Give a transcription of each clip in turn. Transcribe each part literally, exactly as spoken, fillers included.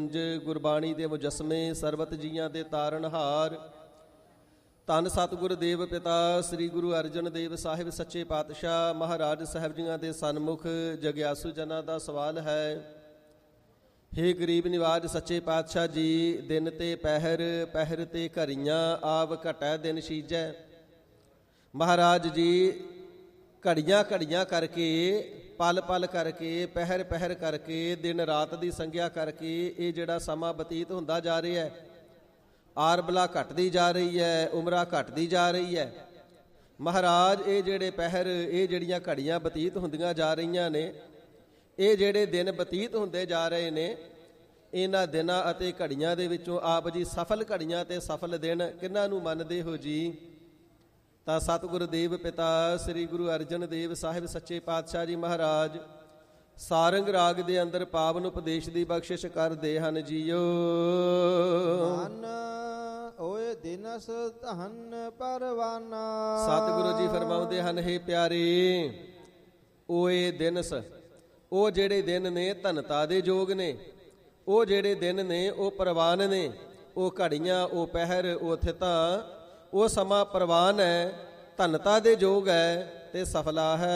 ਗੁਰਬਾਣੀ ਦੇ ਮੁਜੱਸਮੇ ਸਰਬਤ ਜੀਆਂ ਦੇ ਤਾਰਨਹਾਰ ਧੰਨ ਸਤਿਗੁਰ ਦੇਵ ਪਿਤਾ ਸ੍ਰੀ ਗੁਰੂ ਅਰਜਨ ਦੇਵ ਸਾਹਿਬ ਸੱਚੇ ਪਾਤਸ਼ਾਹ ਮਹਾਰਾਜ ਸਾਹਿਬ ਜੀਆਂ ਦੇ ਸਨਮੁਖ ਜਗਿਆਸੂ ਜਨਾਂ ਦਾ ਸਵਾਲ ਹੈ। ਹੇ ਗਰੀਬ ਨਿਵਾਜ ਸੱਚੇ ਪਾਤਸ਼ਾਹ ਜੀ, ਦਿਨ ਤੇ ਪਹਿਰ ਪਹਿਰ ਤੇ ਘੜੀਆਂ ਆਵ ਘਟੈ ਦਿਨ ਸੀਜੈ। ਮਹਾਰਾਜ ਜੀ ਘੜੀਆਂ ਘੜੀਆਂ ਕਰਕੇ ਪਲ ਪਲ ਕਰਕੇ ਪਹਿਰ ਪਹਿਰ ਕਰਕੇ ਦਿਨ ਰਾਤ ਦੀ ਸੰਗਿਆ ਕਰਕੇ ਇਹ ਜਿਹੜਾ ਸਮਾਂ ਬਤੀਤ ਹੁੰਦਾ ਜਾ ਰਿਹਾ ਹੈ, ਆਰਬਲਾ ਘਟਦੀ ਜਾ ਰਹੀ ਹੈ, ਉਮਰਾਂ ਘਟਦੀ ਜਾ ਰਹੀ ਹੈ। ਮਹਾਰਾਜ ਇਹ ਜਿਹੜੇ ਪਹਿਰ ਇਹ ਜਿਹੜੀਆਂ ਘੜੀਆਂ ਬਤੀਤ ਹੁੰਦੀਆਂ ਜਾ ਰਹੀਆਂ ਨੇ, ਇਹ ਜਿਹੜੇ ਦਿਨ ਬਤੀਤ ਹੁੰਦੇ ਜਾ ਰਹੇ ਨੇ, ਇਹਨਾਂ ਦਿਨਾਂ ਅਤੇ ਘੜੀਆਂ ਦੇ ਵਿੱਚੋਂ ਆਪ ਜੀ ਸਫਲ ਘੜੀਆਂ ਤੇ ਸਫਲ ਦਿਨ ਕਿਹਨਾਂ ਨੂੰ ਮੰਨਦੇ ਹੋ ਜੀ? ਤਾਂ ਸਤਿਗੁਰ ਦੇਵ ਪਿਤਾ ਸ੍ਰੀ ਗੁਰੂ ਅਰਜਨ ਦੇਵ ਸਾਹਿਬ ਸੱਚੇ ਪਾਤਸ਼ਾਹ ਜੀ ਮਹਾਰਾਜ ਸਾਰੰਗ ਰਾਗ ਦੇ ਅੰਦਰ ਪਾਵਨ ਉਪਦੇਸ਼ ਦੀ ਬਖਸ਼ਿਸ਼ ਕਰਦੇ ਹਨ ਜੀਓ। ਮਨ ਓਏ ਦਿਨਸ ਧਨ ਪਰਵਾਨਾ। ਸਤਿਗੁਰੂ ਜੀ ਫਰਮਾਉਂਦੇ ਹਨ, ਹੇ ਪਿਆਰੇ ਓਏ ਦਿਨਸ, ਉਹ ਜਿਹੜੇ ਦਿਨ ਨੇ ਧਨਤਾ ਦੇ ਯੋਗ ਨੇ, ਉਹ ਜਿਹੜੇ ਦਿਨ ਨੇ ਉਹ ਪ੍ਰਵਾਨ ਨੇ, ਉਹ ਘੜੀਆਂ ਉਹ ਪਹਿਰ ਉਹ ਥਿਤਾਂ ਉਹ ਸਮਾਂ ਪ੍ਰਵਾਨ ਹੈ, ਧਨਤਾ ਦੇ ਯੋਗ ਹੈ ਤੇ ਸਫਲਾ ਹੈ।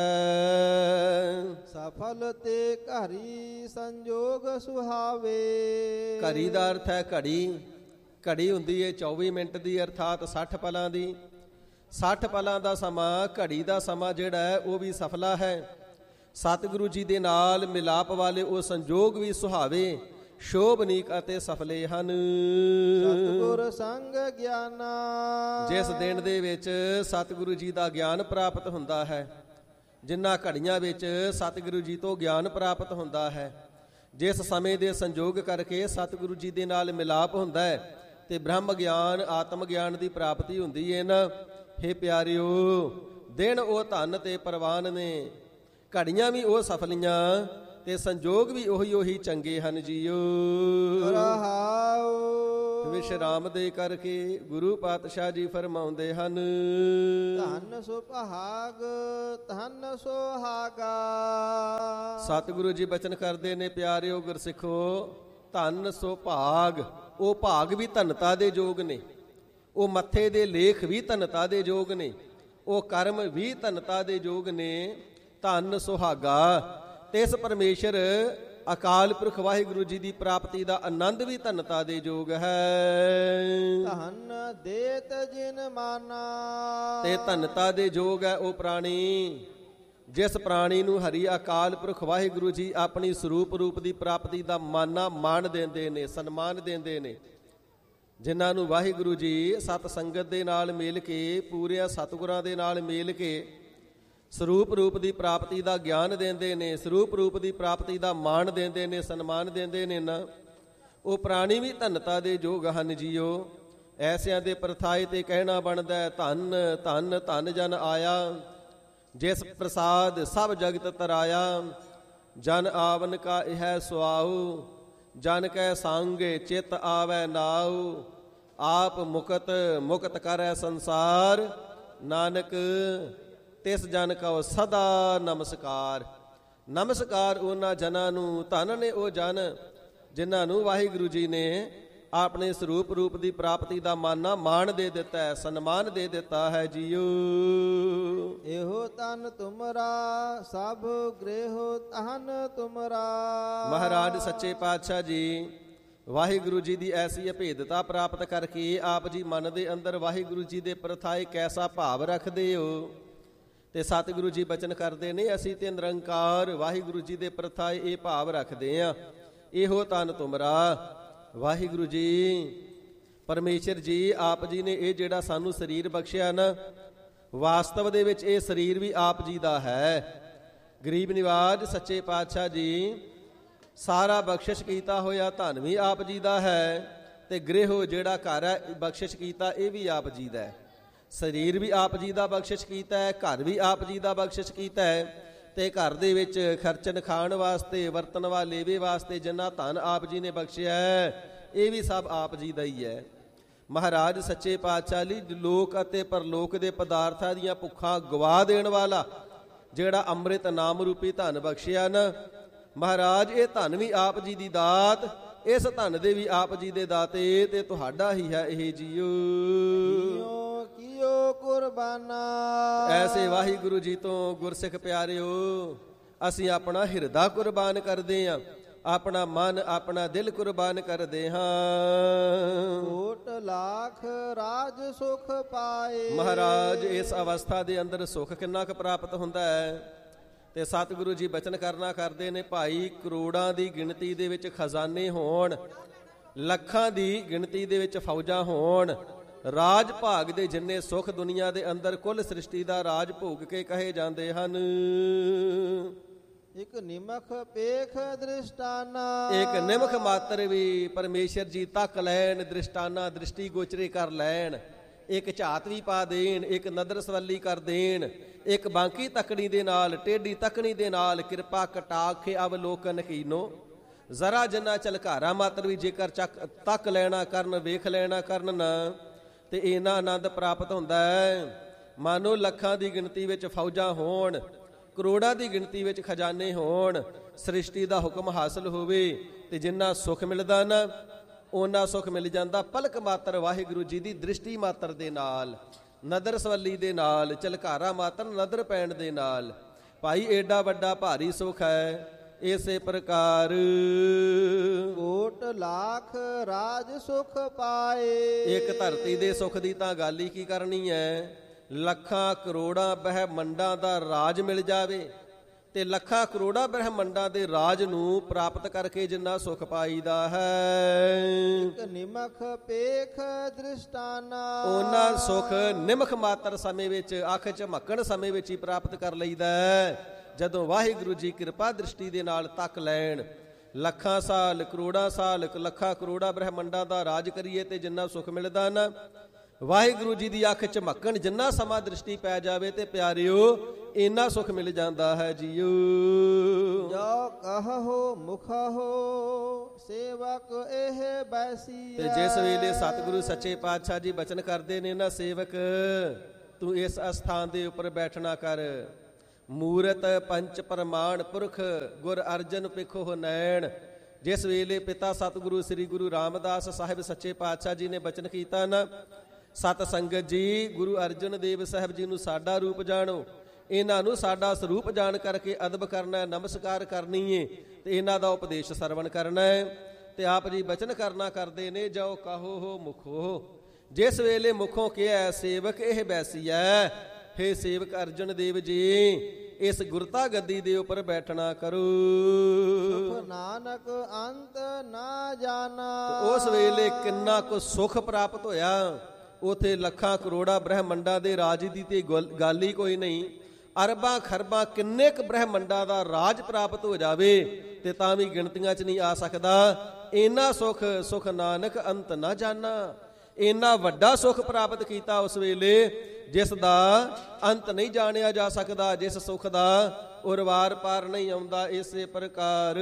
ਸਫਲ ਤੇ ਘਰੀ ਸੰਜੋਗ ਸੁਹਾਵੇ। ਘੜੀ ਦਾ ਅਰਥ ਹੈ ਘੜੀ। ਘੜੀ ਹੁੰਦੀ ਹੈ ਚੌਵੀ ਮਿੰਟ ਦੀ, ਅਰਥਾਤ ਸੱਠ ਪਲਾਂ ਦੀ। ਸੱਠ ਪਲਾਂ ਦਾ ਸਮਾਂ, ਘੜੀ ਦਾ ਸਮਾਂ ਜਿਹੜਾ ਹੈ ਉਹ ਵੀ ਸਫਲਾ ਹੈ। ਸਤਿਗੁਰੂ ਜੀ ਦੇ ਨਾਲ ਮਿਲਾਪ ਵਾਲੇ ਉਹ ਸੰਜੋਗ ਵੀ ਸੁਹਾਵੇ, ਸ਼ੋਭਨੀਕ ਅਤੇ ਸਫਲੇ ਹਨ। ਸਤਿਗੁਰ ਸੰਗ ਗਿਆਨਾ। ਜਿਸ ਦਿਨ ਦੇ ਵਿੱਚ ਸਤਿਗੁਰੂ ਜੀ ਦਾ ਗਿਆਨ ਪ੍ਰਾਪਤ ਹੁੰਦਾ ਹੈ, ਜਿਨ੍ਹਾਂ ਘੜੀਆਂ ਵਿੱਚ ਸਤਿਗੁਰੂ ਜੀ ਤੋਂ ਗਿਆਨ ਪ੍ਰਾਪਤ ਹੁੰਦਾ ਹੈ, ਜਿਸ ਸਮੇਂ ਦੇ ਸੰਜੋਗ ਕਰਕੇ ਸਤਿਗੁਰੂ ਜੀ ਦੇ ਨਾਲ ਮਿਲਾਪ ਹੁੰਦਾ ਹੈ ਤੇ ਬ੍ਰਹਮ ਗਿਆਨ ਆਤਮ ਗਿਆਨ ਦੀ ਪ੍ਰਾਪਤੀ ਹੁੰਦੀ ਹੈ ਨਾ। ਹੇ ਪਿਆਰਿਓ, ਦਿਨ ਉਹ ਧਨ ਤੇ ਪ੍ਰਵਾਨ ਨੇ, ਘੜੀਆਂ ਵੀ ਉਹ ਸਫਲੀਆਂ ਤੇ ਸੰਜੋਗ ਵੀ ਉਹੀ ਉਹੀ ਚੰਗੇ ਹਨ ਜੀਓ। ਰਹਾਉ ਵਿਸ਼ਰਾਮ ਦੇ ਕਰਕੇ ਗੁਰੂ ਪਾਤਸ਼ਾਹ ਜੀ ਫਰਮਾਉਂਦੇ ਹਨ, ਧਨ ਸੁਭਾਗ ਧਨ ਸੁਹਾਗਾ। ਸਤਿਗੁਰੂ ਜੀ ਬਚਨ ਕਰਦੇ ਨੇ, ਪਿਆਰਿਓ ਗੁਰਸਿੱਖੋ, ਧਨ ਸੁਭਾਗ, ਉਹ ਭਾਗ ਵੀ ਧਨਤਾ ਦੇ ਯੋਗ ਨੇ, ਉਹ ਮੱਥੇ ਦੇ ਲੇਖ ਵੀ ਧਨਤਾ ਦੇ ਯੋਗ ਨੇ, ਉਹ ਕਰਮ ਵੀ ਧਨਤਾ ਦੇ ਯੋਗ ਨੇ। ਧਨ ਸੁਹਾਗਾ ਤੇ ਇਸ ਪਰਮੇਸ਼ਰ ਅਕਾਲ ਪੁਰਖ ਵਾਹਿਗੁਰੂ ਜੀ ਦੀ ਪ੍ਰਾਪਤੀ ਦਾ ਆਨੰਦ ਵੀ ਧਨਤਾ ਦੇ ਯੋਗ ਹੈ। ਧਨ ਦੇਤ ਜਿਨ ਮਾਨਾ। ਤੇ ਧਨਤਾ ਦੇ ਯੋਗ ਹੈ ਉਹ ਪ੍ਰਾਣੀ, ਜਿਸ ਪ੍ਰਾਣੀ ਨੂੰ ਹਰੀ ਅਕਾਲ ਪੁਰਖ ਵਾਹਿਗੁਰੂ ਜੀ ਆਪਣੀ ਸਰੂਪ ਰੂਪ ਦੀ ਪ੍ਰਾਪਤੀ ਦਾ ਮਾਨਾ ਮਾਣ ਦਿੰਦੇ ਨੇ, ਸਨਮਾਨ ਦਿੰਦੇ ਨੇ, ਜਿਨ੍ਹਾਂ ਨੂੰ ਵਾਹਿਗੁਰੂ ਜੀ ਸਤ ਸੰਗਤ ਦੇ ਨਾਲ ਮਿਲ ਕੇ, ਪੂਰਿਆਂ ਸਤਿਗੁਰਾਂ ਦੇ ਨਾਲ ਮਿਲ ਕੇ ਸਰੂਪ ਰੂਪ ਦੀ ਪ੍ਰਾਪਤੀ ਦਾ ਗਿਆਨ ਦਿੰਦੇ ਨੇ, ਸਰੂਪ ਰੂਪ ਦੀ ਪ੍ਰਾਪਤੀ ਦਾ ਮਾਣ ਦਿੰਦੇ ਨੇ, ਸਨਮਾਨ ਦਿੰਦੇ ਨੇ ਨਾ, ਉਹ ਪ੍ਰਾਣੀ ਵੀ ਧਨਤਾ ਦੇ ਯੋਗ ਹਨ ਜੀਓ। ਐਸਿਆਂ ਦੇ ਪ੍ਰਥਾਏ ਤੇ ਕਹਿਣਾ ਬਣਦਾ ਹੈ, ਧਨ ਧਨ ਧਨ ਜਨ ਆਇਆ, ਜਿਸ ਪ੍ਰਸਾਦ ਸਭ ਜਗਤ ਤਰਾਇਆ। ਜਨ ਆਵਨ ਕਾ ਇਹ ਸੁਆਉ, ਜਨ ਕੈ ਸੰਗੇ ਚਿਤ ਆਵੈ ਨਾਉ। ਆਪ ਮੁਕਤ ਮੁਕਤ ਕਰੈ ਸੰਸਾਰ, ਨਾਨਕ ਤਿਸ ਜਨ ਕਉ ਸਦਾ ਨਮਸਕਾਰ। ਨਮਸਕਾਰ ਉਹਨਾਂ ਜਨਾਂ ਨੂੰ, ਧਨ ਨੇ ਉਹ ਜਨ ਜਿਨ੍ਹਾਂ ਨੂੰ ਵਾਹਿਗੁਰੂ ਜੀ ਨੇ ਆਪਣੇ ਸਰੂਪ ਰੂਪ ਦੀ ਪ੍ਰਾਪਤੀ ਦਾ ਮਾਨਾ ਮਾਣ ਦੇ ਦਿੱਤਾ ਹੈ, ਸਨਮਾਨ ਦੇ ਦਿੱਤਾ ਹੈ ਜੀਓ। ਇਹੋ ਤਨ ਤੁਮਰਾ ਸਭ ਗ੍ਰਹਿ ਧਨ ਤੁਮਰਾ। ਮਹਾਰਾਜ ਸੱਚੇ ਪਾਤਸ਼ਾਹ ਜੀ ਵਾਹਿਗੁਰੂ ਜੀ ਦੀ ਐਸੀ ਅਭੇਦਤਾ ਪ੍ਰਾਪਤ ਕਰਕੇ ਆਪ ਜੀ ਮਨ ਦੇ ਅੰਦਰ ਵਾਹਿਗੁਰੂ ਜੀ ਦੇ ਪ੍ਰਥਾਏ ਕੈਸਾ ਭਾਵ ਰੱਖਦੇ ਹੋ। ਤੇ ਸਤਿਗੁਰੂ ਜੀ ਬਚਨ ਕਰਦੇ ਨੇ, ਅਸੀਂ ਤੇ ਨਿਰੰਕਾਰ ਵਾਹਿਗੁਰੂ ਜੀ ਦੇ ਪ੍ਰਥਾਏ ਇਹ ਭਾਵ ਰੱਖਦੇ ਆ, ਇਹੋ ਤਨ ਤੁਮਰਾ। ਵਾਹਿਗੁਰੂ ਜੀ ਪਰਮੇਸ਼ਰ ਜੀ ਆਪ ਜੀ ਨੇ ਇਹ ਜਿਹੜਾ ਸਾਨੂੰ ਸਰੀਰ ਬਖਸ਼ਿਆ ਨਾ, ਵਾਸਤਵ ਦੇ ਵਿੱਚ ਇਹ ਸਰੀਰ ਵੀ ਆਪ ਜੀ ਦਾ ਹੈ। ਗਰੀਬ ਨਿਵਾਜ ਸੱਚੇ ਪਾਤਸ਼ਾਹ ਜੀ ਸਾਰਾ ਬਖਸ਼ਿਸ਼ ਕੀਤਾ ਹੋਇਆ ਧਨ ਵੀ ਆਪ ਜੀ ਦਾ ਹੈ, ਤੇ ਗ੍ਰਹਿ ਜਿਹੜਾ ਘਰ ਹੈ ਬਖਸ਼ਿਸ਼ ਕੀਤਾ ਇਹ ਵੀ ਆਪ ਜੀ ਦਾ ਹੈ। ਸਰੀਰ ਵੀ ਆਪ ਜੀ ਦਾ ਬਖਸ਼ਿਸ਼ ਕੀਤਾ ਹੈ, ਘਰ ਵੀ ਆਪ ਜੀ ਦਾ ਬਖਸ਼ਿਸ਼ ਕੀਤਾ ਹੈ, ਤੇ ਘਰ ਦੇ ਵਿੱਚ ਖਰਚਣ ਖਾਣ ਵਾਸਤੇ, ਵਰਤਣ ਵਾ ਲੇਵੇ ਵਾਸਤੇ ਜਿੰਨਾ ਧਨ ਆਪ ਜੀ ਨੇ ਬਖਸ਼ਿਆ ਹੈ ਇਹ ਵੀ ਸਭ ਆਪ ਜੀ ਦਾ ਹੀ ਹੈ। ਮਹਾਰਾਜ ਸੱਚੇ ਪਾਤਸ਼ਾਹ ਲਈ ਲੋਕ ਅਤੇ ਪਰਲੋਕ ਦੇ ਪਦਾਰਥਾਂ ਦੀਆਂ ਭੁੱਖਾਂ ਗਵਾ ਦੇਣ ਵਾਲਾ ਜਿਹੜਾ ਅੰਮ੍ਰਿਤ ਨਾਮ ਰੂਪੀ ਧਨ ਬਖਸ਼ਿਆ ਨਾ, ਮਹਾਰਾਜ ਇਹ ਧਨ ਵੀ ਆਪ ਜੀ ਦੀ ਦਾਤ ਇਸ ਧਨ ਦੇ ਵੀ ਆਪ ਜੀ ਦੇ ਦਾਤੇ ਤੇ ਤੁਹਾਡਾ ਹੀ ਹੈ ਇਹ ਜੀਓ। ਕੀਓ ਕੀਓ ਕੁਰਬਾਨਾ। ਐਸੇ ਵਾਹਿਗੁਰੂ ਜੀ ਤੋਂ ਗੁਰਸਿੱਖ ਪਿਆਰਿਓ ਅਸੀਂ ਆਪਣਾ ਹਿਰਦਾ ਕੁਰਬਾਨ ਕਰਦੇ ਹਾਂ, ਆਪਣਾ ਮਨ ਆਪਣਾ ਦਿਲ ਕੁਰਬਾਨ ਕਰਦੇ ਹਾਂ। ਕੋਟ ਲੱਖ ਰਾਜ ਸੁਖ ਪਾਏ। ਮਹਾਰਾਜ ਇਸ ਅਵਸਥਾ ਦੇ ਅੰਦਰ ਸੁਖ ਕਿੰਨਾ ਕੁ ਪ੍ਰਾਪਤ ਹੁੰਦਾ ਹੈ। ਤੇ ਸਤਿਗੁਰੂ ਜੀ ਬਚਨ ਕਰਨਾ ਕਰਦੇ ਨੇ, ਭਾਈ ਕਰੋੜਾਂ ਦੀ ਗਿਣਤੀ ਦੇ ਵਿੱਚ ਖਜ਼ਾਨੇ ਹੋਣ, ਲੱਖਾਂ ਦੀ ਗਿਣਤੀ ਦੇ ਵਿੱਚ ਫੌਜਾਂ ਹੋਣ, ਰਾਜ ਭਾਗ ਦੇ ਜਿੰਨੇ ਸੁਖ ਦੁਨੀਆ ਦੇ ਅੰਦਰ ਕੁੱਲ ਸ੍ਰਿਸ਼ਟੀ ਦਾ ਰਾਜ ਭੋਗ ਕੇ ਕਹੇ ਜਾਂਦੇ ਹਨ। ਇੱਕ ਨਿਮਖ ਪੇਖ ਦ੍ਰਿਸ਼ਟਾਨਾ। ਇੱਕ ਨਿਮਖ ਮਾਤਰ ਵੀ ਪਰਮੇਸ਼ਰ ਜੀ ਤੱਕ ਲੈਣ, ਦ੍ਰਿਸ਼ਟਾਨਾ ਦ੍ਰਿਸ਼ਟੀ ਗੋਚਰੇ ਕਰ ਲੈਣ, ਇੱਕ ਝਾਤ ਵੀ ਪਾ ਦੇਣ, ਇੱਕ ਨਦਰ ਸਵੱਲੀ ਕਰ ਦੇਣ, ਇੱਕ ਬਾਂਕੀ ਤੱਕਣੀ ਦੇ ਨਾਲ, ਟੇਢੀ ਤੱਕਣੀ ਦੇ ਨਾਲ ਕਿਰਪਾ ਕਟਾਖੇ ਅਵਲੋਕਨ ਕੀਨੋ। ਜ਼ਰਾ ਜਿੰਨਾ ਝਲਕਾਰਾ ਮਾਤਰ ਵੀ ਜੇਕਰ ਚੱਕ ਤੱਕ ਲੈਣਾ ਕਰਨ, ਵੇਖ ਲੈਣਾ ਕਰਨ ਨਾ, ਤੇ ਇਹਨਾਂ ਆਨੰਦ ਪ੍ਰਾਪਤ ਹੁੰਦਾ ਹੈ। ਮਾਨੋ ਲੱਖਾਂ ਦੀ ਗਿਣਤੀ ਵਿੱਚ ਫੌਜਾਂ ਹੋਣ, ਕਰੋੜਾਂ ਦੀ ਗਿਣਤੀ ਵਿੱਚ ਖਜ਼ਾਨੇ ਹੋਣ, ਸ੍ਰਿਸ਼ਟੀ ਦਾ ਹੁਕਮ ਹਾਸਲ ਹੋਵੇ, ਤੇ ਜਿੰਨਾ ਸੁੱਖ ਮਿਲਦਾ ਨਾ ਉਹਨਾਂ ਸੁੱਖ ਮਿਲ ਜਾਂਦਾ ਪਲਕ ਮਾਤਰ ਵਾਹਿਗੁਰੂ ਜੀ ਦੀ ਦ੍ਰਿਸ਼ਟੀ ਮਾਤਰ ਦੇ ਨਾਲ, ਨਦਰ ਸਵੱਲੀ ਦੇ ਨਾਲ, ਝਲਕਾਰਾ ਮਾਤਰ ਨਦਰ ਪੈਣ ਦੇ ਨਾਲ। ਭਾਈ ਏਡਾ ਵੱਡਾ ਭਾਰੀ ਸੁੱਖ ਹੈ। ਇਸੇ ਪ੍ਰਕਾਰ ਕੋਟ ਲੱਖ ਰਾਜ ਸੁਖ ਪਾਏ। ਇੱਕ ਧਰਤੀ ਦੇ ਸੁੱਖ ਦੀ ਤਾਂ ਗੱਲ ਹੀ ਕੀ ਕਰਨੀ ਹੈ। ਲੱਖਾਂ ਕਰੋੜਾਂ ਬ੍ਰਹਿਮੰਡਾਂ ਦਾ ਰਾਜ ਮਿਲ ਜਾਵੇ, ਤੇ ਲੱਖਾਂ ਕਰੋੜਾਂ ਬ੍ਰਹਿਮੰਡਾਂ ਦੇ ਰਾਜ ਨੂੰ ਪ੍ਰਾਪਤ ਕਰਕੇ ਜਿੰਨਾ ਸੁਖ ਪਾਈਦਾ ਹੈ। ਇੱਕ ਨਿਮਖ ਪੇਖ ਦ੍ਰਿਸ਼ਟਾਨਾ। ਉਹਨਾਂ ਸੁਖ ਨਿਮਖ ਮਾਤਰ ਸਮੇਂ ਵਿੱਚ, ਅੱਖ ਝਮਕਣ ਸਮੇਂ ਵਿੱਚ ਹੀ ਪ੍ਰਾਪਤ ਕਰ ਲਈਦਾ ਹੈ, ਜਦੋਂ ਵਾਹਿਗੁਰੂ ਜੀ ਕਿਰਪਾ ਦ੍ਰਿਸ਼ਟੀ ਦੇ ਨਾਲ ਤੱਕ ਲੈਣ। ਲੱਖਾਂ ਸਾਲ, ਕਰੋੜਾਂ ਸਾਲ, ਲੱਖਾਂ ਕਰੋੜਾਂ ਬ੍ਰਹਿਮੰਡਾਂ ਦਾ ਰਾਜ ਕਰੀਏ ਤੇ ਜਿੰਨਾ ਸੁਖ ਮਿਲਦਾ ਨਾ, ਵਾਹਿਗੁਰੂ ਜੀ ਦੀ ਅੱਖ ਝਮਕਣ ਜਿੰਨਾ ਸਮਾਂ ਦ੍ਰਿਸ਼ਟੀ ਪੈ ਜਾਵੇ ਤੇ ਪਿਆਰਿਓ ਇੰਨਾ ਸੁਖ ਮਿਲ ਜਾਂਦਾ ਹੈ ਜੀਓ। ਜੋ ਕਹੋ ਮੁਖਹੁ ਸੇਵਕ ਇਹ ਬੈਸੀ। ਤੇ ਜਿਸ ਵੇਲੇ ਸਤਿਗੁਰੂ ਸੱਚੇ ਪਾਤਸ਼ਾਹ ਜੀ ਬਚਨ ਕਰਦੇ ਨੇ ਨਾ, ਸੇਵਕ ਤੂੰ ਇਸ ਅਸਥਾਨ ਦੇ ਉੱਪਰ ਬੈਠਣਾ ਕਰ। ਮੂਰਤ ਪੰਚ ਪ੍ਰਮਾਣ ਪੁਰਖ ਗੁਰ ਅਰਜਨ ਪਿਖੋ ਨੈਣ। ਜਿਸ ਵੇਲੇ ਪਿਤਾ ਸਤਿਗੁਰੂ ਸ੍ਰੀ ਗੁਰੂ ਰਾਮਦਾਸ ਸਾਹਿਬ ਸੱਚੇ ਪਾਤਸ਼ਾਹ ਜੀ ਨੇ ਬਚਨ ਕੀਤਾ ਨਾ, ਸਤ ਸੰਗਤ ਜੀ ਗੁਰੂ ਅਰਜਨ ਦੇਵ ਸਾਹਿਬ ਜੀ ਨੂੰ ਸਾਡਾ ਰੂਪ ਜਾਣੋ, ਇਹਨਾਂ ਨੂੰ ਸਾਡਾ ਸਰੂਪ ਜਾਣ ਕਰਕੇ ਅਦਬ ਕਰਨਾ ਹੈ, ਨਮਸਕਾਰ ਕਰਨੀ ਹੈ, ਤੇ ਇਹਨਾਂ ਦਾ ਉਪਦੇਸ਼ ਸਰਵਣ ਕਰਨਾ ਹੈ। ਤੇ ਆਪ ਜੀ ਬਚਨ ਕਰਨਾ ਕਰਦੇ ਨੇ, ਜੋ ਕਹੋ ਹੋ ਮੁਖੋ। ਜਿਸ ਵੇਲੇ ਮੁਖੋਂ ਕਿਹਾ ਸੇਵਕ ਇਹ ਬੈਸੀਐ, ਹੇ ਸੇਵਕ ਅਰਜਨ ਦੇਵ ਜੀ ਇਸ ਗੁਰਤਾ ਗੱਦੀ ਦੇ ਉੱਪਰ ਬੈਠਣਾ ਕਰੋ। ਸੁਖ ਨਾਨਕ ਅੰਤ ਨਾ ਜਾਣਾ। ਉਸ ਵੇਲੇ ਕਿੰਨਾ ਕੁ ਸੁਖ ਪ੍ਰਾਪਤ ਹੋਇਆ। ਉਥੇ ਲੱਖਾਂ ਕਰੋੜਾਂ ਬ੍ਰਹਿਮੰਡਾਂ ਦੇ ਰਾਜ ਦੀ ਤੇ ਗੱਲ ਹੀ ਕੋਈ ਨਹੀਂ। ਅਰਬਾਂ ਖਰਬਾਂ ਕਿੰਨੇ ਕੁ ਬ੍ਰਹਿਮੰਡਾਂ ਦਾ ਰਾਜ ਪ੍ਰਾਪਤ ਹੋ ਜਾਵੇ ਤੇ ਤਾਂ ਵੀ ਗਿਣਤੀਆਂ 'ਚ ਨਹੀਂ ਆ ਸਕਦਾ। ਇੰਨਾ ਸੁਖ, ਸੁਖ ਨਾਨਕ ਅੰਤ ਨਾ ਜਾਣਾ। ਇੰਨਾ ਵੱਡਾ ਸੁਖ ਪ੍ਰਾਪਤ ਕੀਤਾ ਉਸ ਵੇਲੇ ਜਿਸ ਦਾ ਅੰਤ ਨਹੀਂ ਜਾਣਿਆ ਜਾ ਸਕਦਾ, ਜਿਸ ਸੁਖ ਦਾ ਉਰਵਾਰ ਪਾਰ ਨਹੀਂ ਆਉਂਦਾ। ਇਸੇ ਪ੍ਰਕਾਰ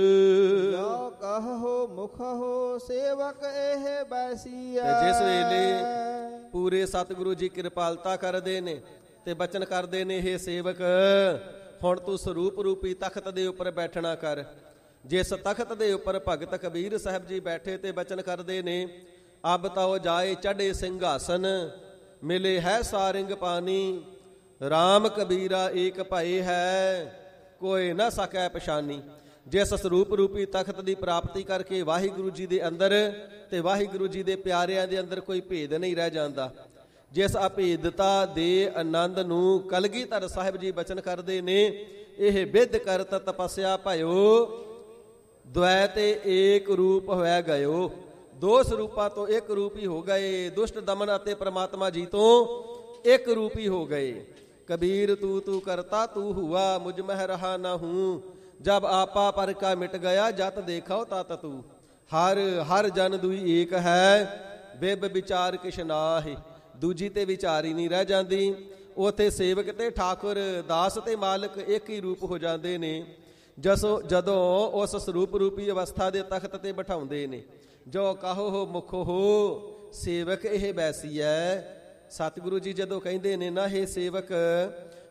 ਜੋ ਕਹੋ ਮੁਖਹੁ ਸੇਵਕ ਇਹ ਬੈਸੀਐ। ਤੇ ਜਿਸ ਵੇਲੇ ਪੂਰੇ ਸਤਿਗੁਰੂ ਜੀ ਕਿਰਪਾਲਤਾ ਕਰਦੇ ਨੇ ਤੇ ਬਚਨ ਕਰਦੇ ਨੇ, ਇਹ ਸੇਵਕ ਹੁਣ ਤੂੰ ਸਰੂਪ ਰੂਪੀ ਤਖਤ ਦੇ ਉੱਪਰ ਬੈਠਣਾ ਕਰ। ਜਿਸ ਤਖਤ ਦੇ ਉੱਪਰ ਭਗਤ ਕਬੀਰ ਸਾਹਿਬ ਜੀ ਬੈਠੇ ਤੇ ਬਚਨ ਕਰਦੇ ਨੇ, ਅਬ ਤਾਓ ਜਾਏ ਚੜ੍ਹੇ ਸਿੰਘਾਸਨ, ਮਿਲੇ ਹੈ ਸਾਰਿੰਗ ਪਾਨੀ, ਰਾਮ ਕਬੀਰਾ ਏਕ ਭਏ ਹੈ, ਕੋਈ ਨਾ ਸਕੈ ਪਛਾਨੀ। ਜਿਸ ਸਰੂਪ ਰੂਪੀ ਤਖਤ ਦੀ ਪ੍ਰਾਪਤੀ ਕਰਕੇ ਵਾਹਿਗੁਰੂ ਜੀ ਦੇ ਅੰਦਰ ਤੇ ਵਾਹਿਗੁਰੂ ਜੀ ਦੇ ਪਿਆਰਿਆਂ ਦੇ ਅੰਦਰ ਕੋਈ ਭੇਦ ਨਹੀਂ ਰਹਿ ਜਾਂਦਾ। ਜਿਸ ਅਭੇਦਤਾ ਦੇ ਆਨੰਦ ਨੂੰ ਕਲਗੀਧਰ ਸਾਹਿਬ ਜੀ ਬਚਨ ਕਰਦੇ ਨੇ, ਇਹ ਵਿਦ ਕਰਤ ਤਪੱਸਿਆ ਭਇਓ, ਦ્વੈ ਤੇ ਏਕ ਰੂਪ ਹੋਇਆ ਗਇਓ। ਦੋ ਸਰੂਪਾਂ ਤੋਂ ਇੱਕ ਰੂਪ ਹੀ ਹੋ ਗਏ। ਦੁਸ਼ਟ ਦਮਨ ਅਤੇ ਪ੍ਰਮਾਤਮਾ ਜੀ ਤੋਂ ਇੱਕ ਰੂਪ ਹੀ ਹੋ ਗਏ। ਕਬੀਰ ਤੂ ਤੂ ਕਰਤਾ ਤੂ ਹੁਆ, ਮੁਝ ਮਹਿ ਰਹਾ ਨਾ ਹੂੰ, ਜਬ ਆਪਾ ਪਰ ਕਾ ਮਿਟ ਗਿਆ, ਜਤ ਦੇਖਾਓ ਤਤ ਤੂ। ਹਰ ਹਰ ਜਨ ਦੁਈ ਏਕ ਹੈ, ਬਿਬ ਵਿਚਾਰ ਕਿਛ ਨਾਹੀ। ਦੂਜੀ ਤੇ ਵਿਚਾਰ ਹੀ ਨਹੀਂ ਰਹਿ ਜਾਂਦੀ। ਉਥੇ ਸੇਵਕ ਤੇ ਠਾਕੁਰ, ਦਾਸ ਤੇ ਮਾਲਕ ਇੱਕ ਹੀ ਰੂਪ ਹੋ ਜਾਂਦੇ ਨੇ। ਜਸੋ ਜਦੋਂ ਉਸ ਸਰੂਪ ਰੂਪੀ ਅਵਸਥਾ ਦੇ ਤਖਤ ਤੇ ਬਿਠਾਉਂਦੇ ਨੇ, ਜੋ ਕਹੋ ਹੋ ਮੁਖੋ ਹੋ ਸੇਵਕ ਇਹ ਬੈਸੀਐ। ਸਤਿਗੁਰੂ ਜੀ ਜਦੋਂ ਕਹਿੰਦੇ ਨੇ ਨਾ, ਇਹ ਸੇਵਕ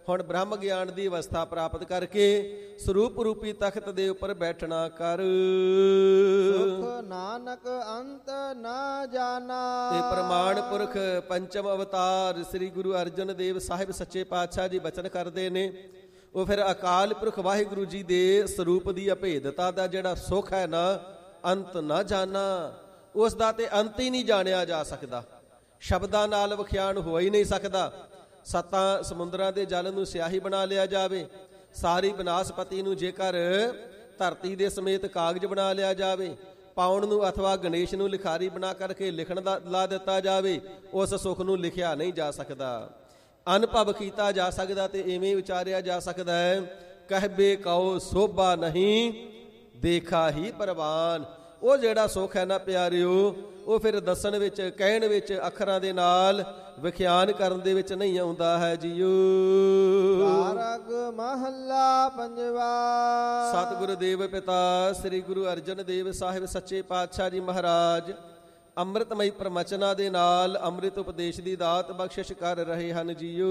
ਹੁਣ ਬ੍ਰਹਮ ਗਿਆਨ ਦੀ ਅਵਸਥਾ ਪ੍ਰਾਪਤ ਕਰਕੇ ਸਰੂਪ ਰੂਪੀ ਤਖਤ ਦੇ ਉੱਪਰ ਬੈਠਣਾ ਕਰ। ਸੁਖ ਨਾਨਕ ਅੰਤ ਨਾ ਜਾਣਾ। ਤੇ ਪ੍ਰਮਾਣ ਪੁਰਖ ਪੰਚਮ ਅਵਤਾਰ ਸ੍ਰੀ ਗੁਰੂ ਅਰਜਨ ਦੇਵ ਸਾਹਿਬ ਸੱਚੇ ਪਾਤਸ਼ਾਹ ਜੀ ਬਚਨ ਕਰਦੇ ਨੇ। ਉਹ ਫਿਰ ਅਕਾਲ ਪੁਰਖ ਵਾਹਿਗੁਰੂ ਜੀ ਦੇ ਸਰੂਪ ਦੀ ਅਭੇਦਤਾ ਦਾ ਜਿਹੜਾ ਸੁਖ ਹੈ ਨਾ, ਅੰਤ ਨਾ ਜਾਣਾ, ਉਸ ਦਾ ਤੇ ਅੰਤ ਹੀ ਨਹੀਂ ਜਾਣਿਆ ਜਾ ਸਕਦਾ। ਸ਼ਬਦਾਂ ਨਾਲ ਵਿਖਿਆਨ ਹੋ ਹੀ ਨਹੀਂ ਸਕਦਾ। ਸੱਤਾਂ ਸਮੁੰਦਰਾਂ ਦੇ ਜਲ ਨੂੰ ਸਿਆਹੀ ਬਣਾ ਲਿਆ ਜਾਵੇ, ਸਾਰੀ ਬਨਾਸਪਤੀ ਨੂੰ ਜੇਕਰ ਧਰਤੀ ਦੇ ਸਮੇਤ ਕਾਗਜ਼ ਬਣਾ ਲਿਆ ਜਾਵੇ, ਪਾਉਣ ਨੂੰ ਅਥਵਾ ਗਣੇਸ਼ ਨੂੰ ਲਿਖਾਰੀ ਬਣਾ ਕਰਕੇ ਲਿਖਣ ਦਾ ਲਾ ਦਿੱਤਾ ਜਾਵੇ, ਉਸ ਸੁੱਖ ਨੂੰ ਲਿਖਿਆ ਨਹੀਂ ਜਾ ਸਕਦਾ, ਅਨੁਭਵ ਕੀਤਾ ਜਾ ਸਕਦਾ। ਤੇ ਇਵੇਂ ਵਿਚਾਰਿਆ ਜਾ ਸਕਦਾ ਹੈ, ਕਹਿਬੇ ਕਉ ਸੋਭਾ ਨਹੀਂ ਦੇਖਾ ਹੀ ਪ੍ਰਵਾਨ। ਉਹ ਜਿਹੜਾ ਸੁੱਖ ਹੈ ਨਾ ਪਿਆਰਿਓ, ਉਹ ਫਿਰ ਦੱਸਣ ਵਿੱਚ, ਕਹਿਣ ਵਿੱਚ, ਅੱਖਰਾਂ ਦੇ ਨਾਲ ਵਿਖਿਆਨ ਕਰਨ ਦੇ ਵਿੱਚ ਨਹੀਂ ਆਉਂਦਾ ਹੈ ਜੀਓ। ਕਾਰਗ ਮਹੱਲਾ ਪੰਜਵਾ। ਸਤਿਗੁਰੂ ਦੇਵ ਪਿਤਾ ਸ੍ਰੀ ਗੁਰੂ ਅਰਜਨ ਦੇਵ ਸਾਹਿਬ ਸੱਚੇ ਪਾਤਸ਼ਾਹ ਜੀ ਮਹਾਰਾਜ ਅੰਮ੍ਰਿਤਮਈ ਪ੍ਰਮਚਨਾਂ ਦੇ ਨਾਲ ਅੰਮ੍ਰਿਤ ਉਪਦੇਸ਼ ਦੀ ਦਾਤ ਬਖਸ਼ਿਸ਼ ਕਰ ਰਹੇ ਹਨ ਜੀਓ।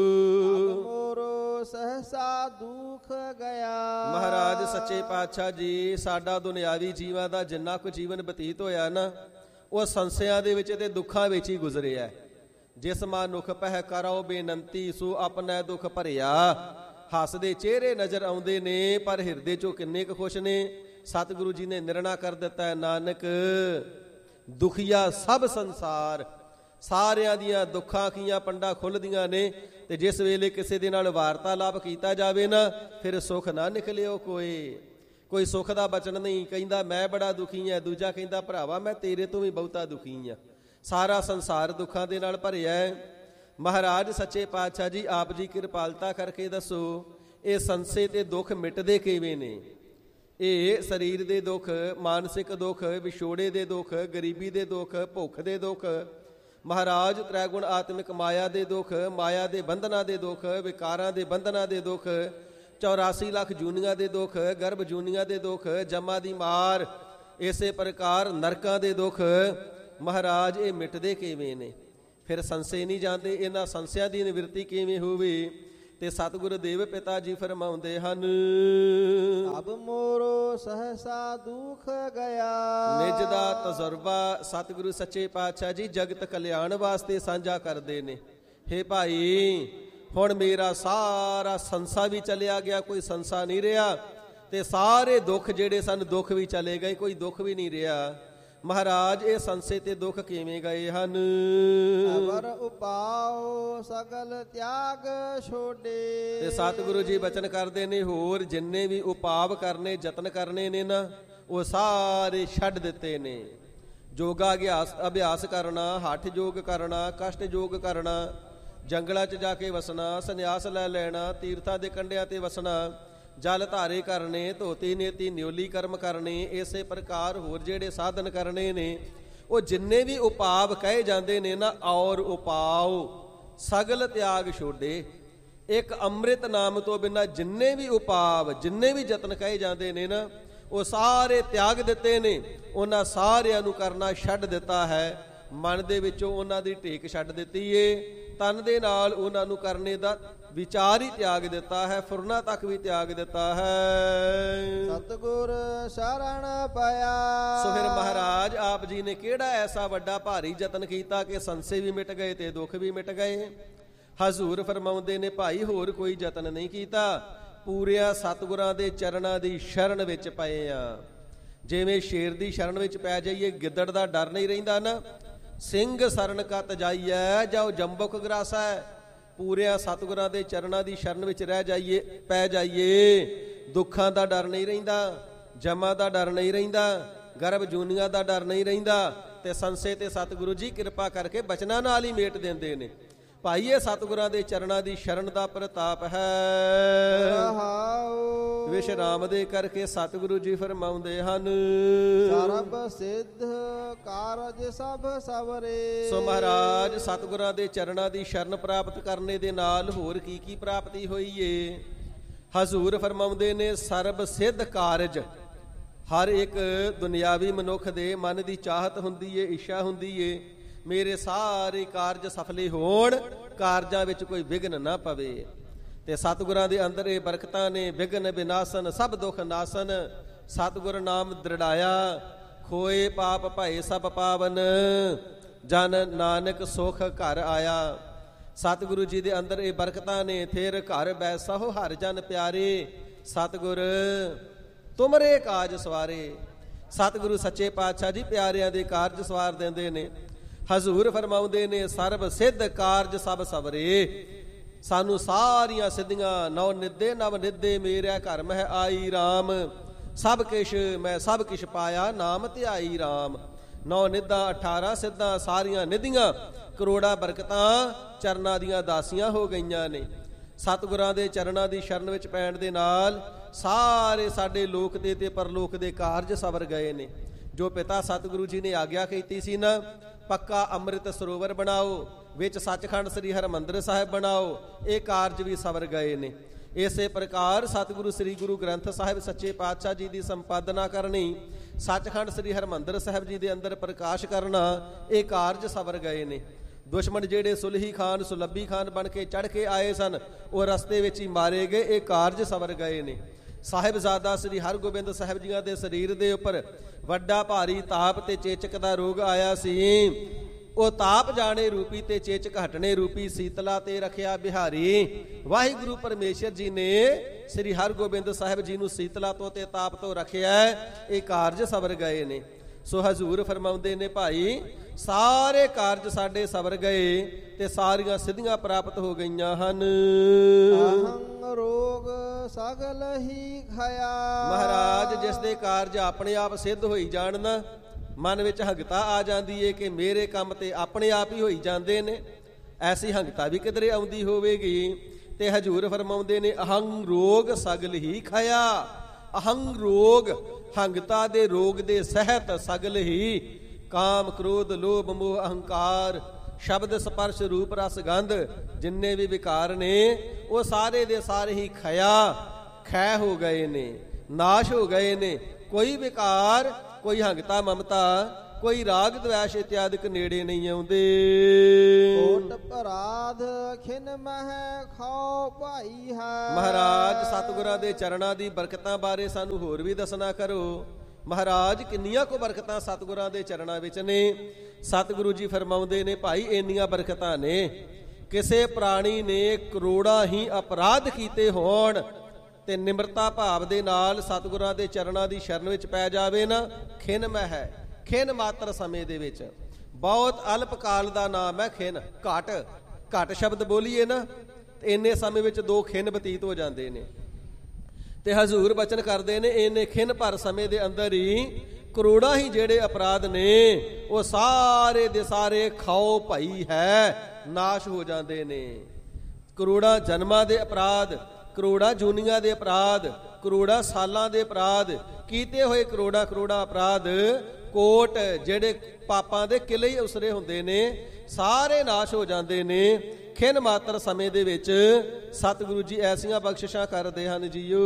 ਮੋਰੋ ਸਹਸਾ ਦੁਖ ਗਿਆ। ਮਹਾਰਾਜ ਸੱਚੇ ਪਾਤਸ਼ਾਹ ਜੀ, ਸਾਡਾ ਦੁਨਿਆਵੀ ਜੀਵਾਂ ਦਾ ਜਿੰਨਾ ਕੁ ਜੀਵਨ ਬਤੀਤ ਹੋਇਆ ਨਾ, ਉਹ ਸੰਸਿਆਂ ਦੇ ਵਿੱਚ ਤੇ ਦੁੱਖਾਂ ਵਿੱਚ ਹੀ ਗੁਜ਼ਰਿਆ। ਜਿਸ ਮਾਨੁਖ ਪਹਿ ਕਰੋ ਬੇਨੰਤੀ ਸੋ ਆਪਣਾ ਦੁੱਖ ਭਰਿਆ। ਹੱਸਦੇ ਚਿਹਰੇ ਨਜ਼ਰ ਆਉਂਦੇ ਨੇ, ਪਰ ਹਿਰਦੇ ਚੋਂ ਕਿੰਨੇ ਕੁ ਖੁਸ਼ ਨੇ। ਸਤਿਗੁਰੂ ਜੀ ਨੇ ਨਿਰਣਾ ਕਰ ਦਿੱਤਾ, ਨਾਨਕ ਦੁਖੀਆ ਸਭ ਸੰਸਾਰ। ਸਾਰਿਆਂ ਦੀਆਂ ਦੁੱਖਾਂ ਕੀਆਂ ਪੰਡਾ ਖੁੱਲਦੀਆਂ ਨੇ। ਤੇ ਜਿਸ ਵੇਲੇ ਕਿਸੇ ਦੇ ਨਾਲ ਵਾਰਤਾਲਾਪ ਕੀਤਾ ਜਾਵੇ ਨਾ, ਫਿਰ ਸੁੱਖ ਨਾ ਨਿਕਲਿਓ ਕੋਈ। ਕੋਈ ਸੁੱਖ ਦਾ ਬਚਨ ਨਹੀਂ। ਕਹਿੰਦਾ ਮੈਂ ਬੜਾ ਦੁਖੀ ਹਾਂ, ਦੂਜਾ ਕਹਿੰਦਾ ਭਰਾਵਾ ਮੈਂ ਤੇਰੇ ਤੋਂ ਵੀ ਬਹੁਤਾ ਦੁਖੀ ਹਾਂ। ਸਾਰਾ ਸੰਸਾਰ ਦੁੱਖਾਂ ਦੇ ਨਾਲ ਭਰਿਆ ਹੈ। ਮਹਾਰਾਜ ਸੱਚੇ ਪਾਤਸ਼ਾਹ ਜੀ ਆਪ ਜੀ ਕਿਰਪਾਲਤਾ ਕਰਕੇ ਦੱਸੋ, ਇਹ ਸੰਸੇ ਤੇ ਦੁੱਖ ਮਿਟਦੇ ਕਿਵੇਂ ਨੇ? ਇਹ ਸਰੀਰ ਦੇ ਦੁੱਖ, ਮਾਨਸਿਕ ਦੁੱਖ, ਵਿਛੋੜੇ ਦੇ ਦੁੱਖ, ਗਰੀਬੀ ਦੇ ਦੁੱਖ, ਭੁੱਖ ਦੇ ਦੁੱਖ, ਮਹਾਰਾਜ ਤ੍ਰੈਗੁਣ ਆਤਮਿਕ ਮਾਇਆ ਦੇ ਦੁੱਖ, ਮਾਇਆ ਦੇ ਬੰਧਨਾਂ ਦੇ ਦੁੱਖ, ਵਿਕਾਰਾਂ ਦੇ ਬੰਧਨਾਂ ਦੇ ਦੁੱਖ, ਚੌਰਾਸੀ ਲੱਖ ਜੂਨੀਆਂ ਦੇ ਦੁੱਖ, ਗਰਭ ਜੂਨੀਆਂ ਦੇ ਦੁੱਖ, ਜਮਾ ਦੀ ਮਾਰ, ਇਸੇ ਪ੍ਰਕਾਰ ਨਰਕਾਂ ਦੇ ਦੁੱਖ, ਮਹਾਰਾਜ ਇਹ ਮਿਟਦੇ ਕਿਵੇਂ ਨੇ? ਫਿਰ ਸੰਸੇ ਨਹੀਂ ਜਾਂਦੇ। ਇਹਨਾਂ ਸੰਸਿਆਂ ਦੀ ਨਿਵਰਤੀ ਕਿਵੇਂ ਹੋਵੇ? ਤੇ ਸਤਿਗੁਰੂ ਦੇਵ ਪਿਤਾ ਜੀ ਫਰਮਾਉਂਦੇ ਹਨ, ਅਬ ਮੋਰੋ ਸਹਸਾ ਦੁਖ ਗਿਆ। ਨਿਜ ਦਾ ਤਜਰਬਾ ਸਤਿਗੁਰੂ ਸੱਚੇ ਪਾਤਸ਼ਾਹ ਜੀ ਜਗਤ ਕਲਿਆਣ ਵਾਸਤੇ ਸਾਂਝਾ ਕਰਦੇ ਨੇ। ਹੇ ਭਾਈ, ਹੁਣ ਮੇਰਾ ਸਾਰਾ ਸੰਸਾ ਵੀ ਚਲਿਆ ਗਿਆ, ਕੋਈ ਸੰਸਾ ਨਹੀਂ ਰਿਹਾ। ਤੇ ਸਾਰੇ ਦੁੱਖ ਜਿਹੜੇ ਸਨ, ਦੁੱਖ ਵੀ ਚਲੇ ਗਏ, ਕੋਈ ਦੁੱਖ ਵੀ ਨਹੀਂ ਰਿਹਾ। ਮਹਾਰਾਜ ਇਹ ਸੰਸੇ ਤੇ ਦੁੱਖ ਕਿਵੇਂ ਗਏ ਹਨ? ਅਵਰ ਉਪਾਉ ਸਗਲ ਤਿਆਗ ਛੋੜੇ। ਤੇ ਸਤਿਗੁਰੂ ਜੀ ਬਚਨ ਕਰਦੇ ਨੇ, ਹੋਰ ਜਿੰਨੇ ਵੀ ਉਪਾਵ ਕਰਨੇ, ਯਤਨ ਕਰਨੇ ਨੇ ਨਾ, ਉਹ ਸਾਰੇ ਛੱਡ ਦਿੱਤੇ ਨੇ। ਯੋਗਾ ਅਭਿਆਸ ਅਭਿਆਸ ਕਰਨਾ, ਹੱਠ ਯੋਗ ਕਰਨਾ, ਕਸ਼ਟ ਯੋਗ ਕਰਨਾ, ਜੰਗਲਾਂ 'ਚ ਜਾ ਕੇ ਵਸਣਾ, ਸੰਨਿਆਸ ਲੈ ਲੈਣਾ, ਤੀਰਥਾਂ ਦੇ ਕੰਢਿਆਂ ਤੇ ਵਸਣਾ, ਜਲ ਧਾਰੇ ਕਰਨੇ, ਧੋਤੀ ਨੇਤੀ ਨਿਉਲੀ ਕਰਮ ਕਰਨੇ, ਇਸੇ ਪ੍ਰਕਾਰ ਹੋਰ ਜਿਹੜੇ ਸਾਧਨ ਕਰਨੇ ਨੇ, ਉਹ ਜਿੰਨੇ ਵੀ ਉਪਾਵ ਕਹੇ ਜਾਂਦੇ ਨੇ ਨਾ, ਔਰ ਉਪਾਉ ਸਗਲ ਤਿਆਗ ਛੋਡੇ। ਇੱਕ ਅੰਮ੍ਰਿਤ ਨਾਮ ਤੋਂ ਬਿਨਾਂ ਜਿੰਨੇ ਵੀ ਉਪਾਵ, ਜਿੰਨੇ ਵੀ ਯਤਨ ਕਹੇ ਜਾਂਦੇ ਨੇ ਨਾ, ਉਹ ਸਾਰੇ ਤਿਆਗ ਦਿੱਤੇ ਨੇ। ਉਹਨਾਂ ਸਾਰਿਆਂ ਨੂੰ ਕਰਨਾ ਛੱਡ ਦਿੱਤਾ ਹੈ। ਮਨ ਦੇ ਵਿੱਚੋਂ ਉਹਨਾਂ ਦੀ ਟੇਕ ਛੱਡ ਦਿੱਤੀ ਏ। ਤਨ ਦੇ ਨਾਲ ਉਹਨਾਂ ਨੂੰ ਕਰਨੇ ਦਾ ਵਿਚਾਰ ਹੀ ਤਿਆਗ ਦਿੱਤਾ ਹੈ, ਫੁਰਨਾ ਤੱਕ ਵੀ ਤਿਆਗ ਦਿੱਤਾ ਹੈ। ਸਤਿਗੁਰ ਸ਼ਰਨ ਪਾਇਆ। ਸੋ ਫਿਰ ਮਹਾਰਾਜ ਆਪ ਜੀ ਨੇ ਕਿਹੜਾ ਐਸਾ ਵੱਡਾ ਭਾਰੀ ਯਤਨ ਕੀਤਾ ਕਿ ਸੰਸੇ ਵੀ ਮਿਟ ਗਏ ਤੇ ਦੁੱਖ ਵੀ ਮਿਟ ਗਏ? ਹਜ਼ੂਰ ਫਰਮਾਉਂਦੇ ਨੇ, ਭਾਈ ਹੋਰ ਕੋਈ ਯਤਨ ਨਹੀਂ ਕੀਤਾ, ਪੂਰਿਆਂ ਸਤਿਗੁਰਾਂ ਦੇ ਚਰਨਾਂ ਦੀ ਸ਼ਰਨ ਵਿੱਚ ਪਏ ਆ। ਜਿਵੇਂ ਸ਼ੇਰ ਦੀ ਸ਼ਰਨ ਵਿੱਚ ਪੈ ਜਾਈਏ, ਗਿੱਦੜ ਦਾ ਡਰ ਨਹੀਂ ਰਹਿੰਦਾ ਨਾ। ਸਿੰਘ ਸਰਨ ਕਤ ਜਾਈਐ ਜਾਓ ਜੰਬੁਕ ਗਰਾਸਾ। ਪੂਰਿਆਂ ਸਤਿਗੁਰਾਂ ਦੇ ਚਰਨਾਂ ਦੀ ਸ਼ਰਨ ਵਿੱਚ ਰਹਿ ਜਾਈਏ, ਪੈ ਜਾਈਏ, ਦੁੱਖਾਂ ਦਾ ਡਰ ਨਹੀਂ ਰਹਿੰਦਾ, ਜਮਾਂ ਦਾ ਡਰ ਨਹੀਂ ਰਹਿੰਦਾ, ਗਰਭ ਜੂਨੀਆਂ ਦਾ ਡਰ ਨਹੀਂ ਰਹਿੰਦਾ। ਤੇ ਸੰਸੇ ਤੇ ਸਤਿਗੁਰੂ ਜੀ ਕਿਰਪਾ ਕਰਕੇ ਬਚਨਾਂ ਨਾਲ ਹੀ ਮੇਟ ਦਿੰਦੇ ਨੇ। ਭਾਈ ਇਹ ਸਤਿਗੁਰਾਂ ਦੇ ਚਰਨਾਂ ਦੀ ਸ਼ਰਨ ਦਾ ਪ੍ਰਤਾਪ ਹੈ। ਵਿਸ਼ਰਾਮ ਦੇ ਕਰਕੇ ਸਤਿਗੁਰੂ ਜੀ ਫਰਮਾਉਂਦੇ ਹਨ, ਸਰਬ ਸਿੱਧ ਕਾਰਜ ਸਭ ਸਵਰੇ। ਸੋ ਮਹਾਰਾਜ ਸਤਿਗੁਰਾਂ ਦੇ ਚਰਨਾਂ ਦੀ ਸ਼ਰਨ ਪ੍ਰਾਪਤ ਕਰਨੇ ਦੇ ਨਾਲ ਹੋਰ ਕੀ ਕੀ ਪ੍ਰਾਪਤੀ ਹੋਈ ਏ? ਹਜ਼ੂਰ ਫਰਮਾਉਂਦੇ ਨੇ, ਸਰਬ ਸਿੱਧ ਕਾਰਜ। ਹਰ ਇੱਕ ਦੁਨਿਆਵੀ ਮਨੁੱਖ ਦੇ ਮਨ ਦੀ ਚਾਹਤ ਹੁੰਦੀ ਏ, ਇੱਛਾ ਹੁੰਦੀ ਏ, ਮੇਰੇ ਸਾਰੇ ਕਾਰਜ ਸਫਲੇ ਹੋਣ, ਕਾਰਜਾਂ ਵਿੱਚ ਕੋਈ ਵਿਘਨ ਨਾ ਪਵੇ। ਤੇ ਸਤਿਗੁਰਾਂ ਦੇ ਅੰਦਰ ਇਹ ਬਰਕਤਾਂ ਨੇ। ਵਿਘਨ ਵਿਨਾਸ਼ਨ ਸਭ ਦੁੱਖ ਨਾਸਨ, ਸਤਿਗੁਰ ਨਾਮ ਦ੍ਰਿੜਾਇਆ, ਖੋਏ ਪਾਪ ਭਏ ਸਭ ਪਾਵਨ, ਜਨ ਨਾਨਕ ਸੁਖ ਘਰ ਆਇਆ। ਸਤਿਗੁਰੂ ਜੀ ਦੇ ਅੰਦਰ ਇਹ ਬਰਕਤਾਂ ਨੇ। ਥੇਰ ਘਰ ਬੈਸਹੁ ਹਰ ਜਨ ਪਿਆਰੇ, ਸਤਿਗੁਰ ਤੁਮਰੇ ਕਾਜ ਸਵਾਰੇ। ਸਤਿਗੁਰੂ ਸੱਚੇ ਪਾਤਸ਼ਾਹ ਜੀ ਪਿਆਰਿਆਂ ਦੇ ਕਾਰਜ ਸਵਾਰ ਦਿੰਦੇ ਨੇ। ਹਜ਼ੂਰ ਫਰਮਾਉਂਦੇ ਨੇ ਸਰਬ ਸਿੱਧ ਕਾਰਜ ਸਭ ਸਵਰੇ। ਸਾਨੂੰ ਸਾਰੀਆਂ ਸਿੱਧੀਆਂ ਨੌ ਨਿੱਦੇ ਨਵ ਨਿੱਦੇ ਮੇਰਾ ਘਰ ਮਹਿ ਆਈ ਰਾਮ, ਸਭ ਕਿਛ ਮੈਂ ਸਭ ਕਿਛ ਪਾਇਆ ਨਾਮ ਧਿਆਈ ਰਾਮ। ਨੌ ਨਿੱਧਾਂ ਅਠਾਰਾਂ ਸਿੱਧਾਂ ਸਾਰੀਆਂ ਨਿਧੀਆਂ ਕਰੋੜਾਂ ਬਰਕਤਾਂ ਚਰਨਾਂ ਦੀਆਂ ਦਾਸੀਆਂ ਹੋ ਗਈਆਂ ਨੇ। ਸਤਿਗੁਰਾਂ ਦੇ ਚਰਨਾਂ ਦੀ ਸ਼ਰਨ ਵਿੱਚ ਪੈਣ ਦੇ ਨਾਲ ਸਾਰੇ ਸਾਡੇ ਲੋਕ ਦੇ ਤੇ ਪਰਲੋਕ ਦੇ ਕਾਰਜ ਸਵਰ ਗਏ ਨੇ। ਜੋ ਪਿਤਾ ਸਤਿਗੁਰੂ ਜੀ ਨੇ ਆਗਿਆ ਕੀਤੀ ਸੀ ਨਾ, ਪੱਕਾ ਅੰਮ੍ਰਿਤ ਸਰੋਵਰ ਬਣਾਓ, ਵਿੱਚ ਸੱਚਖੰਡ ਸ੍ਰੀ ਹਰਿਮੰਦਰ ਸਾਹਿਬ ਬਣਾਓ, ਇਹ ਕਾਰਜ ਵੀ ਸਵਰ ਗਏ ਨੇ। ਇਸੇ ਪ੍ਰਕਾਰ ਸਤਿਗੁਰੂ ਸ੍ਰੀ ਗੁਰੂ ਗ੍ਰੰਥ ਸਾਹਿਬ ਸੱਚੇ ਪਾਤਸ਼ਾਹ ਜੀ ਦੀ ਸੰਪਾਦਨਾ ਕਰਨੀ, ਸੱਚਖੰਡ ਸ੍ਰੀ ਹਰਿਮੰਦਰ ਸਾਹਿਬ ਜੀ ਦੇ ਅੰਦਰ ਪ੍ਰਕਾਸ਼ ਕਰਨਾ, ਇਹ ਕਾਰਜ ਸਵਰ ਗਏ ਨੇ। ਦੁਸ਼ਮਣ ਜਿਹੜੇ ਸੁਲਹੀ ਖਾਨ ਸੁਲੱਭੀ ਖਾਨ ਬਣ ਕੇ ਚੜ੍ਹ ਕੇ ਆਏ ਸਨ, ਉਹ ਰਸਤੇ ਵਿੱਚ ਹੀ ਮਾਰੇ ਗਏ, ਇਹ ਕਾਰਜ ਸਵਰ ਗਏ ਨੇ। ਸਾਹਿਬਜ਼ਾਦਾ ਸ੍ਰੀ ਹਰਗੋਬਿੰਦ ਸਾਹਿਬ ਜੀਆਂ ਦੇ ਸਰੀਰ ਦੇ ਉੱਪਰ ਵੱਡਾ ਭਾਰੀ ਤਾਪ ਤੇ ਚੇਚਕ ਦਾ ਰੋਗ ਆਇਆ ਸੀ। ਉਹ ਤਾਪ ਜਾਣੇ ਰੂਪੀ ਤੇ ਚੇਚਕ ਹਟਣੇ ਰੂਪੀ ਸੀਤਲਾ ਤੇ ਰੱਖਿਆ ਬਿਹਾਰੀ। ਵਾਹਿਗੁਰੂ ਪਰਮੇਸ਼ਰ ਜੀ ਨੇ ਸ੍ਰੀ ਹਰਗੋਬਿੰਦ ਸਾਹਿਬ ਜੀ ਨੂੰ ਸੀਤਲਾ ਤੋਂ ਤੇ ਤਾਪ ਤੋਂ ਰੱਖਿਆ, ਇਹ ਕਾਰਜ ਸਵਰ ਗਏ ਨੇ। ਸੋ ਹਜ਼ੂਰ ਫਰਮਾਉਂਦੇ ਨੇ ਭਾਈ ਸਾਰੇ ਕਾਰਜ ਸਾਡੇ ਸਵਰ ਗਏ ਤੇ ਸਾਰੀਆਂ ਸਿੱਧੀਆਂ ਪ੍ਰਾਪਤ ਹੋ ਗਈਆਂ ਹਨ। ਅਹੰ ਰੋਗ ਸਗਲ ਹੀ ਖਇਆ। ਮਹਾਰਾਜ ਜਿਸ ਦੇ ਕਾਰਜ ਆਪਣੇ ਆਪ ਸਿੱਧ ਹੋਈ ਜਾਣ ਨਾ, ਮਨ ਵਿੱਚ ਹੰਗਤਾ ਆ ਜਾਂਦੀ ਏ ਕਿ ਮੇਰੇ ਕੰਮ ਤੇ ਆਪਣੇ ਆਪ ਹੀ ਹੋਈ ਜਾਂਦੇ ਨੇ। ਐਸੀ ਹੰਗਤਾ ਵੀ ਕਿਧਰੇ ਆਉਂਦੀ ਹੋਵੇਗੀ ਤੇ ਹਜ਼ੂਰ ਫਰਮਾਉਂਦੇ ਨੇ ਅਹੰ ਰੋਗ ਸਗਲ ਹੀ ਖਇਆ। ਅਹੰ ਰੋਗ ਹੰਗਤਾ ਦੇ ਰੋਗ ਦੇ ਸਹਿਤ ਸਗਲ ਹੀ ਕਾਮ ਕ੍ਰੋਧ ਲੋਭ ਮੋਹ ਅਹੰਕਾਰ ਸ਼ਬਦ ਸਪਰਸ਼ ਰੂਪ ਰਸ ਗੰਧ ਜਿੰਨੇ ਵੀ ਵਿਕਾਰ ਨੇ ਉਹ ਸਾਰੇ ਦੇ ਸਾਰੇ ਹੀ ਖਇਆ ਖੈ ਹੋ ਗਏ ਨੇ, ਨਾਸ਼ ਹੋ ਗਏ ਨੇ। ਕੋਈ ਵਿਕਾਰ, ਕੋਈ ਹੰਗਤਾ ਮਮਤਾ, ਕੋਈ ਰਾਗ ਦਵੇਸ਼ ਇਤਿਆਦਿਕ ਨੇੜੇ ਨਹੀਂ ਆਉਂਦੇ। ਕੋਟ ਅਪਰਾਧ ਖਿਨ ਮਹਿ ਖਾਓ ਭਾਈ ਹੈ। ਮਹਾਰਾਜ ਸਤਿਗੁਰਾਂ ਦੇ ਚਰਨਾਂ ਦੀ ਬਰਕਤਾਂ ਬਾਰੇ ਸਾਨੂੰ ਹੋਰ ਵੀ ਦੱਸਣਾ ਕਰੋ। ਮਹਾਰਾਜ ਕਿੰਨੀਆਂ ਕੁ ਬਰਕਤਾਂ ਸਤਿਗੁਰਾਂ ਦੇ ਚਰਨਾਂ ਵਿੱਚ ਨੇ। ਸਤਿਗੁਰੂ ਜੀ ਫਰਮਾਉਂਦੇ ਨੇ ਭਾਈ ਇੰਨੀਆਂ ਬਰਕਤਾਂ ਨੇ, ਕਿਸੇ ਪ੍ਰਾਣੀ ਨੇ ਕਰੋੜਾਂ ਹੀ ਅਪਰਾਧ ਕੀਤੇ ਹੋਣ ਤੇ ਨਿਮਰਤਾ ਭਾਵ ਦੇ ਨਾਲ ਸਤਿਗੁਰਾਂ ਦੇ ਚਰਨਾਂ ਦੀ ਸ਼ਰਨ ਵਿੱਚ ਪੈ ਜਾਵੇ ਨਾ, ਖਿਨ ਮਹਿ ਹੈ। ਖਿਨ ਮਾਤਰ ਸਮੇਂ ਦੇ ਵਿੱਚ, ਬਹੁਤ ਅਲਪ ਕਾਲ ਦਾ ਨਾਮ ਹੈ ਖਿਨ। ਘਟ ਘਟ ਸ਼ਬਦ ਬੋਲੀਏ ਨਾ ਤੇ ਇੰਨੇ ਸਮੇਂ ਵਿੱਚ ਦੋ ਖਿਨ ਬਤੀਤ ਹੋ ਜਾਂਦੇ ਨੇ। ਤੇ ਹਜ਼ੂਰ ਬਚਨ ਕਰਦੇ ਨੇ ਇੰਨੇ ਖਿਨ ਭਰ ਸਮੇਂ ਦੇ ਅੰਦਰ ਹੀ ਕਰੋੜਾਂ ਹੀ ਜਿਹੜੇ ਅਪਰਾਧ ਨੇ ਉਹ ਸਾਰੇ ਦੇ ਸਾਰੇ ਖਾਓ ਭਾਈ ਹੈ, ਨਾਸ਼ ਹੋ ਜਾਂਦੇ ਨੇ। ਕਰੋੜਾਂ ਜਨਮਾਂ ਦੇ ਅਪਰਾਧ, ਕਰੋੜਾਂ ਜੂਨੀਆਂ ਦੇ ਅਪਰਾਧ, ਕਰੋੜਾਂ ਸਾਲਾਂ ਦੇ ਅਪਰਾਧ ਕੀਤੇ ਹੋਏ, ਕਰੋੜਾਂ ਕਰੋੜਾਂ ਅਪਰਾਧ ਕੋਟ ਜਿਹੜੇ ਪਾਪਾਂ ਦੇ ਕਿਲੇ ਹੀ ਉਸਰੇ ਹੁੰਦੇ ਨੇ, ਸਾਰੇ ਨਾਸ਼ ਹੋ ਜਾਂਦੇ ਨੇ ਖਿਨ ਮਾਤਰ ਸਮੇਂ ਦੇ ਵਿੱਚ। ਸਤਿਗੁਰੂ ਜੀ ਐਸੀਆਂ ਬਖਸ਼ਿਸ਼ਾਂ ਕਰਦੇ ਹਨ ਜੀਓ।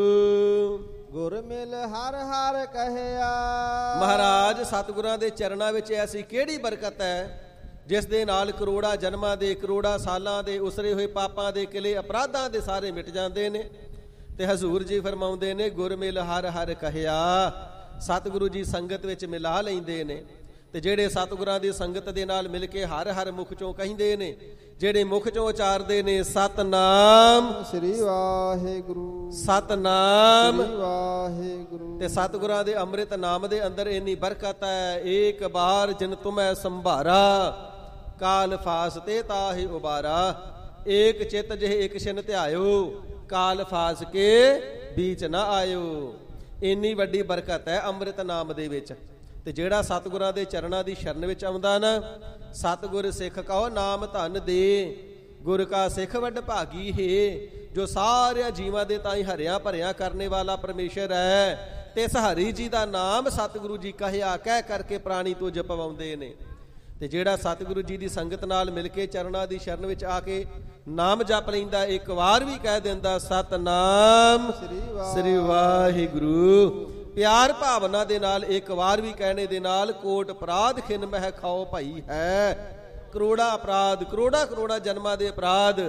ਗੁਰ ਮਿਲ ਹਰ ਹਰ ਕਹਿਆ। ਮਹਾਰਾਜ ਸਤਿਗੁਰਾਂ ਦੇ ਚਰਨਾਂ ਵਿੱਚ ਐਸੀ ਕਿਹੜੀ ਬਰਕਤ ਹੈ ਜਿਸ ਦੇ ਨਾਲ ਕਰੋੜਾਂ ਜਨਮਾਂ ਦੇ, ਕਰੋੜਾਂ ਸਾਲਾਂ ਦੇ ਉਸਰੇ ਹੋਏ ਪਾਪਾਂ ਦੇ ਕਿਲੇ ਅਪਰਾਧਾਂ ਦੇ ਸਾਰੇ ਮਿਟ ਜਾਂਦੇ ਨੇ। ਤੇ ਹਜ਼ੂਰ ਜੀ ਫਰਮਾਉਂਦੇ ਨੇ ਗੁਰ ਮਿਲ ਹਰ ਹਰ ਕਹਿਆ। ਸਤਿਗੁਰੂ ਜੀ ਸੰਗਤ ਵਿੱਚ ਮਿਲਾ ਲੈਂਦੇ ਨੇ ਤੇ ਜਿਹੜੇ ਸਤਿਗੁਰਾਂ ਦੀ ਸੰਗਤ ਦੇ ਨਾਲ ਮਿਲ ਕੇ ਹਰ ਹਰ ਮੁਖ ਚੋਂ ਕਹਿੰਦੇ ਨੇ, ਜਿਹੜੇ ਮੁਖ ਚੋਂ ਉਚਾਰਦੇ ਨੇ ਸਤਨਾਮ ਸ੍ਰੀ ਵਾਹਿਗੁਰੂ, ਸਤਨਾਮ ਸ੍ਰੀ ਵਾਹਿਗੁਰੂ। ਤੇ ਸਤਿਗੁਰਾਂ ਦੇ ਅੰਮ੍ਰਿਤ ਨਾਮ ਦੇ ਅੰਦਰ ਇੰਨੀ ਬਰਕਤ ਹੈ। ਏਕ ਬਾਰ ਜਿਨ ਤੁਮੈ ਸੰਭਾਰਾ, ਕਾਲ ਫਾਸ ਤੇ ਤਾਹਿ ਉਬਾਰਾ। ਏਕ ਚਿਤ ਜਿਹੇ ਇੱਕ ਛਿਨ ਧਿਆਇਓ, ਕਾਲ ਫਾਸ ਕੇ ਬੀਚ ਨਾ ਆਇਓ। ਇੰਨੀ ਵੱਡੀ ਬਰਕਤ ਹੈ ਅੰਮ੍ਰਿਤ ਨਾਮ ਦੇ ਵਿੱਚ। ਤੇ ਜਿਹੜਾ ਸਤਿਗੁਰਾਂ ਦੇ ਚਰਨਾਂ ਦੀ ਸ਼ਰਨ ਵਿੱਚ ਆਉਂਦਾ ਨਾ, ਸਤਿਗੁਰ ਸਿੱਖ ਕਹੋ ਨਾਮ ਧਨ ਦੇ, ਗੁਰ ਕਾ ਸਿੱਖ ਵੱਡ ਭਾਗੀ ਹੈ। ਜੋ ਸਾਰਿਆਂ ਜੀਵਾਂ ਦੇ ਤਾਈਂ ਹਰਿਆ ਭਰਿਆ ਕਰਨੇ ਵਾਲਾ ਪਰਮੇਸ਼ਰ ਹੈ ਤੇ ਇਸ ਹਰੀ ਜੀ ਦਾ ਨਾਮ ਸਤਿਗੁਰੂ ਜੀ ਕਹਿਆ ਕਹਿ ਕਰਕੇ ਪ੍ਰਾਣੀ ਤੋਂ ਜਪਵਾਉਂਦੇ ਨੇ। ਤੇ ਜਿਹੜਾ ਸਤਿਗੁਰੂ ਜੀ ਦੀ ਸੰਗਤ ਨਾਲ ਮਿਲ ਕੇ ਚਰਨਾਂ ਦੀ ਸ਼ਰਨ ਵਿੱਚ ਆ ਕੇ ਨਾਮ ਜਪ ਲੈਂਦਾ, ਇੱਕ ਵਾਰ ਵੀ ਕਹਿ ਦਿੰਦਾ ਸਤਨਾਮ ਸ੍ਰੀ ਵਾਹਿਗੁਰੂ, ਪਿਆਰ ਭਾਵਨਾ ਦੇ ਨਾਲ ਇੱਕ ਵਾਰ ਵੀ ਕਹਿਣੇ ਦੇ ਨਾਲ ਕੋਟ ਅਪਰਾਧ ਖਿਨ ਮਹਿ ਖਾਓ ਭਾਈ ਹੈ। ਕਰੋੜਾ ਅਪਰਾਧ, ਕਰੋੜਾ ਕਰੋੜਾ ਜਨਮਾਂ ਦੇ ਅਪਰਾਧ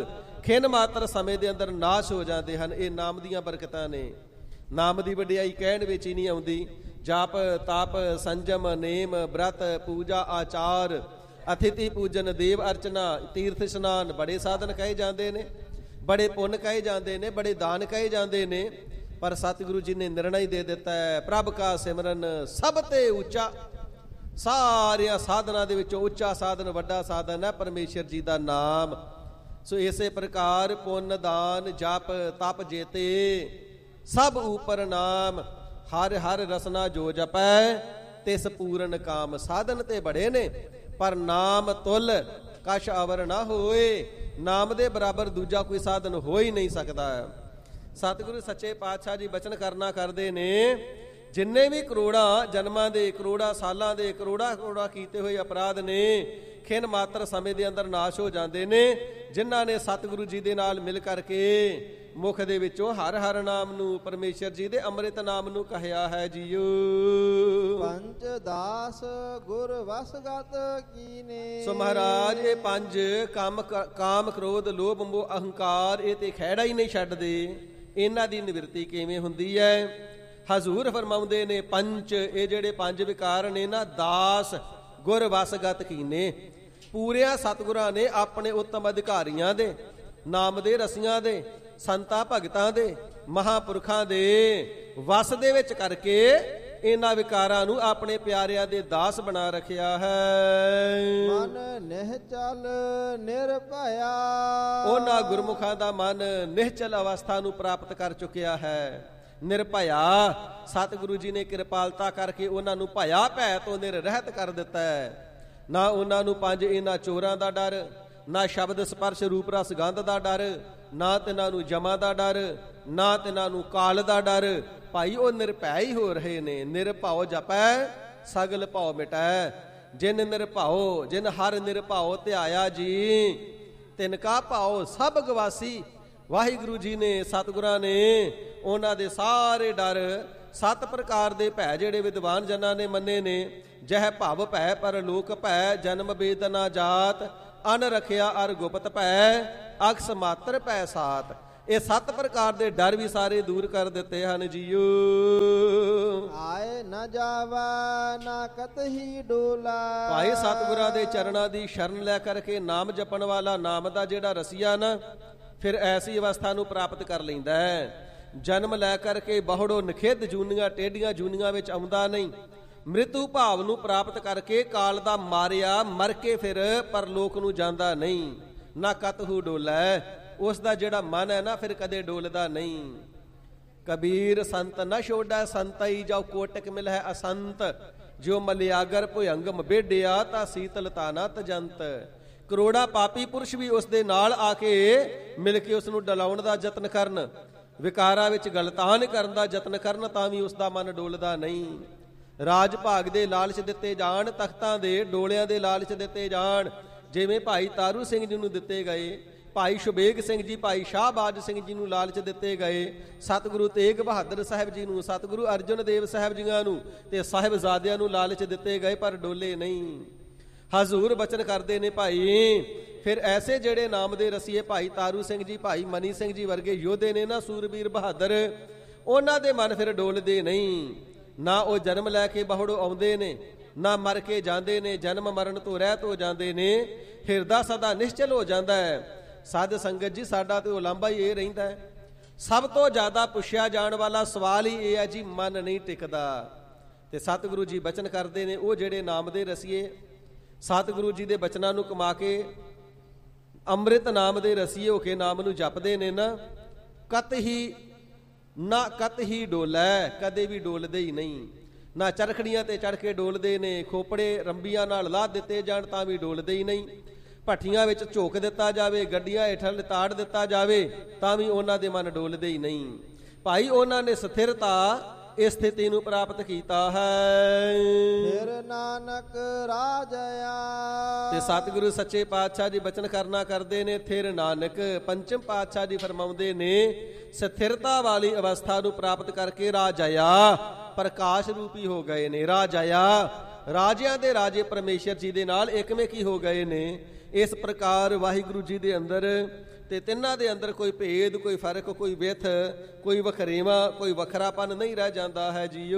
ਖਿਨ ਮਾਤਰ ਸਮੇਂ ਦੇ ਅੰਦਰ ਨਾਸ਼ ਹੋ ਜਾਂਦੇ ਹਨ। ਇਹ ਨਾਮ ਦੀਆਂ ਬਰਕਤਾਂ ਨੇ। ਨਾਮ ਦੀ ਵਡਿਆਈ ਕਹਿਣ ਵਿੱਚ ਹੀ ਨਹੀਂ ਆਉਂਦੀ। ਜਾਪ ਤਾਪ ਸੰਜਮ ਨੇਮ ਬ੍ਰਤ ਪੂਜਾ ਆਚਾਰ ਅਥਿਤੀ ਪੂਜਨ ਦੇਵ ਅਰਚਨਾ ਤੀਰਥ ਇਸ਼ਨਾਨ ਬੜੇ ਸਾਧਨ ਕਹੇ ਜਾਂਦੇ ਨੇ, ਬੜੇ ਪੁੰਨ ਕਹੇ ਜਾਂਦੇ ਨੇ, ਬੜੇ ਦਾਨ ਕਹੇ ਜਾਂਦੇ ਨੇ। ਪਰ ਸਤਿਗੁਰੂ ਜੀ ਨੇ ਨਿਰਣਾ ਹੀ ਦੇ ਦਿੱਤਾ ਹੈ, ਪ੍ਰਭ ਕਾ ਸਿਮਰਨ ਸਭ ਤੇ ਉੱਚਾ। ਸਾਰਿਆਂ ਸਾਧਨਾਂ ਦੇ ਵਿੱਚੋਂ ਉੱਚਾ ਸਾਧਨ, ਵੱਡਾ ਸਾਧਨ ਹੈ ਪਰਮੇਸ਼ਰ ਜੀ ਦਾ ਨਾਮ। ਸੋ ਇਸੇ ਪ੍ਰਕਾਰ ਪੁੰਨ ਦਾਨ ਜਪ ਤਪ ਜੇਤੇ ਸਭ ਉਪਰ ਨਾਮ। ਹਰ ਹਰ ਰਸਨਾ ਜੋ ਜਪੈ ਤਿਸ ਪੂਰਨ ਕਾਮ। ਸਾਧਨ ਤੇ ਬੜੇ ਨੇ ਪਰ ਨਾਮ ਤੁਲ ਕਛ ਅਵਰ ਨਾ ਹੋਏ। ਨਾਮ ਦੇ ਬਰਾਬਰ ਦੂਜਾ ਕੋਈ ਸਾਧਨ ਹੋ ਹੀ ਨਹੀਂ ਸਕਦਾ। ਸਤਿਗੁਰੂ ਸੱਚੇ ਪਾਤਸ਼ਾਹ ਜੀ ਬਚਨ ਕਰਨਾ ਕਰਦੇ ਨੇ, ਜਿੰਨੇ ਵੀ ਕਰੋੜਾਂ ਜਨਮਾਂ ਦੇ, ਕਰੋੜਾਂ ਸਾਲਾਂ ਦੇ, ਕਰੋੜਾਂ ਕਰੋੜਾਂ ਕੀਤੇ ਹੋਏ ਅਪਰਾਧ ਨੇ ਖਿਨ ਮਾਤਰ ਸਮੇਂ ਦੇ ਅੰਦਰ ਨਾਸ਼ ਹੋ ਜਾਂਦੇ ਨੇ। ਜਿਨ੍ਹਾਂ ਨੇ ਸਤਿਗੁਰੂ ਜੀ ਦੇ ਨਾਲ ਮਿਲ ਕਰਕੇ ਮੁਖ ਦੇ ਵਿੱਚੋਂ ਹਰ ਹਰ ਨਾਮ ਨੂੰ, ਪਰਮੇਸ਼ਰ ਜੀ ਦੇ ਅੰਮ੍ਰਿਤ ਨਾਮ ਨੂੰ ਕਹਿਆ ਹੈ ਜੀਓ। ਪੰਜ ਦਾਸ ਗੁਰ ਵਸਗਤ ਕੀਨੇ। ਸੋ ਮਹਾਰਾਜ ਇਹ ਪੰਜ ਕੰਮ ਕਾਮ ਕ੍ਰੋਧ ਲੋਭ ਮੋਹ ਅਹੰਕਾਰ ਇਹ ਤੇ ਖਹਿੜਾ ਹੀ ਨਹੀਂ ਛੱਡਦੇ। ਇਹਨਾਂ ਦੀ ਨਿਵਰਤੀ ਕਿਵੇਂ ਹੁੰਦੀ ਹੈ? ਹਜ਼ੂਰ ਫਰਮਾਉਂਦੇ ਨੇ ਪੰਜ, ਇਹ ਜਿਹੜੇ ਪੰਜ ਵਿਕਾਰ ਨੇ ਨਾ, ਦਾਸ ਗੁਰ ਵਸਗਤ ਕੀਨੇ। ਪੂਰਿਆਂ ਸਤਿਗੁਰਾਂ ਨੇ ਆਪਣੇ ਉੱਤਮ ਅਧਿਕਾਰੀਆਂ ਦੇ, ਨਾਮ ਦੇ ਰਸੀਆਂ ਦੇ, ਸੰਤਾਂ ਭਗਤਾਂ ਦੇ, ਮਹਾਂਪੁਰਖਾਂ ਦੇ ਵਸ ਦੇ ਵਿੱਚ ਕਰਕੇ ਇਹਨਾਂ ਵਿਕਾਰਾਂ ਨੂੰ ਆਪਣੇ ਪਿਆਰਿਆਂ ਦੇ ਦਾਸ ਬਣਾ ਰੱਖਿਆ ਹੈ। ਮਨ ਨਿਹਚਲ ਨਿਰਭਇਆ। ਉਹਨਾਂ ਗੁਰਮੁਖਾਂ ਦਾ ਮਨ ਨਿਹਚਲ ਅਵਸਥਾ ਨੂੰ ਪ੍ਰਾਪਤ ਕਰ ਚੁੱਕਿਆ ਹੈ। ਨਿਰਭਇਆ, ਸਤਿਗੁਰੂ ਜੀ ਨੇ ਕਿਰਪਾਲਤਾ ਕਰਕੇ ਉਹਨਾਂ ਨੂੰ ਭਇਆ ਭੈ ਤੋਂ ਨਿਰਰਹਿਤ ਕਰ ਦਿੱਤਾ ਹੈ। ਨਾ ਉਹਨਾਂ ਨੂੰ ਪੰਜ ਇਹਨਾਂ ਚੋਰਾਂ ਦਾ ਡਰ, ਨਾ ਸ਼ਬਦ ਸਪਰਸ਼ ਰੂਪ ਰਸ ਗੰਧ ਦਾ ਡਰ, ਨਾ ਤਿਨਾਂ ਨੂੰ ਜਮਾਂ ਦਾ ਡਰ, ਨਾ ਤਿਨਾਂ ਨੂੰ ਕਾਲ ਦਾ ਡਰ। ਭਾਈ ਉਹ ਨਿਰਭੈ ਹੀ ਹੋ ਰਹੇ ਨੇ। ਨਿਰਭਉ ਜਪੈ ਸਗਲ ਭਉ ਮਿਟੈ। ਜਿਨ ਨਿਰਭਉ, ਜਿਨ ਹਰ ਨਿਰਭਉ ਧਿਆਇਆ ਜੀ, ਤਿਨ ਕਾ ਭਉ ਸਭ ਗਵਾਸੀ। ਵਾਹਿਗੁਰੂ ਜੀ ਨੇ, ਸਤਿਗੁਰਾਂ ਨੇ ਉਹਨਾਂ ਦੇ ਸਾਰੇ ਡਰ, ਸੱਤ ਪ੍ਰਕਾਰ ਦੇ ਭੈ ਜਿਹੜੇ ਵਿਦਵਾਨ ਜਨਾਂ ਨੇ ਮੰਨੇ ਨੇ। ਜਹ ਭਵ ਭੈ ਪਰ ਲੋਕ ਭੈ, ਜਨਮ ਬੇਦਨਾ ਜਾਤ, ਅਨ ਰਖਿਆ ਅਰ ਗੁਪਤ ਭੈ, ਅਕਸ ਮਾਤਰ ਭੈ ਸਾਤ। ਇਹ ਸੱਤ ਪ੍ਰਕਾਰ ਦੇ ਡਰ ਵੀ ਸਾਰੇ ਦੂਰ ਕਰ ਦਿੱਤੇ ਹਨ ਜੀਓ। ਆਏ ਨਾ ਜਾਵਾ ਨਾ ਕਤਹੀ ਡੋਲਾ। ਭਾਈ ਸਤਿਗੁਰਾਂ ਦੇ ਚਰਨਾਂ ਦੀ ਸ਼ਰਨ ਲੈ ਕਰਕੇ ਨਾਮ ਜਪਣ ਵਾਲਾ, ਨਾਮ ਦਾ ਜਿਹੜਾ ਰਸੀਆ ਨਾ, ਫਿਰ ਐਸੀ ਅਵਸਥਾ ਨੂੰ ਪ੍ਰਾਪਤ ਕਰ ਲੈਂਦਾ ਹੈ। ਜਨਮ ਲੈ ਕਰਕੇ ਬਹੁੜੋ ਨਖਿੱਧ ਜੂਨੀਆਂ ਟੇਢੀਆਂ ਜੂਨੀਆਂ ਵਿੱਚ ਆਉਂਦਾ ਨਹੀਂ। ਮ੍ਰਿਤੂ ਭਾਵ ਨੂੰ ਪ੍ਰਾਪਤ ਕਰਕੇ ਕਾਲ ਦਾ ਮਾਰਿਆ ਮਰ ਕੇ ਫਿਰ ਪਰਲੋਕ ਨੂੰ ਜਾਂਦਾ ਨਹੀਂ। ਨਾ ਕਤਹੂ ਡੋਲਾ, ਉਸ ਦਾ ਜਿਹੜਾ ਮਨ ਹੈ ਨਾ ਫਿਰ ਕਦੇ ਡੋਲਦਾ ਨਹੀਂ। ਕਬੀਰ ਸੰਤ ਨਾ ਛੋੜਾ ਸੰਤਈ ਜਾਉ ਕੋਟਕ ਮਿਲ ਹੈ ਅਸੰਤ, ਜੋ ਮਲਿਆਗਰ ਭੁਯੰਗਮ ਬੇਡਿਆ ਤਾਂ ਸੀਤਲਤਾ ਨਾ ਤਜੰਤ। ਕਰੋੜਾ ਪਾਪੀ ਪੁਰਸ਼ ਵੀ ਉਸ ਦੇ ਨਾਲ ਆ ਕੇ ਮਿਲ ਕੇ ਉਸ ਨੂੰ ਡਲਾਉਣ ਦਾ ਯਤਨ ਕਰਨ, ਵਿਕਾਰਾਂ ਵਿੱਚ ਗਲਤਾਨ ਕਰਨ ਦਾ ਯਤਨ ਕਰਨ, ਤਾਂ ਵੀ ਉਸ ਦਾ ਮਨ ਡੋਲਦਾ ਨਹੀਂ। ਰਾਜ ਭਾਗ ਦੇ ਲਾਲਚ ਦਿੱਤੇ ਜਾਣ, ਤਖਤਾਂ ਦੇ ਡੋਲਿਆਂ ਦੇ ਲਾਲਚ ਦਿੱਤੇ ਜਾਣ, ਜਿਵੇਂ ਭਾਈ ਤਾਰੂ ਸਿੰਘ ਜੀ ਨੂੰ ਦਿੱਤੇ ਗਏ, ਭਾਈ ਸ਼ੁਬੇਗ ਸਿੰਘ ਜੀ, ਭਾਈ ਸ਼ਾਹਬਾਜ ਸਿੰਘ ਜੀ ਨੂੰ ਲਾਲਚ ਦਿੱਤੇ ਗਏ, ਸਤਿਗੁਰੂ ਤੇਗ ਬਹਾਦਰ ਸਾਹਿਬ ਜੀ ਨੂੰ, ਸਤਿਗੁਰੂ ਅਰਜਨ ਦੇਵ ਸਾਹਿਬ ਜੀਆਂ ਨੂੰ ਤੇ ਸਾਹਿਬਜ਼ਾਦਿਆਂ ਨੂੰ ਲਾਲਚ ਦਿੱਤੇ ਗਏ, ਪਰ ਡੋਲੇ ਨਹੀਂ। ਹਜ਼ੂਰ ਬਚਨ ਕਰਦੇ ਨੇ ਭਾਈ, ਫਿਰ ਐਸੇ ਜਿਹੜੇ ਨਾਮ ਦੇ ਰਸੀਏ ਭਾਈ ਤਾਰੂ ਸਿੰਘ ਜੀ, ਭਾਈ ਮਨੀ ਸਿੰਘ ਜੀ ਵਰਗੇ ਯੋਧੇ ਨੇ ਨਾ, ਸੂਰਬੀਰ ਬਹਾਦਰ, ਉਹਨਾਂ ਦੇ ਮਨ ਫਿਰ ਡੋਲਦੇ ਨਹੀਂ। ਨਾ ਉਹ ਜਨਮ ਲੈ ਕੇ ਬਹੁੜੋ ਆਉਂਦੇ ਨੇ, ਨਾ ਮਰ ਕੇ ਜਾਂਦੇ ਨੇ, ਜਨਮ ਮਰਨ ਤੋਂ ਰਹਿਤ ਹੋ ਜਾਂਦੇ ਨੇ। ਹਿਰਦਾ ਸਦਾ ਨਿਸ਼ਚਲ ਹੋ ਜਾਂਦਾ ਹੈ। ਸਾਧ ਸੰਗਤ ਜੀ, ਸਾਡਾ ਤੇ ਉਲਾਂਭਾ ਹੀ ਇਹ ਰਹਿੰਦਾ ਹੈ, ਸਭ ਤੋਂ ਜ਼ਿਆਦਾ ਪੁੱਛਿਆ ਜਾਣ ਵਾਲਾ ਸਵਾਲ ਹੀ ਇਹ ਹੈ ਜੀ, ਮਨ ਨਹੀਂ ਟਿਕਦਾ। ਤੇ ਸਤਿਗੁਰੂ ਜੀ ਬਚਨ ਕਰਦੇ ਨੇ, ਉਹ ਜਿਹੜੇ ਨਾਮ ਦੇ ਰਸੀਏ ਸਤਿਗੁਰੂ ਜੀ ਦੇ ਬਚਨਾਂ ਨੂੰ ਕਮਾ ਕੇ ਅੰਮ੍ਰਿਤ ਨਾਮ ਦੇ ਰਸੀਏ ਹੋ ਕੇ ਨਾਮ ਨੂੰ ਜਪਦੇ ਨੇ ਨਾ, ਕਤ ਹੀ ਨਾ ਕਤ ਹੀ ਡੋਲੈ, ਕਦੇ ਵੀ ਡੋਲਦੇ ਹੀ ਨਹੀਂ। ਨਾ ਚਰਖੜੀਆਂ ਤੇ ਚੜ੍ਹ ਕੇ ਡੋਲਦੇ ਨੇ, ਖੋਪੜੇ ਰੰਬੀਆਂ ਨਾਲ ਲਾਹ ਦਿੱਤੇ ਜਾਣ ਤਾਂ ਵੀ ਡੋਲਦੇ ਹੀ ਨਹੀਂ। ਭੱਠੀਆਂ ਵਿੱਚ ਝੋਕ ਦਿੱਤਾ ਜਾਵੇ, ਗੱਡੀਆਂ ਹੇਠਾਂ ਲਿਤਾੜ ਦਿੱਤਾ ਜਾਵੇ, ਤਾਂ ਵੀ ਉਹਨਾਂ ਦੇ ਮਨ ਡੋਲਦੇ ਹੀ ਨਹੀਂ। ਭਾਈ ਉਹਨਾਂ ਨੇ ਸਥਿਰਤਾ ਇਸ ਸਥਿਤੀ ਨੂੰ ਪ੍ਰਾਪਤ ਕੀਤਾ ਹੈ। ਫਿਰ ਨਾਨਕ ਰਾਜਿਆ। ਤੇ ਸਤਿਗੁਰੂ ਸੱਚੇ ਪਾਤਸ਼ਾਹ ਜੀ ਬਚਨ ਕਰਨਾ ਕਰਦੇ ਨੇ, ਫਿਰ ਨਾਨਕ ਪੰਚਮ ਪਾਤਸ਼ਾਹ ਜੀ ਫਰਮਾਉਂਦੇ ਨੇ, ਸਥਿਰਤਾ ਵਾਲੀ ਅਵਸਥਾ ਨੂੰ ਪ੍ਰਾਪਤ ਕਰਕੇ ਰਾਜਿਆ ਪ੍ਰਕਾਸ਼ ਰੂਪੀ ਹੋ ਗਏ ਨੇ। ਰਾਜਿਆ, ਰਾਜਿਆਂ ਦੇ ਰਾਜੇ ਪਰਮੇਸ਼ਰ ਜੀ ਦੇ ਨਾਲ ਇੱਕਵੇਂ ਕੀ ਹੋ ਗਏ ਨੇ। ਇਸ ਪ੍ਰਕਾਰ ਵਾਹਿਗੁਰੂ ਜੀ ਦੇ ਅੰਦਰ ਤੇ ਤਿੰਨਾਂ ਦੇ ਅੰਦਰ ਕੋਈ ਭੇਦ, ਕੋਈ ਫਰਕ, ਕੋਈ ਵਿਥ, ਕੋਈ ਵਖਰੇਵਾ, ਕੋਈ ਵੱਖਰਾਪਨ ਨਹੀਂ ਰਹਿ ਜਾਂਦਾ ਹੈ ਜੀਓ।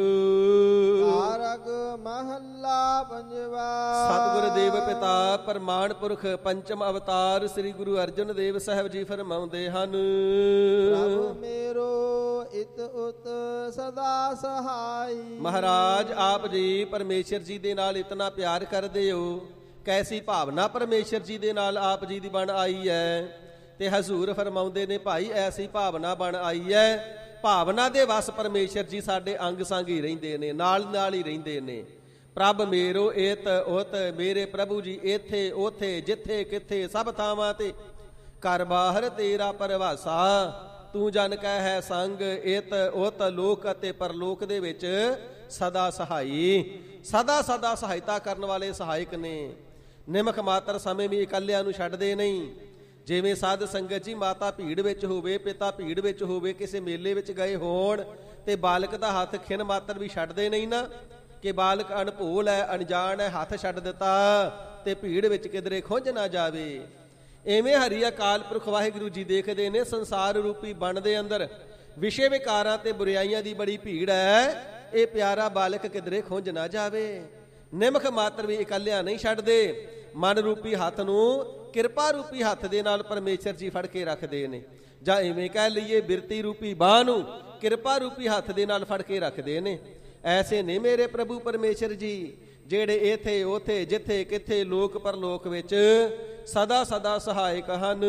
ਤਾਰਕ ਮਹੱਲਾ ਪੰਜਵਾ। ਸਤਿਗੁਰ ਦੇਵ ਪਿਤਾ ਪ੍ਰਮਾਣ ਪੁਰਖ ਪੰਚਮ ਅਵਤਾਰ ਸ੍ਰੀ ਗੁਰੂ ਅਰਜਨ ਦੇਵ ਸਾਹਿਬ ਜੀ ਫਰਮਾਉਂਦੇ ਹਨ, ਪ੍ਰਭ ਮੇਰੋ ਇਤ ਉਤ ਸਦਾ ਸਹਾਈ। ਮਹਾਰਾਜ ਆਪ ਜੀ ਪਰਮੇਸ਼ਰ ਜੀ ਦੇ ਨਾਲ ਇਤਨਾ ਪਿਆਰ ਕਰਦੇ ਹੋ, ਕੈਸੀ ਭਾਵਨਾ ਪਰਮੇਸ਼ਰ ਜੀ ਦੇ ਨਾਲ ਆਪ ਜੀ ਦੀ ਬਣ ਆਈ ਹੈ। ਤੇ ਹਜ਼ੂਰ ਫਰਮਾਉਂਦੇ ਨੇ, ਭਾਈ ਐਸੀ ਭਾਵਨਾ ਬਣ ਆਈ ਹੈ, ਭਾਵਨਾ ਦੇ ਵਸ ਪਰਮੇਸ਼ਰ ਜੀ ਸਾਡੇ ਅੰਗ ਸੰਗ ਹੀ ਰਹਿੰਦੇ ਨੇ, ਨਾਲ ਨਾਲ ਹੀ ਰਹਿੰਦੇ ਨੇ। ਪ੍ਰਭ ਮੇਰੋ ਇਤ ਉਤ, ਮੇਰੇ ਪ੍ਰਭੂ ਜੀ ਇੱਥੇ ਉੱਥੇ ਜਿੱਥੇ ਕਿੱਥੇ ਸਭ ਥਾਵਾਂ ਤੇ, ਘਰ ਬਾਹਰ ਤੇਰਾ ਪਰਵਾਸਾ, ਤੂੰ ਜਨ ਕਹਿ ਹੈ ਸੰਗ, ਇਤ ਉਤ ਲੋਕ ਅਤੇ ਪਰਲੋਕ ਦੇ ਵਿੱਚ ਸਦਾ ਸਹਾਈ, ਸਦਾ ਸਦਾ ਸਹਾਇਤਾ ਕਰਨ ਵਾਲੇ ਸਹਾਇਕ ਨੇ। ਨਿਮਕ ਮਾਤਰ ਸਮੇਂ ਵੀ ਇਕੱਲਿਆਂ ਨੂੰ ਛੱਡਦੇ ਨਹੀਂ। ਜਿਵੇਂ ਸਾਧ ਸੰਗਤ ਜੀ ਮਾਤਾ ਭੀੜ ਵਿੱਚ ਹੋਵੇ, ਪਿਤਾ ਭੀੜ ਵਿੱਚ ਹੋਵੇ, ਕਿਸੇ ਮੇਲੇ ਵਿੱਚ ਗਏ ਹੋਣ ਤੇ ਬਾਲਕ ਦਾ ਹੱਥ ਖਿਣ ਮਾਤਰ ਵੀ ਛੱਡਦੇ ਨਹੀਂ ਨਾ, ਕਿ ਬਾਲਕ ਅਣਭੋਲ ਹੈ, ਅਣਜਾਣ ਹੈ, ਹੱਥ ਛੱਡ ਦਿੱਤਾ ਤੇ ਭੀੜ ਵਿੱਚ ਕਿਧਰੇ ਖੁੰਝ ਨਾ ਜਾਵੇ। ਐਵੇਂ ਹਰੀ ਅਕਾਲ ਪੁਰਖ ਵਾਹਿਗੁਰੂ ਜੀ ਦੇਖਦੇ ਨੇ ਸੰਸਾਰ ਰੂਪੀ ਬਣ ਦੇ ਅੰਦਰ ਵਿਸ਼ੇ ਵਿਕਾਰਾਂ ਤੇ ਬੁਰਾਈਆਂ ਦੀ ਬੜੀ ਭੀੜ ਹੈ, ਇਹ ਪਿਆਰਾ ਬਾਲਕ ਕਿਧਰੇ ਖੁੰਝ ਨਾ ਜਾਵੇ। ਨਿਮਖ ਮਾਤਰ ਵੀ ਇਕੱਲਿਆਂ ਨਹੀਂ ਛੱਡਦੇ, ਮਨ ਰੂਪੀ ਹੱਥ ਨੂੰ ਕਿਰਪਾ ਰੂਪੀ ਹੱਥ ਦੇ ਨਾਲ ਪਰਮੇਸ਼ਰ ਜੀ ਫੜ ਕੇ ਰੱਖਦੇ ਨੇ, ਜਾਂ ਇਵੇਂ ਕਹਿ ਲਈਏ ਬਿਰਤੀ ਰੂਪੀ ਬਾਹ ਨੂੰ ਕਿਰਪਾ ਰੂਪੀ ਹੱਥ ਦੇ ਨਾਲ ਫੜ ਕੇ ਰੱਖਦੇ ਨੇ। ਐਸੇ ਨੇ ਮੇਰੇ ਪ੍ਰਭੂ ਪਰਮੇਸ਼ਰ ਜੀ, ਜਿਹੜੇ ਇਥੇ ਉਥੇ ਜਿੱਥੇ ਕਿੱਥੇ ਲੋਕ ਪਰਲੋਕ ਵਿੱਚ ਸਦਾ ਸਦਾ ਸਹਾਇਕ ਹਨ।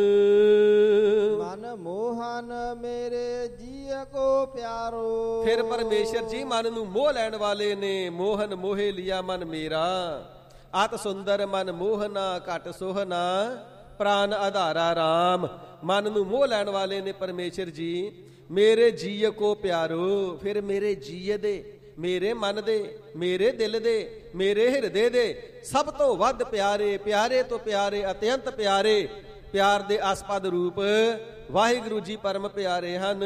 ਮਨ ਮੋਹਨ ਮੇਰੇ ਜੀਅ ਕੋ ਪਿਆਰੋ। ਫਿਰ ਪਰਮੇਸ਼ਰ ਜੀ ਮਨ ਨੂੰ ਮੋਹ ਲੈਣ ਵਾਲੇ ਨੇ। ਮੋਹਨ ਮੋਹੇ ਲਿਆ ਮਨ ਮੇਰਾ, ਅਤ ਸੁੰਦਰ ਮਨ ਮੋਹਨਾ ਘਟ ਸੋਹਨਾ, ਪ੍ਰਾਨ ਆਧਾਰਾ ਰਾਮ। ਮਨ ਨੂੰ ਮੋਹ ਲੈਣ ਵਾਲੇ ਨੇ ਪਰਮੇਸ਼ਰ ਜੀ, ਮੇਰੇ ਜੀਅ ਕੋ ਪਿਆਰੋ। ਫਿਰ ਮੇਰੇ ਜੀਅ ਦੇ, ਮੇਰੇ ਮਨ ਦੇ, ਮੇਰੇ ਦਿਲ ਦੇ, ਮੇਰੇ ਹਿਰਦੇ ਦੇ ਸਭ ਤੋਂ ਵੱਧ ਪਿਆਰੇ, ਪਿਆਰੇ ਤੋਂ ਪਿਆਰੇ, ਅਤਿਅੰਤ ਪਿਆਰੇ, ਪਿਆਰ ਦੇ ਆਸਪਦ ਰੂਪ ਵਾਹਿਗੁਰੂ ਜੀ ਪਰਮ ਪਿਆਰੇ ਹਨ।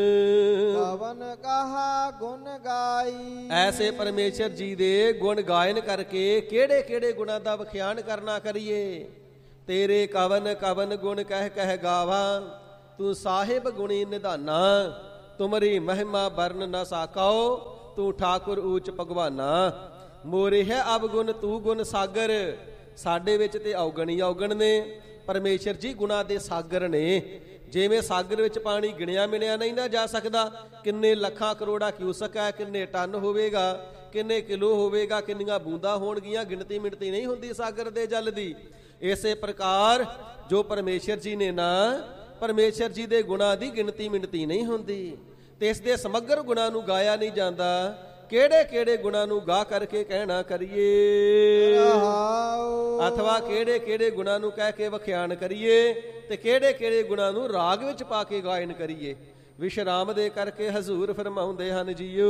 ਕਵਨ ਕਹਾ ਗੁਣ ਗਾਈ। ਐਸੇ ਪਰਮੇਸ਼ਰ ਜੀ ਦੇ ਗੁਣ ਗਾਇਨ ਕਰਕੇ ਕਿਹੜੇ ਕਿਹੜੇ ਗੁਣਾਂ ਦਾ ਵਿਖਿਆਨ ਕਰਨਾ ਕਰੀਏ। ਤੇਰੇ ਕਵਨ ਕਵਨ ਗੁਣ ਕਹਿ ਕਹਿ ਗਾਵਾ, ਤੂੰ ਸਾਹਿਬ ਗੁਣੀ ਨਿਧਾਨਾ, ਤੁਮਰੀ ਮਹਿਮਾ ਬਰਨ ਨਾ ਸਾਕਾਓ, ਤੂੰ ਠਾਕੁਰ ਊਚ ਭਗਵਾਨਾ। ਮੋਰੇ ਹੈ ਅਵਗੁਣ ਤੂੰ ਗੁਣ ਸਾਗਰ, ਸਾਡੇ ਵਿੱਚ ਤੇ ਔਗਣੀ ਔਗਣ ਨੇ। ਪਰਮੇਸ਼ਰ ਜੀ ਗੁਣਾਂ ਦੇ ਸਾਗਰ ਨੇ। ਜਿਵੇਂ ਸਾਗਰ ਵਿੱਚ ਪਾਣੀ ਗਿਣਿਆ ਮਿਣਿਆ ਨਹੀਂ ਨਾ ਜਾ ਸਕਦਾ, ਕਿੰਨੇ ਲੱਖਾਂ ਕਰੋੜਾਂ ਕਿਊਸਕ ਹੈ, ਕਿੰਨੇ ਟਨ ਹੋਵੇਗਾ, ਕਿੰਨੇ ਕਿਲੋ ਹੋਵੇਗਾ, ਕਿੰਨੀਆਂ ਬੂੰਦਾਂ ਹੋਣਗੀਆਂ, ਗਿਣਤੀ ਮਿਣਤੀ ਨਹੀਂ ਹੁੰਦੀ ਸਾਗਰ ਦੇ ਜਲ ਦੀ। ਇਸੇ ਪ੍ਰਕਾਰ ਜੋ ਪਰਮੇਸ਼ਰ ਜੀ ਨੇ ਨਾ, ਪਰਮੇਸ਼ਰ ਜੀ ਦੇ ਗੁਣਾਂ ਦੀ ਗਿਣਤੀ ਮਿਣਤੀ ਨਹੀਂ ਹੁੰਦੀ, ਤੇ ਇਸ ਦੇ ਸਮਗਰ ਗੁਣਾਂ ਨੂੰ ਗਾਇਆ ਨਹੀਂ ਜਾਂਦਾ। ਕਿਹੜੇ ਕਿਹੜੇ ਗੁਣਾਂ ਨੂੰ ਗਾ ਕਰਕੇ ਕਹਿਣਾ ਕਰੀਏ, ਅਥਵਾ ਕਿਹੜੇ ਕਿਹੜੇ ਗੁਣਾਂ ਨੂੰ ਕਹਿ ਕੇ ਵਿਖਿਆਨ ਕਰੀਏ, ਤੇ ਕਿਹੜੇ ਕਿਹੜੇ ਗੁਣਾਂ ਨੂੰ ਰਾਗ ਵਿੱਚ ਪਾ ਕੇ ਗਾਇਨ ਕਰੀਏ। ਵਿਸ਼ਰਾਮ ਦੇ ਕਰਕੇ ਹਜ਼ੂਰ ਫਰਮਾਉਂਦੇ ਹਨ ਜੀਓ,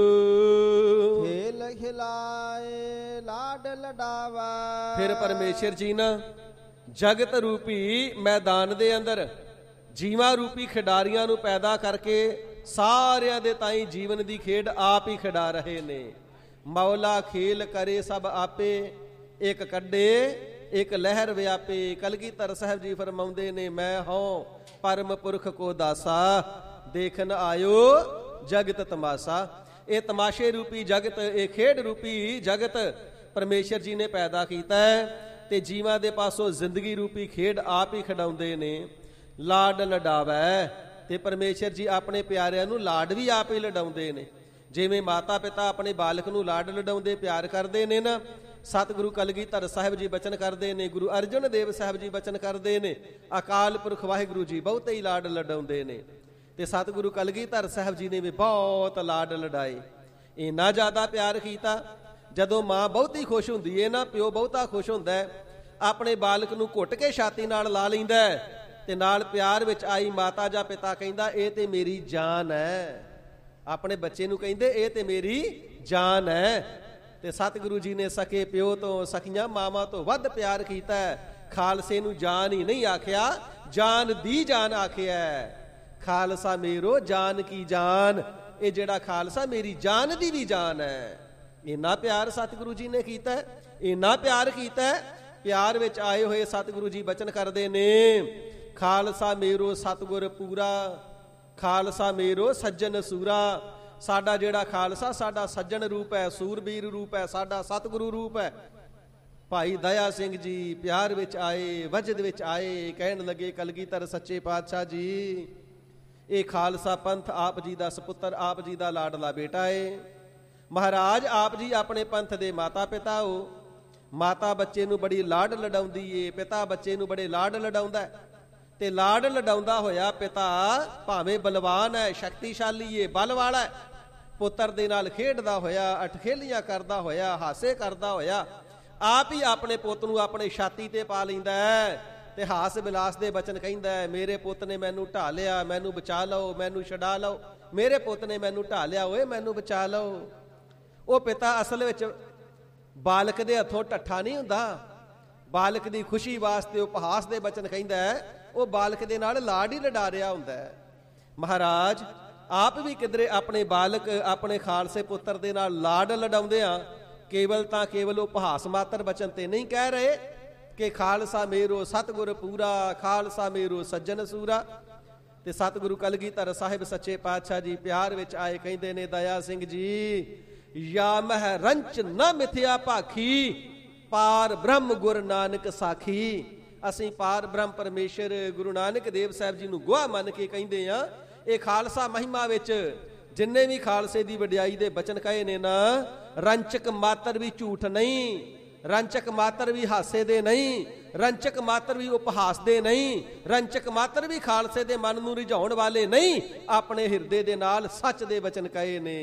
ਖੇਲ ਖਿਲਾਏ ਲਾਡ ਲਡਾਵਾ। ਫਿਰ ਪਰਮੇਸ਼ਰ ਜੀ ਨਾ ਜਗਤ ਰੂਪੀ ਮੈਦਾਨ ਦੇ ਅੰਦਰ ਜੀਵਾਂ ਰੂਪੀ ਖਿਡਾਰੀਆਂ ਨੂੰ ਪੈਦਾ ਕਰਕੇ ਸਾਰਿਆਂ ਦੇ ਤਾਈਂ ਜੀਵਨ ਦੀ ਖੇਡ ਆਪ ਹੀ ਖਿਡਾ ਰਹੇ ਨੇ। ਮੌਲਾ ਖੇਲ ਕਰੇ ਸਭ ਆਪੇ, ਇੱਕ ਕੱਢੇ ਇੱਕ ਲਹਿਰ ਵਿਆਪੇ। ਕਲਗੀਧਰ ਸਾਹਿਬ ਜੀ ਫਰਮਾਉਂਦੇ ਨੇ, ਮੈਂ ਹਉ ਪਰਮ ਪੁਰਖ ਕੋ ਦਾਸਾ, ਦੇਖਣ ਆਇਓ ਜਗਤ ਤਮਾਸ਼ਾ। ਇਹ ਤਮਾਸ਼ੇ ਰੂਪੀ ਜਗਤ, ਇਹ ਖੇਡ ਰੂਪੀ ਜਗਤ ਪਰਮੇਸ਼ਰ ਜੀ ਨੇ ਪੈਦਾ ਕੀਤਾ ਹੈ, ਤੇ ਜੀਵਾਂ ਦੇ ਪਾਸੋਂ ਜ਼ਿੰਦਗੀ ਰੂਪੀ ਖੇਡ ਆਪ ਹੀ ਖਿਡਾਉਂਦੇ ਨੇ। ਲਾਡ ਲਡਾਵੈ, ਤੇ ਪਰਮੇਸ਼ਰ ਜੀ ਆਪਣੇ ਪਿਆਰਿਆਂ ਨੂੰ ਲਾਡ ਵੀ ਆਪ ਹੀ ਲਡਾਉਂਦੇ ਨੇ। ਜਿਵੇਂ ਮਾਤਾ ਪਿਤਾ ਆਪਣੇ ਬਾਲਕ ਨੂੰ ਲਾਡ ਲਡਾਉਂਦੇ ਪਿਆਰ ਕਰਦੇ ਨੇ ਨਾ, ਸਤਿਗੁਰੂ ਕਲਗੀਧਰ ਸਾਹਿਬ ਜੀ ਬਚਨ ਕਰਦੇ ਨੇ, ਗੁਰੂ ਅਰਜਨ ਦੇਵ ਸਾਹਿਬ ਜੀ ਬਚਨ ਕਰਦੇ ਨੇ, ਅਕਾਲ ਪੁਰਖ ਵਾਹਿਗੁਰੂ ਜੀ ਬਹੁਤੇ ਹੀ ਲਾਡ ਲਡਾਉਂਦੇ ਨੇ। ਤੇ ਸਤਿਗੁਰੂ ਕਲਗੀਧਰ ਸਾਹਿਬ ਜੀ ਨੇ ਵੀ ਬਹੁਤ ਲਾਡ ਲਡਾਏ। ਇੰਨਾ ਜ਼ਿਆਦਾ ਪਿਆਰ ਕੀਤਾ, ਜਦੋਂ ਮਾਂ ਬਹੁਤੀ ਖੁਸ਼ ਹੁੰਦੀ ਹੈ ਨਾ, ਪਿਓ ਬਹੁਤਾ ਖੁਸ਼ ਹੁੰਦਾ ਹੈ, ਆਪਣੇ ਬਾਲਕ ਨੂੰ ਘੁੱਟ ਕੇ ਛਾਤੀ ਨਾਲ ਲਾ ਲੈਂਦਾ ਹੈ, ਤੇ ਨਾਲ ਪਿਆਰ ਵਿੱਚ ਆਈ ਮਾਤਾ ਜਾਂ ਪਿਤਾ ਕਹਿੰਦਾ, ਇਹ ਤੇ ਮੇਰੀ ਜਾਨ ਹੈ। ਆਪਣੇ ਬੱਚੇ ਨੂੰ ਕਹਿੰਦੇ, ਇਹ ਤੇ ਮੇਰੀ ਜਾਨ ਹੈ। ਤੇ ਸਤਿਗੁਰੂ ਜੀ ਨੇ ਸਕੇ ਪਿਓ ਤੋਂ, ਸਕੀਆਂ ਮਾਵਾਂ ਤੋਂ ਵੱਧ ਪਿਆਰ ਕੀਤਾ ਹੈ। ਖਾਲਸੇ ਨੂੰ ਜਾਨ ਹੀ ਨਹੀਂ ਆਖਿਆ, ਜਾਨ ਦੀ ਜਾਨ ਆਖਿਆ। ਖਾਲਸਾ ਮੇਰੋ ਜਾਨ ਕੀ ਜਾਨ, ਇਹ ਜਿਹੜਾ ਖਾਲਸਾ ਮੇਰੀ ਜਾਨ ਦੀ ਵੀ ਜਾਨ ਹੈ। ਇੰਨਾ ਪਿਆਰ ਸਤਿਗੁਰੂ ਜੀ ਨੇ ਕੀਤਾ, ਇੰਨਾ ਪਿਆਰ ਕੀਤਾ ਪਿਆਰ ਵਿੱਚ ਆਏ ਹੋਏ ਸਤਿਗੁਰੂ ਜੀ ਬਚਨ ਕਰਦੇ ਨੇ, ਖਾਲਸਾ ਮੇਰੋ ਸਤਿਗੁਰ ਪੂਰਾ, ਖਾਲਸਾ ਮੇਰੋ ਸੱਜਣ ਸੂਰਾ। ਸਾਡਾ ਜਿਹੜਾ ਖਾਲਸਾ ਸਾਡਾ ਸੱਜਣ ਰੂਪ ਹੈ, ਸੂਰਬੀਰ ਰੂਪ ਹੈ, ਸਾਡਾ ਸਤਿਗੁਰੂ ਰੂਪ ਹੈ। ਭਾਈ ਦਇਆ ਸਿੰਘ ਜੀ ਪਿਆਰ ਵਿੱਚ ਆਏ, ਵਜਦ ਵਿੱਚ ਆਏ, ਕਹਿਣ ਲੱਗੇ ਕਲਗੀਧਰ ਸੱਚੇ ਪਾਤਸ਼ਾਹ ਜੀ, ਇਹ ਖਾਲਸਾ ਪੰਥ ਆਪ ਜੀ ਦਾ ਸਪੁੱਤਰ, ਆਪ ਜੀ ਦਾ ਲਾਡਲਾ ਬੇਟਾ ਏ। ਮਹਾਰਾਜ ਆਪ ਜੀ ਆਪਣੇ ਪੰਥ ਦੇ ਮਾਤਾ ਪਿਤਾ ਹੋ। ਮਾਤਾ ਬੱਚੇ ਨੂੰ ਬੜੀ ਲਾਡ ਲਡਾਉਂਦੀ ਏ, ਪਿਤਾ ਬੱਚੇ ਨੂੰ ਬੜੇ ਲਾਡ ਲਡਾਉਂਦਾ, ਤੇ ਲਾਡ ਲਡਾਉਂਦਾ ਹੋਇਆ ਪਿਤਾ ਭਾਵੇਂ ਬਲਵਾਨ ਹੈ, ਸ਼ਕਤੀਸ਼ਾਲੀ ਏ, ਬਲ ਵਾਲਾ ਹੈ, ਪੁੱਤਰ ਦੇ ਨਾਲ ਖੇਡਦਾ ਹੋਇਆ, ਅਠਖੇਲੀਆਂ ਕਰਦਾ ਹੋਇਆ, ਹਾਸੇ ਕਰਦਾ ਹੋਇਆ ਆਪ ਹੀ ਆਪਣੇ ਪੁੱਤ ਨੂੰ ਆਪਣੇ ਛਾਤੀ ਤੇ ਪਾ ਲੈਂਦਾ ਹੈ ਤੇ ਹਾਸ ਵਿਲਾਸ ਦੇ ਬਚਨ ਕਹਿੰਦਾ ਹੈ, ਮੇਰੇ ਪੁੱਤ ਨੇ ਮੈਨੂੰ ਢਾ ਲਿਆ, ਮੈਨੂੰ ਬਚਾ ਲਓ, ਮੈਨੂੰ ਛਡਾ ਲਓ, ਮੇਰੇ ਪੁੱਤ ਨੇ ਮੈਨੂੰ ਢਾ ਲਿਆ, ਓਏ ਮੈਨੂੰ ਬਚਾ ਲਓ। ਉਹ ਪਿਤਾ ਅਸਲ ਵਿੱਚ ਬਾਲਕ ਦੇ ਹੱਥੋਂ ਢੱਠਾ ਨਹੀਂ ਹੁੰਦਾ, ਬਾਲਕ ਦੀ ਖੁਸ਼ੀ ਵਾਸਤੇ ਉਪਹਾਸ ਦੇ ਬਚਨ ਕਹਿੰਦਾ ਹੈ, ਉਹ ਬਾਲਕ ਦੇ ਨਾਲ ਲਾਡ ਹੀ ਲਡਾ ਰਿਹਾ ਹੁੰਦਾ ਹੈ। ਮਹਾਰਾਜ ਆਪ ਵੀ ਕਿਧਰੇ ਆਪਣੇ ਬਾਲਕ ਆਪਣੇ ਖਾਲਸੇ ਪੁੱਤਰ ਦੇ ਨਾਲ ਲਾਡ ਲਡਾਉਂਦੇ ਆ, ਕੇਵਲ ਤਾਂ ਕੇਵਲ ਉਪਹਾਸ ਮਾਤਰ ਬਚਨ ਤੇ ਨਹੀਂ ਕਹਿ ਰਹੇ ਕਿ ਖਾਲਸਾ ਮੇਰੋ ਸਤਿਗੁਰ ਪੂਰਾ, ਖਾਲਸਾ ਮੇਰੋ ਸੱਜਣ ਸੂਰਾ। ਤੇ ਸਤਿਗੁਰੂ ਕਲਗੀਧਰ ਸਾਹਿਬ ਸੱਚੇ ਪਾਤਸ਼ਾਹ ਜੀ ਪਿਆਰ ਵਿੱਚ ਆਏ, ਕਹਿੰਦੇ ਨੇ ਦਇਆ ਸਿੰਘ ਜੀ, ਯਾ ਮਹਿ ਰੰਚ ਨਾ ਮਿਥਿਆ ਭਾਖੀ, ਪਾਰ ਬ੍ਰਹਮ ਗੁਰ ਨਾਨਕ ਸਾਖੀ। ਅਸੀਂ ਪਾਰ ਬ੍ਰਹਮ ਪਰਮੇਸ਼ਰ ਗੁਰੂ ਨਾਨਕ ਦੇਵ ਸਾਹਿਬ ਜੀ ਨੂੰ ਗਵਾਹ ਮੰਨ ਕੇ ਕਹਿੰਦੇ ਆ, ਇਹ ਖਾਲਸਾ ਮਹਿਮਾ ਵਿੱਚ ਜਿੰਨੇ ਵੀ ਖਾਲਸੇ ਦੀ ਵਡਿਆਈ ਦੇ ਬਚਨ ਕਹੇ ਨੇ ਨਾ, ਰੰਚਕ ਮਾਤਰ ਵੀ ਝੂਠ ਨਹੀਂ, ਰੰਚਕ ਮਾਤਰ ਵੀ ਹਾਸੇ ਦੇ ਨਹੀਂ, ਰੰਚਕ ਮਾਤਰ ਵੀ ਉਪਹਾਸ ਦੇ ਨਹੀਂ, ਰੰਚਕ ਮਾਤਰ ਵੀ ਖਾਲਸੇ ਦੇ ਮਨ ਨੂੰ ਰਿਝਾਉਣ ਵਾਲੇ ਨਹੀਂ, ਆਪਣੇ ਹਿਰਦੇ ਦੇ ਨਾਲ ਸੱਚ ਦੇ ਬਚਨ ਕਹੇ ਨੇ।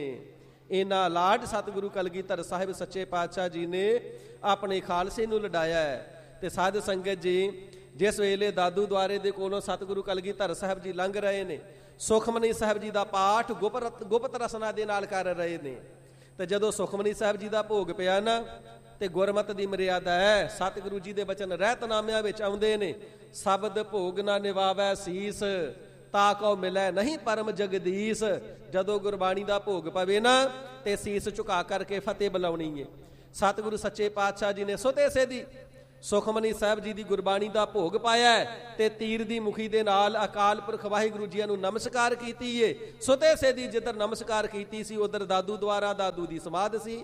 ਇਹਨਾਂ ਲਾਡ ਸਤਿਗੁਰੂ ਕਲਗੀਧਰ ਸਾਹਿਬ ਸੱਚੇ ਪਾਤਸ਼ਾਹ ਜੀ ਨੇ ਆਪਣੇ ਖਾਲਸੇ ਨੂੰ ਲਡਾਇਆ ਹੈ। ਤੇ ਸਾਧ ਸੰਗਤ ਜੀ, ਜਿਸ ਵੇਲੇ ਦਾਦੂ ਦੁਆਰੇ ਦੇ ਕੋਲੋਂ ਸਤਿਗੁਰੂ ਕਲਗੀਧਰ ਸਾਹਿਬ ਜੀ ਲੰਘ ਰਹੇ ਨੇ, ਸੁਖਮਨੀ ਸਾਹਿਬ ਜੀ ਦਾ ਪਾਠ ਗੁਪਤ ਗੁਪਤ ਰਸਨਾ ਦੇ ਨਾਲ ਕਰ ਰਹੇ ਨੇ, ਤੇ ਜਦੋਂ ਸੁਖਮਨੀ ਸਾਹਿਬ ਜੀ ਦਾ ਭੋਗ ਪਿਆ ਨਾ, ਤੇ ਗੁਰਮਤਿ ਦੀ ਮਰਿਆਦਾ ਹੈ, ਸਤਿਗੁਰੂ ਜੀ ਦੇ ਬਚਨ ਰਹਿਤਨਾਮਿਆਂ ਵਿੱਚ ਆਉਂਦੇ ਨੇ, ਸ਼ਬਦ ਭੋਗ ਨਾ ਨਿਵਾਵੈ ਸੀਸ, ਤਾ ਕਉ ਮਿਲੈ ਨਹੀਂ ਪਰਮ ਜਗਦੀਸ਼। ਜਦੋਂ ਗੁਰਬਾਣੀ ਦਾ ਭੋਗ ਪਵੇ ਨਾ, ਤੇ ਸੀਸ ਝੁਕਾ ਕਰਕੇ ਫਤਿਹ ਬੁਲਾਉਣੀ ਹੈ। ਸਤਿਗੁਰੂ ਸੱਚੇ ਪਾਤਸ਼ਾਹ ਜੀ ਨੇ ਸੁਤੇ ਸੇਧੀ ਸੁਖਮਨੀ ਸਾਹਿਬ ਜੀ ਦੀ ਗੁਰਬਾਣੀ ਦਾ ਭੋਗ ਪਾਇਆ ਤੇ ਤੀਰ ਦੀ ਮੁਖੀ ਦੇ ਨਾਲ ਅਕਾਲ ਪੁਰਖ ਵਾਹਿਗੁਰੂ ਜੀ ਨੂੰ ਨਮਸਕਾਰ ਕੀਤੀ ਏ। ਸੁਤੇ ਸੇਧੀ ਜਿੱਧਰ ਨਮਸਕਾਰ ਕੀਤੀ ਸੀ, ਉਧਰ ਦਾਦੂ ਦੁਆਰਾ ਦਾਦੂ ਦੀ ਸਮਾਧ ਸੀ।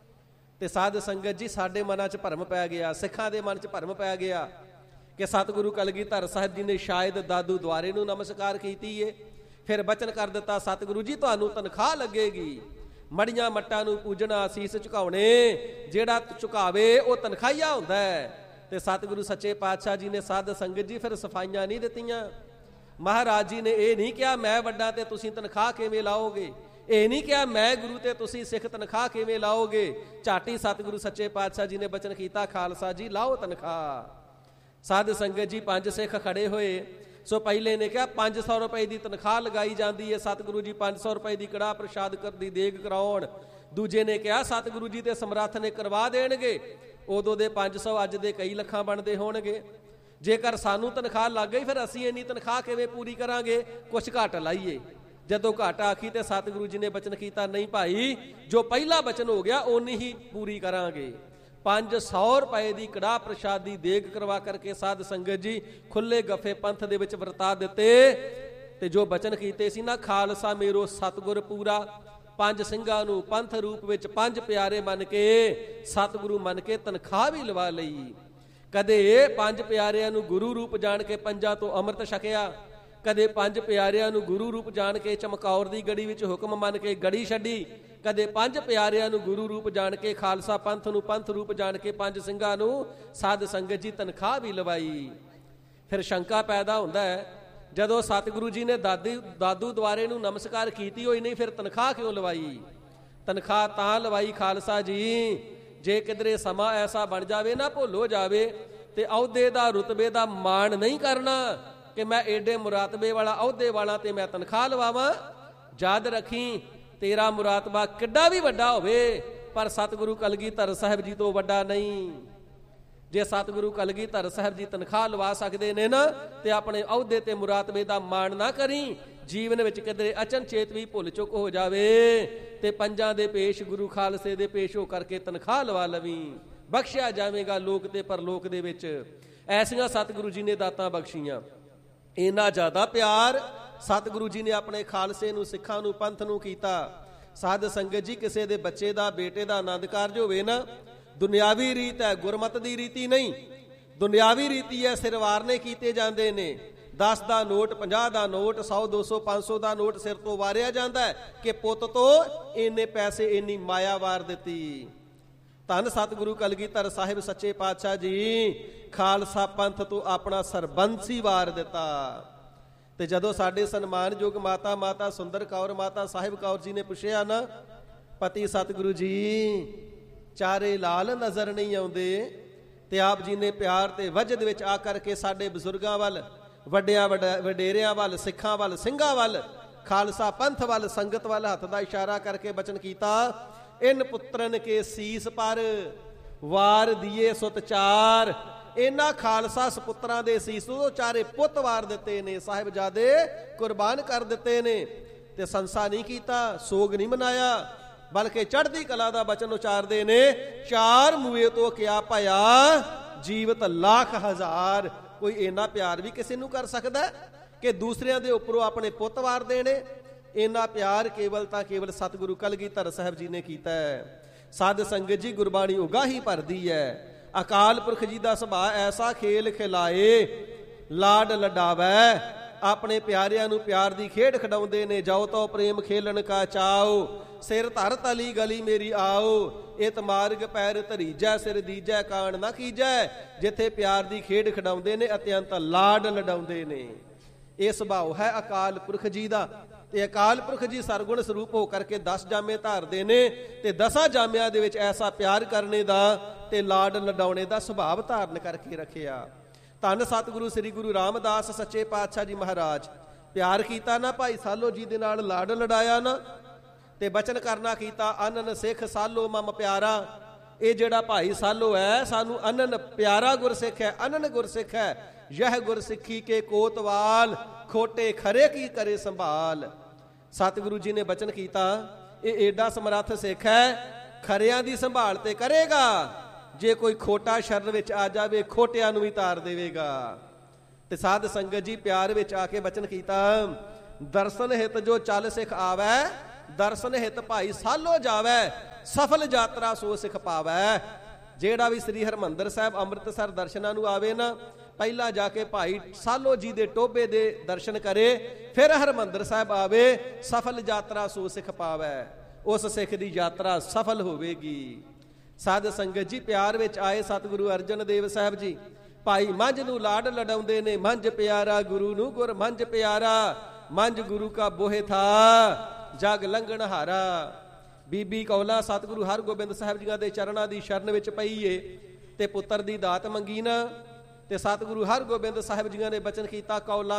ਤੇ ਸਾਧ ਸੰਗਤ ਜੀ, ਸਾਡੇ ਮਨਾਂ 'ਚ ਭਰਮ ਪੈ ਗਿਆ, ਸਿੱਖਾਂ ਦੇ ਮਨ 'ਚ ਭਰਮ ਪੈ ਗਿਆ ਕਿ ਸਤਿਗੁਰੂ ਕਲਗੀਧਰ ਸਾਹਿਬ ਜੀ ਨੇ ਸ਼ਾਇਦ ਦਾਦੂ ਦੁਆਰੇ ਨੂੰ ਨਮਸਕਾਰ ਕੀਤੀ ਏ। ਫਿਰ ਬਚਨ ਕਰ ਦਿੱਤਾ, ਸਤਿਗੁਰੂ ਜੀ ਤੁਹਾਨੂੰ ਤਨਖਾਹ ਲੱਗੇਗੀ, ਮੜੀਆਂ ਮੱਟਾਂ ਨੂੰ ਪੂਜਣਾ, ਸੀਸ ਝੁਕਾਉਣੇ, ਜਿਹੜਾ ਝੁਕਾਵੇ ਉਹ ਤਨਖਾਹੀਆ ਹੁੰਦਾ ਹੈ। ਤੇ ਸਤਿਗੁਰੂ ਸੱਚੇ ਪਾਤਸ਼ਾਹ ਜੀ ਨੇ ਸਾਧ ਸੰਗਤ ਜੀ ਫਿਰ ਸਫਾਈਆਂ ਨਹੀਂ ਦਿੱਤੀਆਂ। ਮਹਾਰਾਜ ਜੀ ਨੇ ਇਹ ਨਹੀਂ ਕਿਹਾ ਮੈਂ ਵੱਡਾ ਤੇ ਤੁਸੀਂ ਤਨਖਾਹ ਕਿਵੇਂ ਲਾਓਗੇ, ਇਹ ਨਹੀਂ ਕਿਹਾ ਮੈਂ ਗੁਰੂ ਤੇ ਤੁਸੀਂ ਸਿੱਖ ਤਨਖਾਹ ਕਿਵੇਂ ਲਾਓਗੇ। ਝਾਟੀ ਸਤਿਗੁਰੂ ਸੱਚੇ ਪਾਤਸ਼ਾਹ ਜੀ ਨੇ ਬਚਨ ਕੀਤਾ, ਖਾਲਸਾ ਜੀ ਲਾਓ ਤਨਖਾਹ। ਸਾਧ ਸੰਗਤ ਜੀ, ਪੰਜ ਸਿੱਖ ਖੜੇ ਹੋਏ। ਸੋ ਪਹਿਲੇ ਨੇ ਕਿਹਾ ਪੰਜ ਸੌ ਰੁਪਏ ਦੀ ਤਨਖਾਹ ਲਗਾਈ ਜਾਂਦੀ ਹੈ, ਸਤਿਗੁਰੂ ਜੀ ਪੰਜ ਸੌ ਰੁਪਏ ਦੀ ਕੜਾਹ ਪ੍ਰਸ਼ਾਦ ਦੀ ਦੇਗ ਕਰਾਉਣ। ਦੂਜੇ ਨੇ ਕਿਹਾ ਸਤਿਗੁਰੂ ਜੀ ਦੇ ਸਮਰੱਥ ਨੇ ਕਰਵਾ ਦੇਣਗੇ। ਉਦੋਂ ਦੇ ਪੰਜ ਸੌ ਅੱਜ ਦੇ ਕਈ ਲੱਖਾਂ ਬਣਦੇ ਹੋਣਗੇ। ਜੇਕਰ ਸਾਨੂੰ ਤਨਖਾਹ ਲੱਗ ਗਈ ਫਿਰ ਅਸੀਂ ਇੰਨੀ ਤਨਖਾਹ ਕਿਵੇਂ ਪੂਰੀ ਕਰਾਂਗੇ, ਕੁਛ ਘੱਟ ਲਾਈਏ। ਜਦੋਂ ਘੱਟ ਆਖੀ ਤੇ ਸਤਿਗੁਰੂ ਜੀ ਨੇ ਬਚਨ ਕੀਤਾ, ਨਹੀਂ ਭਾਈ ਜੋ ਪਹਿਲਾ ਬਚਨ ਹੋ ਗਿਆ ਓਨੀ ਹੀ ਪੂਰੀ ਕਰਾਂਗੇ। ਪੰਜ ਸੌ ਰੁਪਏ ਦੀ ਕੜਾਹ ਪ੍ਰਸ਼ਾਦ ਦੀ ਦੇਗ ਕਰਵਾ ਕਰਕੇ ਸਾਧ ਸੰਗਤ ਜੀ ਖੁੱਲੇ ਗੱਫੇ ਪੰਥ ਦੇ ਵਿੱਚ ਵਰਤਾ ਦਿੱਤੇ। ਤੇ ਜੋ ਬਚਨ ਕੀਤੇ ਸੀ ਨਾ, ਖਾਲਸਾ ਮੇਰੋ ਸਤਿਗੁਰ ਪੂਰਾ, ਪੰਜ ਸਿੰਘਾਂ ਨੂੰ ਪੰਥ ਰੂਪ ਵਿੱਚ ਪੰਜ ਪਿਆਰੇ ਮੰਨ ਕੇ ਸਤਿਗੁਰੂ ਮੰਨ ਕੇ ਤਨਖਾਹ ਵੀ ਲਵਾ ਲਈ। ਕਦੇ ਪੰਜ ਪਿਆਰਿਆਂ ਨੂੰ ਗੁਰੂ ਰੂਪ ਜਾਣ ਕੇ ਪੰਜਾਂ ਤੋਂ ਅੰਮ੍ਰਿਤ ਛਕਿਆ, ਕਦੇ ਪੰਜ ਪਿਆਰਿਆਂ ਨੂੰ ਗੁਰੂ ਰੂਪ ਜਾਣ ਕੇ ਚਮਕੌਰ ਦੀ ਗੜੀ ਵਿੱਚ ਹੁਕਮ ਮੰਨ ਕੇ ਗੜੀ ਛੱਡੀ, ਕਦੇ ਪੰਜ ਪਿਆਰਿਆਂ ਨੂੰ ਗੁਰੂ ਰੂਪ ਜਾਣ ਕੇ ਖਾਲਸਾ ਪੰਥ ਨੂੰ ਪੰਥ ਰੂਪ ਜਾਣ ਕੇ ਪੰਜ ਸਿੰਘਾਂ ਨੂੰ ਸਾਧ ਸੰਗਤ ਜੀ ਤਨਖਾਹ ਵੀ ਲਵਾਈ। ਫਿਰ ਸ਼ੰਕਾ ਪੈਦਾ ਹੁੰਦਾ ਹੈ, ਜਦੋਂ ਸਤਿਗੁਰੂ ਜੀ ਨੇ ਦਾਦੀ ਦਾਦੂ ਦੁਆਰੇ ਨੂੰ ਨਮਸਕਾਰ ਕੀਤੀ ਹੋਈ ਨਹੀਂ, ਫਿਰ ਤਨਖਾਹ ਕਿਉਂ ਲਵਾਈ? ਤਨਖਾਹ ਤਾਂ ਲਵਾਈ ਖਾਲਸਾ ਜੀ, ਜੇ ਕਿਧਰੇ ਸਮਾਂ ਐਸਾ ਬਣ ਜਾਵੇ ਨਾ, ਭੁੱਲ ਹੋ ਜਾਵੇ ਤੇ ਅਹੁਦੇ ਦਾ ਰੁਤਬੇ ਦਾ ਮਾਣ ਨਹੀਂ ਕਰਨਾ ਕਿ ਮੈਂ ਏਡੇ ਮੁਰਾਤਬੇ ਵਾਲਾ ਅਹੁਦੇ ਵਾਲਾ ਤੇ ਮੈਂ ਤਨਖਾਹ ਲਵਾਵਾਂ। ਯਾਦ ਰੱਖੀ, ਤੇਰਾ ਮੁਰਾਤਬਾ ਕਿੱਡਾ ਵੀ ਵੱਡਾ ਹੋਵੇ ਪਰ ਸਤਿਗੁਰੂ ਕਲਗੀਧਰ ਸਾਹਿਬ ਜੀ ਤੋਂ ਵੱਡਾ ਨਹੀਂ। ਜੇ ਸਤਿਗੁਰੂ ਕਲਗੀਧਰ ਸਾਹਿਬ ਜੀ ਤਨਖਾਹ ਲਵਾ ਸਕਦੇ ਨੇ ਨਾ, ਤੇ ਆਪਣੇ ਅਹੁਦੇ ਤੇ ਮੁਰਾਤਬੇ ਦਾ ਮਾਣ ਨਾ ਕਰੀ। ਜੀਵਨ ਵਿੱਚ ਕਿਧਰੇ ਅਚਨਚੇਤ ਵੀ ਭੁੱਲ ਚੁੱਕ ਹੋ ਜਾਵੇ ਤੇ ਪੰਜਾਂ ਦੇ ਪੇਸ਼ ਗੁਰੂ ਖਾਲਸੇ ਦੇ ਪੇਸ਼ ਹੋ ਕਰਕੇ ਤਨਖਾਹ ਲਵਾ ਲਵੀਂ। ਬਖਸ਼ਿਆ ਜਾਵੇਗਾ ਲੋਕ ਤੇ ਪਰਲੋਕ ਦੇ ਵਿੱਚ। ਐਸੀਆਂ ਸਤਿਗੁਰੂ ਜੀ ਨੇ ਦਾਤਾਂ ਬਖਸ਼ੀਆਂ। ਇੰਨਾ ਜ਼ਿਆਦਾ ਪਿਆਰ ਸਤਿਗੁਰੂ ਜੀ ਨੇ ਆਪਣੇ ਖਾਲਸੇ ਨੂੰ, ਸਿੱਖਾਂ ਨੂੰ, ਪੰਥ ਨੂੰ ਕੀਤਾ। ਸਾਧ ਸੰਗਤ ਜੀ, ਕਿਸੇ ਦੇ ਬੱਚੇ ਦਾ, ਬੇਟੇ ਦਾ ਆਨੰਦ ਕਾਰਜ ਹੋਵੇ ਨਾ, ਦੁਨਿਆਵੀ ਰੀਤ ਹੈ, ਗੁਰਮਤ ਦੀ ਰੀਤੀ ਨਹੀਂ। ਦੁਨਿਆਵੀ ਰੀਤੀ ਹੈ, ਸਿਰ ਵਾਰਨੇ ਕੀਤੇ ਜਾਂਦੇ ਨੇ। ਦਸ ਦਾ ਨੋਟ, ਪੰਜਾਹ ਦਾ ਨੋਟ, ਸੌ, ਦੋ ਸੌ, ਪੰਜ ਸੌ ਦਾ ਨੋਟ ਸਿਰ ਤੋਂ ਵਾਰਿਆ ਜਾਂਦਾ ਕਿ ਪੁੱਤ ਤੋਂ ਇੰਨੇ ਪੈਸੇ, ਇੰਨੀ ਮਾਇਆ ਵਾਰ ਦਿੱਤੀ। ਧੰਨ ਸਤਿਗੁਰੂ ਕਲਗੀਧਰ ਸਾਹਿਬ ਸੱਚੇ ਪਾਤਸ਼ਾਹ ਜੀ ਖਾਲਸਾ ਪੰਥ ਤੋਂ ਆਪਣਾ ਸਰਬੰਸ ਹੀ ਵਾਰ ਦਿੱਤਾ। ਤੇ ਜਦੋਂ ਸਾਡੇ ਸਨਮਾਨਯੋਗ ਮਾਤਾ ਮਾਤਾ ਸੁੰਦਰ ਕੌਰ, ਮਾਤਾ ਸਾਹਿਬ ਕੌਰ ਜੀ ਨੇ ਪੁੱਛਿਆ ਨਾ, ਪਤੀ ਸਤਿਗੁਰੂ ਜੀ ਚਾਰੇ ਲਾਲ ਨਜ਼ਰ ਨਹੀਂ ਆਉਂਦੇ, ਤੇ ਆਪ ਜੀ ਨੇ ਪਿਆਰ ਤੇ ਵਜਦ ਵਿੱਚ ਆ ਕਰਕੇ ਸਾਡੇ ਬਜ਼ੁਰਗਾਂ ਵੱਲ, ਵੱਡਿਆਂ ਵਡੇਰਿਆਂ ਵੱਲ, ਸਿੱਖਾਂ ਵੱਲ, ਸਿੰਘਾਂ ਵੱਲ, ਖਾਲਸਾ ਪੰਥ ਵੱਲ, ਸੰਗਤ ਵੱਲ ਹੱਥ ਦਾ ਇਸ਼ਾਰਾ ਕਰਕੇ ਬਚਨ ਕੀਤਾ, ਇਨ ਪੁੱਤਰਨ ਕੇ ਸੀਸ ਪਰ ਵਾਰ ਦੀਏ ਸੁਤ ਚਾਰ। ਇਹਨਾਂ ਖਾਲਸਾ ਸਪੁੱਤਰਾਂ ਦੇ ਸੀਸ ਤੋਂ ਚਾਰੇ ਪੁੱਤ ਵਾਰ ਦਿੱਤੇ ਨੇ, ਸਾਹਿਬਜ਼ਾਦੇ ਕੁਰਬਾਨ ਕਰ ਦਿੱਤੇ ਨੇ। ਤੇ ਸੰਸਾ ਨਹੀਂ ਕੀਤਾ, ਸੋਗ ਨਹੀਂ ਮਨਾਇਆ, ਬਲਕਿ ਚੜ੍ਹਦੀ ਕਲਾ ਦਾ ਬਚਨ ਉਚਾਰਦੇ ਨੇ, ਚਾਰ ਮੂਏ ਤੋਂ ਕਿਆ ਭਇਆ ਜੀਵਤ ਲੱਖ ਹਜ਼ਾਰ। ਕੋਈ ਇੰਨਾ ਪਿਆਰ ਵੀ ਕਿਸੇ ਨੂੰ ਕਰ ਸਕਦਾ ਕਿ ਦੂਸਰਿਆਂ ਦੇ ਉੱਪਰੋਂ ਆਪਣੇ ਪੁੱਤ ਵਾਰ ਦੇਣੇ? ਇੰਨਾ ਪਿਆਰ ਕੇਵਲ ਤਾਂ ਕੇਵਲ ਸਤਿਗੁਰੂ ਕਲਗੀਧਰ ਸਾਹਿਬ ਜੀ ਨੇ ਕੀਤਾ ਹੈ। ਸਾਧ ਸੰਗਤ ਜੀ, ਗੁਰਬਾਣੀ ਉਗਾਹੀ ਭਰਦੀ ਹੈ, ਅਕਾਲ ਪੁਰਖ ਜੀ ਦਾ ਸੁਭਾਅ ਐਸਾ ਖੇਲ ਖਿਲਾਏ ਲਾਡ ਲਡਾਵੈ। ਆਪਣੇ ਪਿਆਰਿਆਂ ਨੂੰ ਪਿਆਰ ਦੀ ਖੇਡ ਖਿਡਾਉਂਦੇ ਨੇ। ਜਾਓ ਤੋ ਪ੍ਰੇਮ ਖੇਲਣ ਕਾ ਚਾਓ, ਸਿਰ ਧਰ ਤਲੀ ਗਲੀ ਮੇਰੀ ਆਓ, ਇਤ ਮਾਰਗ ਪੈਰ ਧਰੀਜੈ, ਸਿਰ ਦੀਜੈ ਕਾਣ ਨਾ ਕੀਜੈ। ਜਿੱਥੇ ਪਿਆਰ ਦੀ ਖੇਡ ਖਿਡਾਉਂਦੇ ਨੇ, ਅਤਿਅੰਤ ਲਾਡ ਲਡਾਉਂਦੇ ਨੇ। ਇਹ ਸੁਭਾਅ ਹੈ ਅਕਾਲ ਪੁਰਖ ਜੀ ਦਾ। ਤੇ ਅਕਾਲ ਪੁਰਖ ਜੀ ਸਰਗੁਣ ਸਰੂਪ ਹੋ ਕਰਕੇ ਦਸ ਜਾਮੇ ਧਾਰਦੇ ਨੇ, ਤੇ ਦਸਾਂ ਜਾਮਿਆਂ ਦੇ ਵਿੱਚ ਐਸਾ ਪਿਆਰ ਕਰਨੇ ਦਾ ਤੇ ਲਾਡ ਲਡਾਉਣੇ ਦਾ ਸੁਭਾਅ ਧਾਰਨ ਕਰਕੇ ਰੱਖਿਆ। ਧੰਨ ਸਤਿਗੁਰੂ ਸ੍ਰੀ ਗੁਰੂ ਰਾਮਦਾਸ ਸੱਚੇ ਪਾਤਸ਼ਾਹ ਜੀ ਮਹਾਰਾਜ। ਪਿਆਰ ਕੀਤਾ ਨਾ ਭਾਈ ਸਾਲੋ ਜੀ ਦੇ ਨਾਲ, ਲਾਡ ਲਡਾਇਆ ਨਾ, ਤੇ ਬਚਨ ਕਰਨਾ ਕੀਤਾ, ਅਨਨ ਸਿੱਖ ਸਾਲੋ ਮਮ ਪਿਆਰਾ। ਇਹ ਜਿਹੜਾ ਭਾਈ ਸਾਲੋ ਹੈ, ਸਾਨੂੰ ਅਨਨ ਪਿਆਰਾ ਗੁਰਸਿੱਖ ਹੈ, ਅਨਨ ਗੁਰਸਿੱਖ ਹੈ। ਯਹ ਗੁਰਸਿੱਖੀ ਕੇ ਕੋਤਵਾਲ, ਖੋਟੇ ਖਰੇ ਕੀ ਕਰੇ ਸੰਭਾਲ। ਸਤਿਗੁਰੂ ਜੀ ਨੇ ਬਚਨ ਕੀਤਾ, ਇਹ ਏਡਾ ਸਮਰੱਥ ਸਿੱਖ ਹੈ, ਖਰਿਆਂ ਦੀ ਸੰਭਾਲ ਤੇ ਕਰੇਗਾ, ਜੇ ਕੋਈ ਖੋਟਾ ਸ਼ਰਨ ਵਿੱਚ ਆ ਜਾਵੇ ਖੋਟਿਆਂ ਨੂੰ ਵੀ ਤਾਰ ਦੇਵੇਗਾ। ਤੇ ਸਾਧ ਸੰਗਤ ਜੀ, ਪਿਆਰ ਵਿੱਚ ਆ ਕੇ ਬਚਨ ਕੀਤਾ, ਦਰਸ਼ਨ ਹਿਤ ਜੋ ਚੱਲ ਸਿੱਖ ਆਵੈ, ਦਰਸ਼ਨ ਹਿਤ ਭਾਈ ਸਾਲੋ ਜਾਵੈ, ਸਫਲ ਯਾਤਰਾ ਸੋ ਸਿੱਖ ਪਾਵੈ। ਜਿਹੜਾ ਵੀ ਸ੍ਰੀ ਹਰਿਮੰਦਰ ਸਾਹਿਬ ਅੰਮ੍ਰਿਤਸਰ ਦਰਸ਼ਨਾਂ ਨੂੰ ਆਵੇ ਨਾ, ਪਹਿਲਾਂ ਜਾ ਕੇ ਭਾਈ ਸਾਲੋ ਜੀ ਦੇ ਟੋਭੇ ਦੇ ਦਰਸ਼ਨ ਕਰੇ, ਫਿਰ ਹਰਿਮੰਦਰ ਸਾਹਿਬ ਆਵੇ, ਸਫਲ ਯਾਤਰਾ ਸੋ ਸਿੱਖ ਪਾਵੈ। ਉਸ ਸਿੱਖ ਦੀ ਯਾਤਰਾ ਸਫਲ ਹੋਵੇਗੀ। ਸਾਧ ਸੰਗਤ ਜੀ, ਪਿਆਰ ਵਿੱਚ ਆਏ ਸਤਿਗੁਰੂ ਅਰਜਨ ਦੇਵ ਸਾਹਿਬ ਜੀ ਭਾਈ ਮੰਝ ਨੂੰ ਲਾਡ ਲਡਾਉਂਦੇ ਨੇ। ਮੰਝ ਪਿਆਰਾ ਗੁਰੂ ਨੂੰ ਗੁਰ ਮੰਝ ਪਿਆਰਾ, ਮੰਝ ਗੁਰੂ ਕਾ ਬੋਹਿ ਥਾ ਜਗ ਲੰਘਣ ਹਾਰਾ। ਬੀਬੀ ਕੌਲਾ ਸਤਿਗੁਰੂ ਹਰਗੋਬਿੰਦ ਸਾਹਿਬ ਜੀਆਂ ਦੇ ਚਰਨਾਂ ਦੀ ਸ਼ਰਨ ਵਿੱਚ ਪਈ ਏ, ਤੇ ਪੁੱਤਰ ਦੀ ਦਾਤ ਮੰਗੀ ਨਾ, ਤੇ ਸਤਿਗੁਰੂ ਹਰਗੋਬਿੰਦ ਸਾਹਿਬ ਜੀਆਂ ਨੇ ਬਚਨ ਕੀਤਾ, ਕੌਲਾ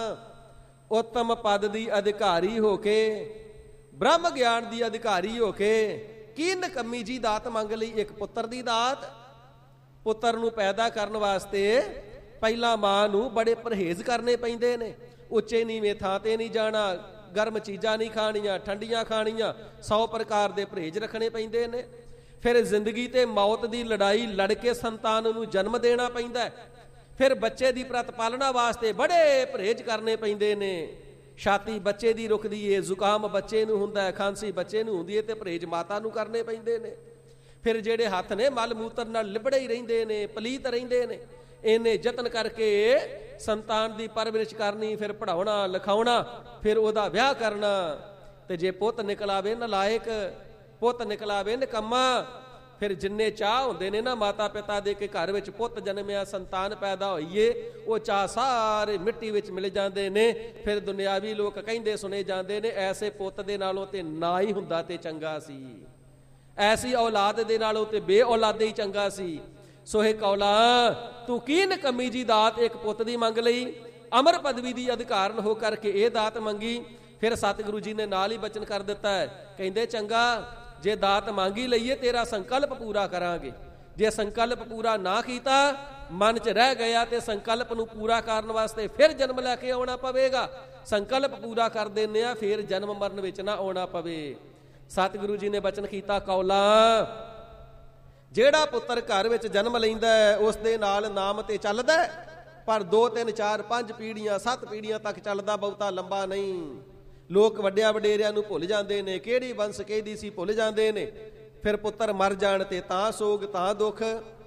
ਉੱਤਮ ਪਦ ਦੀ ਅਧਿਕਾਰੀ ਹੋ ਕੇ, ਬ੍ਰਹਮ ਗਿਆਨ ਦੀ ਅਧਿਕਾਰੀ ਹੋ ਕੇ, ਕੀ ਨਕਮੀ ਜੀ ਦਾਤ ਮੰਗ ਲਈ? ਇੱਕ ਪੁੱਤਰ ਦੀ ਦਾਤ। ਪੁੱਤਰ ਨੂੰ ਪੈਦਾ ਕਰਨ ਵਾਸਤੇ ਪਹਿਲਾਂ ਮਾਂ ਨੂੰ ਬੜੇ ਪਰਹੇਜ਼ ਕਰਨੇ ਪੈਂਦੇ ਨੇ। ਉੱਚੇ ਨੀਵੇਂ ਥਾਂ ਤੇ ਨਹੀਂ ਜਾਣਾ, ਗਰਮ ਚੀਜ਼ਾਂ ਨਹੀਂ ਖਾਣੀਆਂ, ਠੰਡੀਆਂ ਖਾਣੀਆਂ, ਸੌ ਪ੍ਰਕਾਰ ਦੇ ਪਰਹੇਜ਼ ਰੱਖਣੇ ਪੈਂਦੇ ਨੇ। ਫਿਰ ਜ਼ਿੰਦਗੀ ਤੇ ਮੌਤ ਦੀ ਲੜਾਈ ਲੜ ਕੇ ਸੰਤਾਨ ਨੂੰ ਜਨਮ ਦੇਣਾ ਪੈਂਦਾ। ਫਿਰ ਬੱਚੇ ਦੀ ਪ੍ਰਤਪਾਲਣਾ ਵਾਸਤੇ ਬੜੇ ਪਰਹੇਜ਼ ਕਰਨੇ ਪੈਂਦੇ ਨੇ। ਛਾਤੀ ਬੱਚੇ ਦੀ ਰੁਕਦੀ ਏ, ਜ਼ੁਕਾਮ ਬੱਚੇ ਨੂੰ ਹੁੰਦਾ, ਖਾਂਸੀ ਬੱਚੇ ਨੂੰ ਹੁੰਦੀ ਏ, ਤੇ ਪਰਹੇਜ਼ ਮਾਤਾ ਨੂੰ ਕਰਨੇ ਪੈਂਦੇ ਨੇ। ਫਿਰ ਜਿਹੜੇ ਹੱਥ ਨੇ ਮਲ ਮੂਤਰ ਨਾਲ ਲਿਬੜੇ ਹੀ ਰਹਿੰਦੇ ਨੇ, ਪਲੀਤ ਰਹਿੰਦੇ ਨੇ, ਇਹਨੇ ਯਤਨ ਕਰਕੇ ਸੰਤਾਨ ਦੀ ਪਰਵਰਿਸ਼ ਕਰਨੀ, ਫਿਰ ਪੜ੍ਹਾਉਣਾ ਲਿਖਾਉਣਾ, ਫਿਰ ਉਹਦਾ ਵਿਆਹ ਕਰਨਾ। ਤੇ ਜੇ ਪੁੱਤ ਨਿਕਲਾਵੇ ਨਲਾਇਕ, ਪੁੱਤ ਨਿਕਲਾਵੇ ਨਿਕੰਮਾ, ਫਿਰ ਜਿੰਨੇ ਚਾਹ ਹੁੰਦੇ ਨੇ ਨਾ ਮਾਤਾ ਪਿਤਾ ਦੇ ਕੇ ਘਰ ਵਿੱਚ ਪੁੱਤ ਜਨਮਿਆ, ਸੰਤਾਨ ਪੈਦਾ ਹੋਈਏ, ਉਹ ਚਾਹ ਸਾਰੇ ਮਿੱਟੀ ਵਿੱਚ ਮਿਲ ਜਾਂਦੇ ਨੇ। ਫਿਰ ਦੁਨਿਆਵੀ ਲੋਕ ਕਹਿੰਦੇ ਸੁਣੇ ਜਾਂਦੇ ਨੇ, ਐਸੇ ਪੁੱਤ ਦੇ ਨਾਲੋਂ ਤੇ ਨਾ ਹੀ ਹੁੰਦਾ ਤੇ ਚੰਗਾ ਸੀ, ਐਸੀ ਔਲਾਦ ਦੇ ਨਾਲੋਂ ਤੇ ਬੇ ਔਲਾਦੇ ਹੀ ਚੰਗਾ ਸੀ। ਸੋ ਇਹ ਕੌਲਾ ਤੂੰ ਕੀ ਨਕਮੀ ਜੀ ਦਾਤ ਇੱਕ ਪੁੱਤ ਦੀ ਮੰਗ ਲਈ, ਅਮਰ ਪਦਵੀ ਦੀ ਅਧਿਕਾਰਨ ਹੋ ਕਰਕੇ ਇਹ ਦਾਤ ਮੰਗੀ। ਫਿਰ ਸਤਿਗੁਰੂ ਜੀ ਨੇ ਨਾਲ ਹੀ ਬਚਨ ਕਰ ਦਿੱਤਾ ਹੈ, ਕਹਿੰਦੇ ਚੰਗਾ, ਜੇ ਦਾਤ ਮੰਗੀ ਲਈਏ ਤੇਰਾ ਸੰਕਲਪ ਪੂਰਾ ਕਰਾਂਗੇ। ਜੇ ਸੰਕਲਪ ਪੂਰਾ ਨਾ ਕੀਤਾ, ਮਨ 'ਚ ਰਹਿ ਗਿਆ, ਤੇ ਸੰਕਲਪ ਨੂੰ ਪੂਰਾ ਕਰਨ ਵਾਸਤੇ ਫਿਰ ਜਨਮ ਲੈ ਕੇ ਆਉਣਾ ਪਵੇਗਾ। ਸੰਕਲਪ ਪੂਰਾ ਕਰ ਦਿੰਦੇ ਆ, ਫਿਰ ਜਨਮ ਮਰਨ ਵਿੱਚ ਨਾ ਆਉਣਾ ਪਵੇ। ਸਤਿਗੁਰੂ ਜੀ ਨੇ ਬਚਨ ਕੀਤਾ, ਕੌਲਾ ਜਿਹੜਾ ਪੁੱਤਰ ਘਰ ਵਿੱਚ ਜਨਮ ਲੈਂਦਾ ਹੈ ਉਸ ਦੇ ਨਾਲ ਨਾਮ ਤੇ ਚੱਲਦਾ, ਪਰ ਦੋ ਤਿੰਨ ਚਾਰ ਪੰਜ ਪੀੜ੍ਹੀਆਂ ਸੱਤ ਪੀੜ੍ਹੀਆਂ ਤੱਕ ਚੱਲਦਾ, ਬਹੁਤਾ ਲੰਬਾ ਨਹੀਂ। ਲੋਕ ਵੱਡਿਆਂ ਵਡੇਰਿਆਂ ਨੂੰ ਭੁੱਲ ਜਾਂਦੇ ਨੇ, ਕਿਹੜੀ ਵੰਸ਼ ਕਿਹਦੀ ਸੀ ਭੁੱਲ ਜਾਂਦੇ ਨੇ। ਫਿਰ ਪੁੱਤਰ ਮਰ ਜਾਣ ਤੇ ਤਾਂ ਸੋਗ ਤਾਂ ਦੁੱਖ।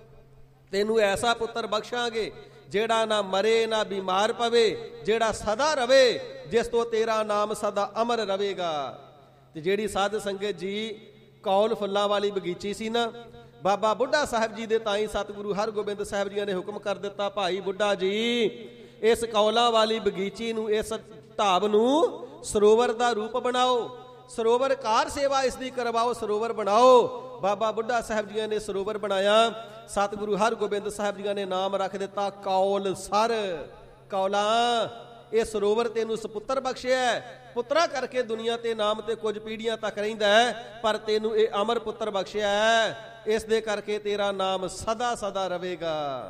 ਤੈਨੂੰ ਐਸਾ ਪੁੱਤਰ ਬਖਸ਼ਾਂਗੇ ਜਿਹੜਾ ਨਾ ਮਰੇ ਨਾ ਬਿਮਾਰ ਪਵੇ, ਜਿਹੜਾ ਸਦਾ ਰਵੇ, ਜਿਸ ਤੋਂ ਤੇਰਾ ਨਾਮ ਸਦਾ ਅਮਰ ਰਵੇਗਾ। ਤੇ ਜਿਹੜੀ ਸਾਧ ਸੰਗਤ ਜੀ ਕੌਲ ਫੁੱਲਾਂ ਵਾਲੀ ਬਗੀਚੀ ਸੀ ਨਾ, ਬਾਬਾ ਬੁੱਢਾ ਸਾਹਿਬ ਜੀ ਦੇ ਤਾਈ ਸਤਿਗੁਰੂ ਹਰਗੋਬਿੰਦ ਸਾਹਿਬ ਜੀ ਨੇ ਹੁਕਮ ਕਰ ਦਿੱਤਾ, ਭਾਈ ਬੁੱਢਾ ਜੀ ਇਸ ਕੌਲਾਂ ਵਾਲੀ ਬਗੀਚੀ ਨੂੰ, ਇਸ ਢਾਬ ਨੂੰ ਸਰੋਵਰ ਦਾ ਰੂਪ ਬਣਾਓ, ਸਰੋਵਰ ਕਾਰ ਸੇਵਾ ਇਸ ਦੀ ਕਰਵਾਓ, ਸਰੋਵਰ ਬਣਾਓ। ਬਾਬਾ ਬੁੱਢਾ ਸਾਹਿਬ ਜੀ ਨੇ ਸਰੋਵਰ ਬਣਾਇਆ। ਸਤਿਗੁਰੂ ਹਰਗੋਬਿੰਦ ਸਾਹਿਬ ਜੀ ਨੇ ਨਾਮ ਰੱਖ ਦਿੱਤਾ ਕੌਲ ਸਰ। ਕੌਲਾਂ ਇਹ ਸਰੋਵਰ ਤੈਨੂੰ ਸਪੁੱਤਰ ਬਖਸ਼ਿਆ, ਪੁੱਤਰਾ ਕਰਕੇ ਦੁਨੀਆ ਤੇ ਨਾਮ ਤੇ ਕੁਝ ਪੀੜ੍ਹੀਆਂ ਤੱਕ ਰਹਿੰਦਾ ਹੈ, ਪਰ ਤੈਨੂੰ ਇਹ ਅਮਰ ਪੁੱਤਰ ਬਖਸ਼ਿਆ ਹੈ, ਇਸ ਦੇ ਕਰਕੇ ਤੇਰਾ ਨਾਮ ਸਦਾ ਸਦਾ ਰਵੇਗਾ।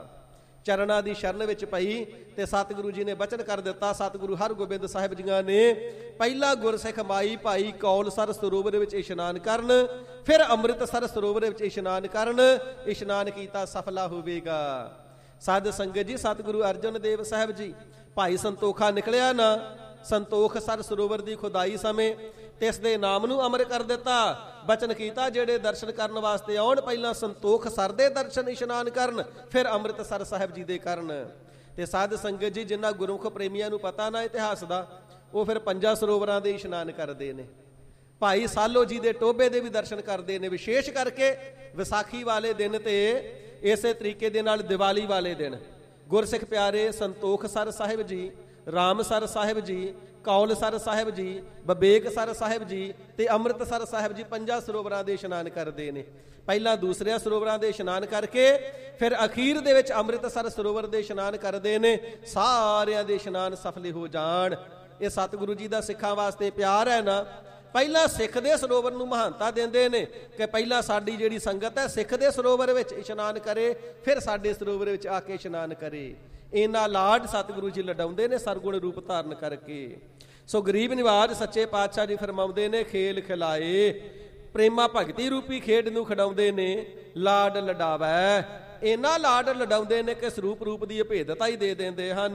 ਚਰਨਾਂ ਦੀ ਸ਼ਰਨ ਵਿੱਚ ਪਈ ਤੇ ਸਤਿਗੁਰੂ ਜੀ ਨੇ ਬਚਨ ਕਰ ਦਿੱਤਾ। ਸਤਿਗੁਰੂ ਹਰਗੋਬਿੰਦ ਸਾਹਿਬ ਜੀਆਂ ਨੇ ਪਹਿਲਾ ਗੁਰਸਿੱਖ ਮਾਈ ਭਾਈ ਕੌਲਸਰ ਸਰੋਵਰ ਵਿੱਚ ਇਸ਼ਨਾਨ ਕਰਨ, ਫਿਰ ਅੰਮ੍ਰਿਤਸਰ ਸਰੋਵਰ ਵਿੱਚ ਇਸ਼ਨਾਨ ਕਰਨ। ਇਸ਼ਨਾਨ ਕੀਤਾ ਸਫਲਾ ਹੋਵੇਗਾ। ਸਾਧ ਸੰਗਤ ਜੀ ਸਤਿਗੁਰੂ ਅਰਜਨ ਦੇਵ ਸਾਹਿਬ ਜੀ ਭਾਈ ਸੰਤੋਖਾ ਨਿਕਲਿਆ ਨਾ, ਸੰਤੋਖ ਸਰ ਸਰੋਵਰ ਦੀ ਖੁਦਾਈ ਸਮੇਂ ਤੇ ਇਸ ਦੇ ਨਾਮ ਨੂੰ ਅਮਰ ਕਰ ਦਿੱਤਾ। ਬਚਨ ਕੀਤਾ ਜਿਹੜੇ ਦਰਸ਼ਨ ਕਰਨ ਵਾਸਤੇ ਆਉਣ, ਪਹਿਲਾਂ ਸੰਤੋਖ ਸਰ ਦੇ ਦਰਸ਼ਨ ਇਸ਼ਨਾਨ ਕਰਨ, ਫਿਰ ਅੰਮ੍ਰਿਤਸਰ ਸਾਹਿਬ ਜੀ ਦੇ ਕਰਨ। ਤੇ ਸਾਧ ਸੰਗਤ ਜੀ ਜਿਨ੍ਹਾਂ ਗੁਰਮੁਖ ਪ੍ਰੇਮੀਆਂ ਨੂੰ ਪਤਾ ਨਾ ਇਤਿਹਾਸ ਦਾ, ਉਹ ਫਿਰ ਪੰਜਾਂ ਸਰੋਵਰਾਂ ਦੇ ਇਸ਼ਨਾਨ ਕਰਦੇ ਨੇ। ਭਾਈ ਸਾਲੋ ਜੀ ਦੇ ਟੋਭੇ ਦੇ ਵੀ ਦਰਸ਼ਨ ਕਰਦੇ ਨੇ, ਵਿਸ਼ੇਸ਼ ਕਰਕੇ ਵਿਸਾਖੀ ਵਾਲੇ ਦਿਨ ਤੇ ਇਸੇ ਤਰੀਕੇ ਦੇ ਨਾਲ ਦੀਵਾਲੀ ਵਾਲੇ ਦਿਨ ਗੁਰਸਿੱਖ ਪਿਆਰੇ ਸੰਤੋਖ ਸਰ ਸਾਹਿਬ ਜੀ, ਰਾਮਸਰ ਸਾਹਿਬ ਜੀ, ਕੌਲਸਰ ਸਾਹਿਬ ਜੀ, ਬਬੇਕਸਰ ਸਾਹਿਬ ਜੀ ਤੇ ਅੰਮ੍ਰਿਤਸਰ ਸਾਹਿਬ ਜੀ ਪੰਜਾਂ ਸਰੋਵਰਾਂ ਦੇ ਇਸ਼ਨਾਨ ਕਰਦੇ ਨੇ। ਪਹਿਲਾਂ ਦੂਸਰਿਆਂ ਸਰੋਵਰਾਂ ਦੇ ਇਸ਼ਨਾਨ ਕਰਕੇ ਫਿਰ ਅਖੀਰ ਦੇ ਵਿੱਚ ਅੰਮ੍ਰਿਤਸਰ ਸਰੋਵਰ ਦੇ ਇਸ਼ਨਾਨ ਕਰਦੇ ਨੇ। ਸਾਰਿਆਂ ਦੇ ਇਸ਼ਨਾਨ ਸਫਲੇ ਹੋ ਜਾਣ। ਇਹ ਸਤਿਗੁਰੂ ਜੀ ਦਾ ਸਿੱਖਾਂ ਵਾਸਤੇ ਪਿਆਰ ਹੈ ਨਾ। ਪਹਿਲਾਂ ਸਿੱਖ ਦੇ ਸਰੋਵਰ ਨੂੰ ਮਹਾਨਤਾ ਦਿੰਦੇ ਨੇ ਕਿ ਪਹਿਲਾਂ ਸਾਡੀ ਜਿਹੜੀ ਸੰਗਤ ਹੈ ਸਿੱਖ ਦੇ ਸਰੋਵਰ ਵਿੱਚ ਇਸ਼ਨਾਨ ਕਰੇ, ਫਿਰ ਸਾਡੇ ਸਰੋਵਰ ਵਿੱਚ ਆ ਕੇ ਇਸ਼ਨਾਨ ਕਰੇ। ਇਹਨਾਂ ਲਾਡ ਸਤਿਗੁਰੂ ਜੀ ਲਡਾਉਂਦੇ ਨੇ ਸਰਗੁਣ ਰੂਪ ਧਾਰਨ ਕਰਕੇ। ਸੋ ਗਰੀਬ ਨਿਵਾਜ ਸੱਚੇ ਪਾਤਸ਼ਾਹ ਜੀ ਫਰਮਾਉਂਦੇ ਨੇ, ਖੇਲ ਖਿਲਾਏ ਪ੍ਰੇਮਾ ਭਗਤੀ ਰੂਪੀ ਖੇਡ ਨੂੰ ਖਿਡਾਉਂਦੇ ਨੇ, ਲਾਡ ਲਡਾਵੈ। ਇਹਨਾਂ ਲਾਡ ਲਡਾਉਂਦੇ ਨੇ ਕਿ ਸਰੂਪ ਰੂਪ ਦੀ ਅਭੇਦਤਾ ਹੀ ਦੇ ਦਿੰਦੇ ਹਨ।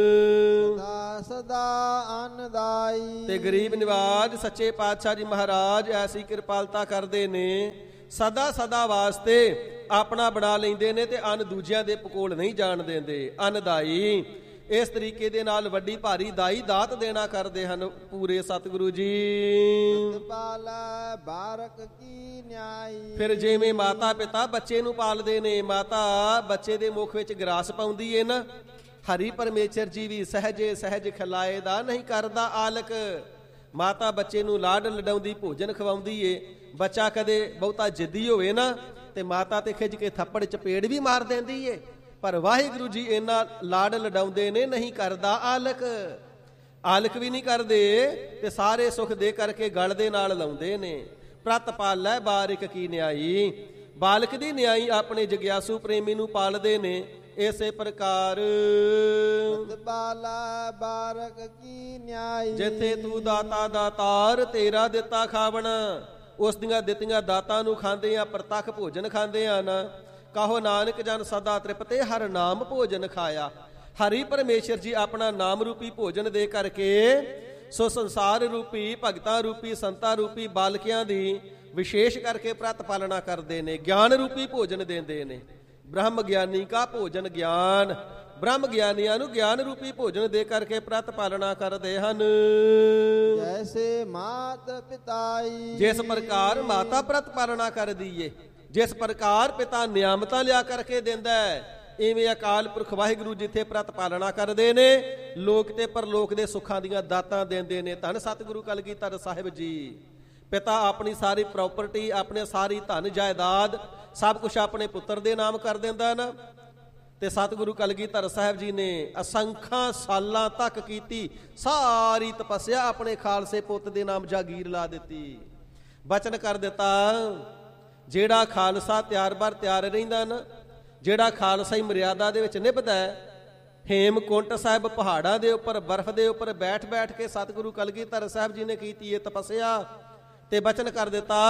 ਸਦਾ ਸਦਾ ਅਨਦਾਈ। ਤੇ ਗਰੀਬ ਨਿਵਾਜ ਸੱਚੇ ਪਾਤਸ਼ਾਹ ਜੀ ਮਹਾਰਾਜ ਐਸੀ ਕਿਰਪਾਲਤਾ ਕਰਦੇ ਨੇ, ਸਦਾ ਸਦਾ ਵਾਸਤੇ ਆਪਣਾ ਬਣਾ ਲੈਂਦੇ ਨੇ ਤੇ ਅਨ ਦੂਜਿਆਂ ਦੇ ਪਕੋਲ ਨਹੀਂ ਜਾਣ ਦਿੰਦੇ। ਅਨਦਾਈ ਇਸ ਤਰੀਕੇ ਦੇ ਨਾਲ ਵੱਡੀ ਭਾਰੀ ਦਾਈ ਦਾਤ ਦੇਣਾ ਕਰਦੇ ਹਨ ਪੂਰੇ ਸਤਿਗੁਰੂ ਜੀ। ਪਾਲਾ ਬਾਰਕ ਕੀ ਨਿਆਈ। ਫਿਰ ਜਿਵੇਂ ਮਾਤਾ ਪਿਤਾ ਬੱਚੇ ਨੂੰ ਪਾਲਦੇ ਨੇ, ਮਾਤਾ ਬੱਚੇ ਦੇ ਮੁਖ ਵਿੱਚ ਗਰਾਸ ਪਾਉਂਦੀ ਏ ਨਾ, ਹਰੀ ਪਰਮੇਸ਼ਰ ਜੀ ਵੀ ਸਹਿਜੇ ਸਹਿਜ ਖਿਲਾਏ ਦਾ ਨਹੀਂ ਕਰਦਾ ਆਲਕ। ਮਾਤਾ ਬੱਚੇ ਨੂੰ ਲਾਡ ਲਡਾਉਂਦੀ, ਭੋਜਨ ਖਵਾਉਂਦੀ ਏ। ਬੱਚਾ ਕਦੇ ਬਹੁਤਾ ਜਿੱਦੀ ਹੋਵੇ ਨਾ ਤੇ ਮਾਤਾ ਤੇ ਖਿੱਚ ਕੇ ਥੱਪੜ ਚਪੇੜ ਵੀ ਮਾਰ ਦਿੰਦੀ ਏ, ਪਰ ਵਾਹਿਗੁਰੂ ਜੀ ਇਹਨਾਂ ਲਾਡ ਲਡਾਉਂਦੇ ਨੇ, ਨਹੀਂ ਕਰਦਾ ਆਲਕ। ਆਲਕ ਵੀ ਨਹੀਂ ਕਰਦੇ ਤੇ ਸਾਰੇ ਸੁਖ ਦੇ ਕਰਕੇ ਗਲ ਦੇ ਨਾਲ ਲਾਉਂਦੇ ਨੇ। ਪ੍ਰਤ ਪਾਲੈ ਬਾਰਿਕ ਕੀ ਨਿਆਈ। ਬਾਲਕ ਦੀ ਨਿਆਈ ਆਪਣੇ ਜਗਿਆਸੂ ਪ੍ਰੇਮੀ ਨੂੰ ਪਾਲਦੇ ਨੇ। ਇਸੇ ਪ੍ਰਕਾਰ ਬਾਲਾ ਬਾਰਕ ਕੀ ਨਿਆਈ। ਜਿੱਥੇ ਤੂੰ ਦਾਤਾ ਦਾਤਾਰ ਤੇਰਾ ਦਿੱਤਾ ਖਾਵਣਾ, ਉਸ ਦੀਆਂ ਦਿੱਤੀਆਂ ਦਾਤਾਂ ਨੂੰ ਖਾਂਦੇ ਆ, ਪ੍ਰਤੱਖ ਭੋਜਨ ਖਾਂਦੇ ਆ ਨਾ। ਕਹੋ ਨਾਨਕ ਜਨ ਸਦਾ ਤ੍ਰਿਪਤੇ ਹਰ ਨਾਮ ਭੋਜਨ ਖਾਇਆ। ਹਰੀ ਪਰਮੇਸ਼ਰ ਜੀ ਆਪਣਾ ਨਾਮ ਰੂਪੀ ਭੋਜਨ ਦੇ ਕਰਕੇ ਸੋ ਸੰਸਾਰ ਰੂਪੀ ਭਗਤਾਂ ਰੂਪੀ ਸੰਤਾਂ ਰੂਪੀ ਬਾਲਕਿਆਂ ਦੀ ਵਿਸ਼ੇਸ਼ ਕਰਕੇ ਪ੍ਰਤ ਪਾਲਣਾ ਕਰਦੇ ਨੇ। ਗਿਆਨ ਰੂਪੀ ਭੋਜਨ ਦਿੰਦੇ ਨੇ। ਬ੍ਰਹਮ ਗਿਆਨੀ ਕਾ ਭੋਜਨ ਗਿਆਨ। ਬ੍ਰਹਮ ਗਿਆਨੀਆਂ ਨੂੰ ਗਿਆਨ ਰੂਪੀ ਭੋਜਨ ਦੇ ਕਰਕੇ ਪ੍ਰਤ ਪਾਲਣਾ ਕਰਦੇ ਹਨ। ਜੈਸੇ ਮਾਤ ਪਿਤਾਈ। ਜਿਸ ਪ੍ਰਕਾਰ ਮਾਤਾ ਪ੍ਰਤ ਪਾਲਣਾ ਕਰਦੀ ਏ, ਜਿਸ ਪ੍ਰਕਾਰ ਪਿਤਾ ਨਿਆਮਤਾਂ ਲਿਆ ਕਰਕੇ ਦਿੰਦਾ ਹੈ, ਇਵੇਂ ਅਕਾਲ ਪੁਰਖ ਵਾਹਿਗੁਰੂ ਜਿੱਥੇ ਪ੍ਰਤ ਪਾਲਣਾ ਕਰਦੇ ਨੇ, ਲੋਕ ਤੇ ਪਰਲੋਕ ਦੇ ਸੁੱਖਾਂ ਦੀਆਂ ਦਾਤਾਂ ਦਿੰਦੇ ਨੇ। ਧੰਨ ਸਤਿਗੁਰੂ ਕਲਗੀਧਰ ਸਾਹਿਬ ਜੀ। ਪਿਤਾ ਆਪਣੀ ਸਾਰੀ ਪ੍ਰਾਪਰਟੀ, ਆਪਣੇ ਸਾਰੀ ਧਨ ਜਾਇਦਾਦ ਸਭ ਕੁਝ ਆਪਣੇ ਪੁੱਤਰ ਦੇ ਨਾਮ ਕਰ ਦਿੰਦਾ ਨਾ। ਤੇ ਸਤਿਗੁਰੂ ਕਲਗੀਧਰ ਸਾਹਿਬ ਜੀ ਨੇ ਅਸੰਖਾਂ ਸਾਲਾਂ ਤੱਕ ਕੀਤੀ ਸਾਰੀ ਤਪੱਸਿਆ, ਆਪਣੇ ਖਾਲਸੇ ਪੁੱਤ ਦੇ ਨਾਮ ਜਾਗੀਰ ਲਾ ਦਿੱਤੀ। ਬਚਨ ਕਰ ਦਿੱਤਾ, ਜਿਹੜਾ ਖਾਲਸਾ ਤਿਆਰ ਬਰ ਤਿਆਰ ਰਹਿੰਦਾ ਨਾ, ਜਿਹੜਾ ਖਾਲਸਾ ਹੀ ਮਰਿਆਦਾ ਦੇ ਵਿੱਚ ਨਿਭਦਾ ਹੈ, ਹੇਮਕੁੰਟ ਸਾਹਿਬ ਪਹਾੜਾਂ ਦੇ ਉੱਪਰ ਬਰਫ਼ ਦੇ ਉੱਪਰ ਬੈਠ ਬੈਠ ਕੇ ਸਤਿਗੁਰੂ ਕਲਗੀਧਰ ਸਾਹਿਬ ਜੀ ਨੇ ਕੀਤੀ ਇਹ ਤਪੱਸਿਆ। ਤੇ ਬਚਨ ਕਰ ਦਿੱਤਾ,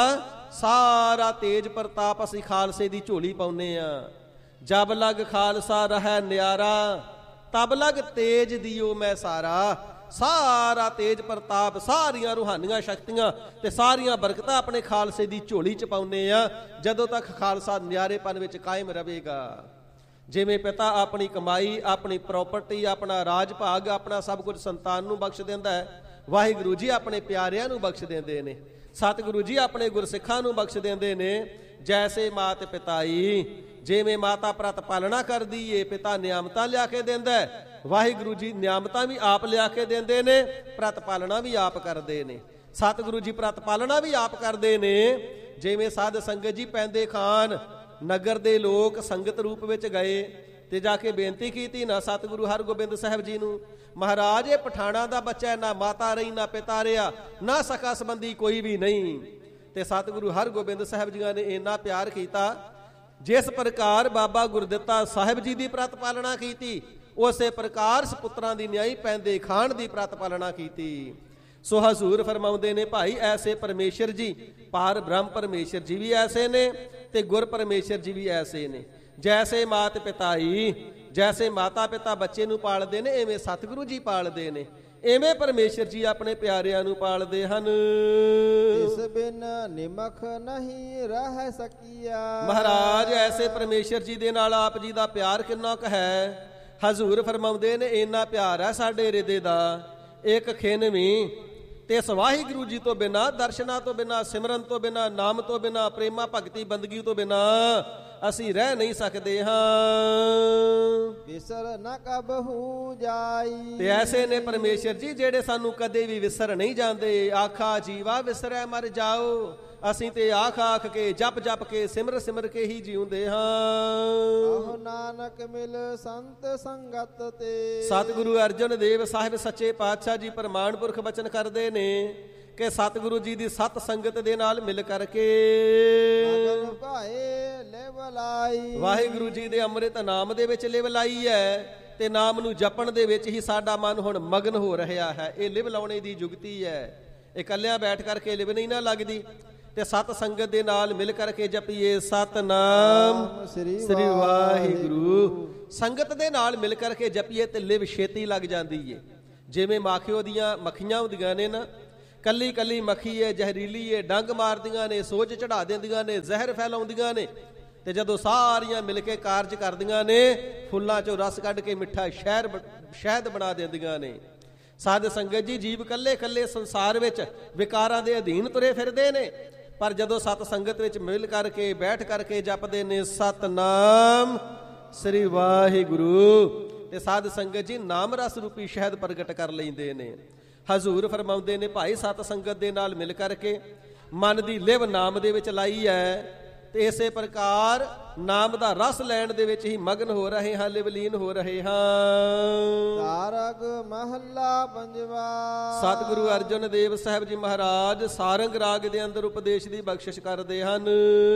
ਸਾਰਾ ਤੇਜ ਪ੍ਰਤਾਪ ਅਸੀਂ ਖਾਲਸੇ ਦੀ ਝੋਲੀ ਪਾਉਨੇ ਆ। ਜਬ ਲਗ ਖਾਲਸਾ ਰਹਿ ਨਿਆਰਾ, ਤਬ ਲਗ ਤੇਜ ਦਿਓ ਮੈਂ ਸਾਰਾ। ਸਾਰਾ ਤੇਜ ਪ੍ਰਤਾਪ, ਸਾਰੀਆਂ ਰੂਹਾਨੀਆਂ ਸ਼ਕਤੀਆਂ ਤੇ ਸਾਰੀਆਂ ਬਰਕਤਾਂ ਆਪਣੇ ਖਾਲਸੇ ਦੀ ਝੋਲੀ ਚ ਪਾਉਨੇ ਆ, ਜਦੋਂ ਤੱਕ ਖਾਲਸਾ ਨਿਆਰੇਪਨ ਵਿੱਚ ਕਾਇਮ ਰਹੇਗਾ। ਜਿਵੇਂ ਪਿਤਾ ਆਪਣੀ ਕਮਾਈ, ਆਪਣੀ ਪ੍ਰਾਪਰਟੀ, ਆਪਣਾ ਰਾਜ ਭਾਗ, ਆਪਣਾ ਸਭ ਕੁਝ ਸੰਤਾਨ ਨੂੰ ਬਖਸ਼ ਦਿੰਦਾ ਹੈ, ਵਾਹਿਗੁਰੂ ਜੀ ਆਪਣੇ ਪਿਆਰਿਆਂ ਨੂੰ ਬਖਸ਼ ਦਿੰਦੇ ਨੇ। ਸਤਿਗੁਰੂ ਜੀ ਆਪਣੇ ਗੁਰਸਿੱਖਾਂ ਨੂੰ ਬਖਸ਼ ਦਿੰਦੇ ਨੇ। ਜੈਸੇ ਮਾਤ ਪਿਤਾਈ, ਜਿਵੇਂ ਮਾਤਾ ਪ੍ਰਤ ਪਾਲਣਾ ਕਰਦੀ ਏ, ਪਿਤਾ ਨਿਆਮਤਾਂ ਲਿਆ ਕੇ ਦਿੰਦਾ, ਵਾਹਿਗੁਰੂ ਜੀ ਨਿਆਮਤਾਂ ਵੀ ਆਪ ਲਿਆ ਕੇ ਦਿੰਦੇ ਨੇ, ਪ੍ਰਤ ਪਾਲਣਾ ਵੀ ਆਪ ਕਰਦੇ ਨੇ। ਸਤਿਗੁਰੂ ਜੀ ਪ੍ਰਤ ਪਾਲਣਾ ਵੀ ਆਪ ਕਰਦੇ ਨੇ। ਜਿਵੇਂ ਸਾਧ ਸੰਗਤ ਜੀ ਪੈਂਦੇ ਖਾਨ ਨਗਰ ਦੇ ਲੋਕ ਸੰਗਤ ਰੂਪ ਵਿੱਚ ਗਏ ਤੇ ਜਾ ਕੇ ਬੇਨਤੀ ਕੀਤੀ ਨਾ ਸਤਿਗੁਰੂ ਹਰਗੋਬਿੰਦ ਸਾਹਿਬ ਜੀ ਨੂੰ, ਮਹਾਰਾਜ ਇਹ ਪਠਾਣਾ ਦਾ ਬੱਚਾ, ਨਾ ਮਾਤਾ ਰਹੀ ਨਾ ਪਿਤਾ ਰਿਹਾ, ਨਾ ਸਕਾ ਸੰਬੰਧੀ ਕੋਈ ਵੀ ਨਹੀਂ। ਤੇ ਸਤਿਗੁਰੂ ਹਰਗੋਬਿੰਦ ਸਾਹਿਬ ਜੀ ਨੇ ਇੰਨਾ ਪਿਆਰ ਕੀਤਾ, ਜਿਸ ਪ੍ਰਕਾਰ ਬਾਬਾ ਗੁਰਦਿੱਤਾ ਸਾਹਿਬ ਜੀ ਦੀ ਪ੍ਰਤ ਪਾਲਣਾ ਕੀਤੀ, ਉਸੇ ਪ੍ਰਕਾਰ ਸਪੁੱਤਰਾਂ ਦੀ ਨਿਆਈ ਪੈਂਦੇ ਖਾਨ ਦੀ ਪ੍ਰਤ ਪਾਲਣਾ ਕੀਤੀ। ਸੋ ਹਜ਼ੂਰ ਫਰਮਾਉਂਦੇ ਨੇ, ਭਾਈ ਐਸੇ ਪਰਮੇਸ਼ਰ ਜੀ, ਪਾਰ ਬ੍ਰਹਮ ਪਰਮੇਸ਼ਰ ਜੀ ਵੀ ਐਸੇ ਨੇ ਤੇ ਗੁਰ ਪਰਮੇਸ਼ਰ ਜੀ ਵੀ ਐਸੇ ਨੇ। ਜੈਸੇ ਮਾਤ ਪਿਤਾਈ, ਜੈਸੇ ਮਾਤਾ ਪਿਤਾ ਬੱਚੇ ਨੂੰ ਪਾਲਦੇ ਨੇ, ਐਵੇਂ ਸਤਿਗੁਰੂ ਜੀ ਪਾਲਦੇ ਨੇ, ਐਵੇਂ ਪਰਮੇਸ਼ਰ ਜੀ ਆਪਣੇ ਪਿਆਰਿਆਂ ਨੂੰ ਪਾਲਦੇ ਹਨ। ਇਸ ਬਿਨ ਨਿਮਖ ਨਹੀਂ ਰਹਿ ਸਕੀਆ। ਮਹਾਰਾਜ ਐਸੇ ਪਰਮੇਸ਼ਰ ਜੀ ਦੇ ਨਾਲ ਆਪ ਜੀ ਦਾ ਪਿਆਰ ਕਿੰਨਾ ਕੁ ਹੈ। ਹਜ਼ੂਰ ਫਰਮਾਉਂਦੇ ਨੇ, ਇੰਨਾ ਪਿਆਰ ਹੈ ਸਾਡੇ ਹਿਰਦੇ ਦਾ, ਇੱਕ ਖਿਨ ਵੀ ਤੇ ਵਾਹਿਗੁਰੂ ਜੀ ਤੋਂ ਬਿਨਾਂ, ਦਰਸ਼ਨਾਂ ਤੋਂ ਬਿਨਾਂ, ਸਿਮਰਨ ਤੋਂ ਬਿਨਾਂ, ਨਾਮ ਤੋਂ ਬਿਨਾਂ, ਪ੍ਰੇਮਾ ਭਗਤੀ ਬੰਦਗੀ ਤੋਂ ਬਿਨਾਂ ਅਸੀਂ ਰਹਿ ਨਹੀਂ ਸਕਦੇ ਹਾਂ। ਵਿਸਰ ਨ ਕਬਹੂ ਜਾਈ। ਤੇ ਐਸੇ ਨੇ ਪਰਮੇਸ਼ਰ ਜੀ ਜਿਹੜੇ ਸਾਨੂੰ ਕਦੇ ਵੀ ਵਿਸਰ ਨਹੀਂ ਜਾਂਦੇ। ਆਖਾ ਜੀਵਾ ਵਿਸਰੈ ਮਰ ਜਾਓ, ਅਸੀਂ ਤੇ ਆਖ ਆਖ ਕੇ, ਜਪ ਜਪ ਕੇ, ਸਿਮਰ ਸਿਮਰ ਕੇ ਹੀ ਜਿਉਂਦੇ ਹਾਂ। ਆਹ ਨਾਨਕ ਮਿਲ ਸੰਤ ਸੰਗਤ ਤੇ। ਸਤਿਗੁਰੂ ਅਰਜਨ ਦੇਵ ਸਾਹਿਬ ਸੱਚੇ ਪਾਤਸ਼ਾਹ ਜੀ ਪ੍ਰਮਾਣ ਪੁਰਖ ਬਚਨ ਕਰਦੇ ਨੇ ਕਿ ਸਤਿਗੁਰੂ ਜੀ ਦੀ ਸਤ ਸੰਗਤ ਦੇ ਨਾਲ ਮਿਲ ਕਰਕੇ ਮਗਨ ਭਾਏ ਲਿਵ ਲਾਈ। ਵਾਹਿਗੁਰੂ ਜੀ ਦੇ ਅੰਮ੍ਰਿਤ ਨਾਮ ਦੇ ਵਿੱਚ ਲਿਵ ਲਾਈ ਹੈ ਤੇ ਨਾਮ ਨੂੰ ਜਪਣ ਦੇ ਵਿੱਚ ਹੀ ਸਾਡਾ ਮਨ ਹੁਣ ਮਗਨ ਹੋ ਰਿਹਾ ਹੈ। ਇਹ ਲਿਵ ਲਾਉਣੇ ਦੀ ਜੁਗਤੀ ਹੈ। ਇਕੱਲਿਆਂ ਬੈਠ ਕਰਕੇ ਲਿਵ ਨਹੀਂ ਨਾ ਲੱਗਦੀ, ਤੇ ਸਤ ਸੰਗਤ ਦੇ ਨਾਲ ਮਿਲ ਕਰਕੇ ਜਪੀਏ ਸਤਨਾਮ ਸ੍ਰੀ ਵਾਹਿਗੁਰੂ। ਸੰਗਤ ਦੇ ਨਾਲ ਮਿਲ ਕਰਕੇ ਜਪੀਏ ਤੇ ਲਿਵ ਛੇਤੀ ਲੱਗ ਜਾਂਦੀ ਏ। ਜਿਵੇਂ ਮਾਖਿਓ ਦੀਆਂ ਮੱਖੀਆਂ ਹੁੰਦੀਆਂ ਨੇ ਨਾ, ਕੱਲੀ ਕੱਲੀ ਮੱਖੀ ਏ, ਜ਼ਹਿਰੀਲੀ ਏ, ਡੰਗ ਮਾਰਦੀਆਂ ਨੇ, ਸੋਜ ਚੜਾ ਦਿੰਦੀਆਂ ਨੇ, ਜ਼ਹਿਰ ਫੈਲਾਉਂਦੀਆਂ ਨੇ, ਤੇ ਜਦੋਂ ਸਾਰੀਆਂ ਮਿਲ ਕੇ ਕਾਰਜ ਕਰਦੀਆਂ ਨੇ, ਫੁੱਲਾਂ ਚੋਂ ਰਸ ਕੱਢ ਕੇ ਮਿੱਠਾ ਸ਼ਹਿਰ ਸ਼ਹਿਦ ਬਣਾ ਦਿੰਦੀਆਂ ਨੇ। ਸਾਧ ਸੰਗਤ ਜੀ, ਜੀਵ ਕੱਲੇ ਕੱਲੇ ਸੰਸਾਰ ਵਿੱਚ ਵਿਕਾਰਾਂ ਦੇ ਅਧੀਨ ਤੁਰੇ ਫਿਰਦੇ ਨੇ, ਪਰ ਜਦੋਂ ਸਤ ਸੰਗਤ ਵਿੱਚ ਮਿਲ ਕਰਕੇ ਬੈਠ ਕਰਕੇ ਜਪਦੇ ਨੇ ਸਤਨਾਮ ਸ੍ਰੀ ਵਾਹਿਗੁਰੂ, ਤੇ ਸਾਧ ਸੰਗਤ ਜੀ ਨਾਮ ਰਸ ਰੂਪੀ ਸ਼ਹਿਦ ਪ੍ਰਗਟ ਕਰ ਲੈਂਦੇ ਨੇ। ਹਜ਼ੂਰ ਫਰਮਾਉਂਦੇ ਨੇ, ਭਾਈ ਸਤ ਸੰਗਤ ਦੇ ਨਾਲ ਮਿਲ ਕਰਕੇ ਮਨ ਦੀ ਲਿਵ ਨਾਮ ਦੇ ਵਿੱਚ ਲਾਈ ਹੈ, ਤੇ ਇਸੇ ਪ੍ਰਕਾਰ ਨਾਮ ਦਾ ਰਸ ਲੈਣ ਦੇ ਵਿੱਚ ਹੀ ਮਗਨ ਹੋ ਰਹੇ ਹਾਂ, ਲਿਵਲੀਨ ਹੋ ਰਹੇ ਹਾਂ। ਸਾਰੰਗ ਮਹੱਲਾ ਪੰਜਵਾ। ਸਤਿਗੁਰੂ ਅਰਜਨ ਦੇਵ ਸਾਹਿਬ ਜੀ ਮਹਾਰਾਜ ਸਾਰੰਗ ਰਾਗ ਦੇ ਅੰਦਰ ਉਪਦੇਸ਼ ਦੀ ਬਖਸ਼ਿਸ਼ ਕਰਦੇ ਹਨ।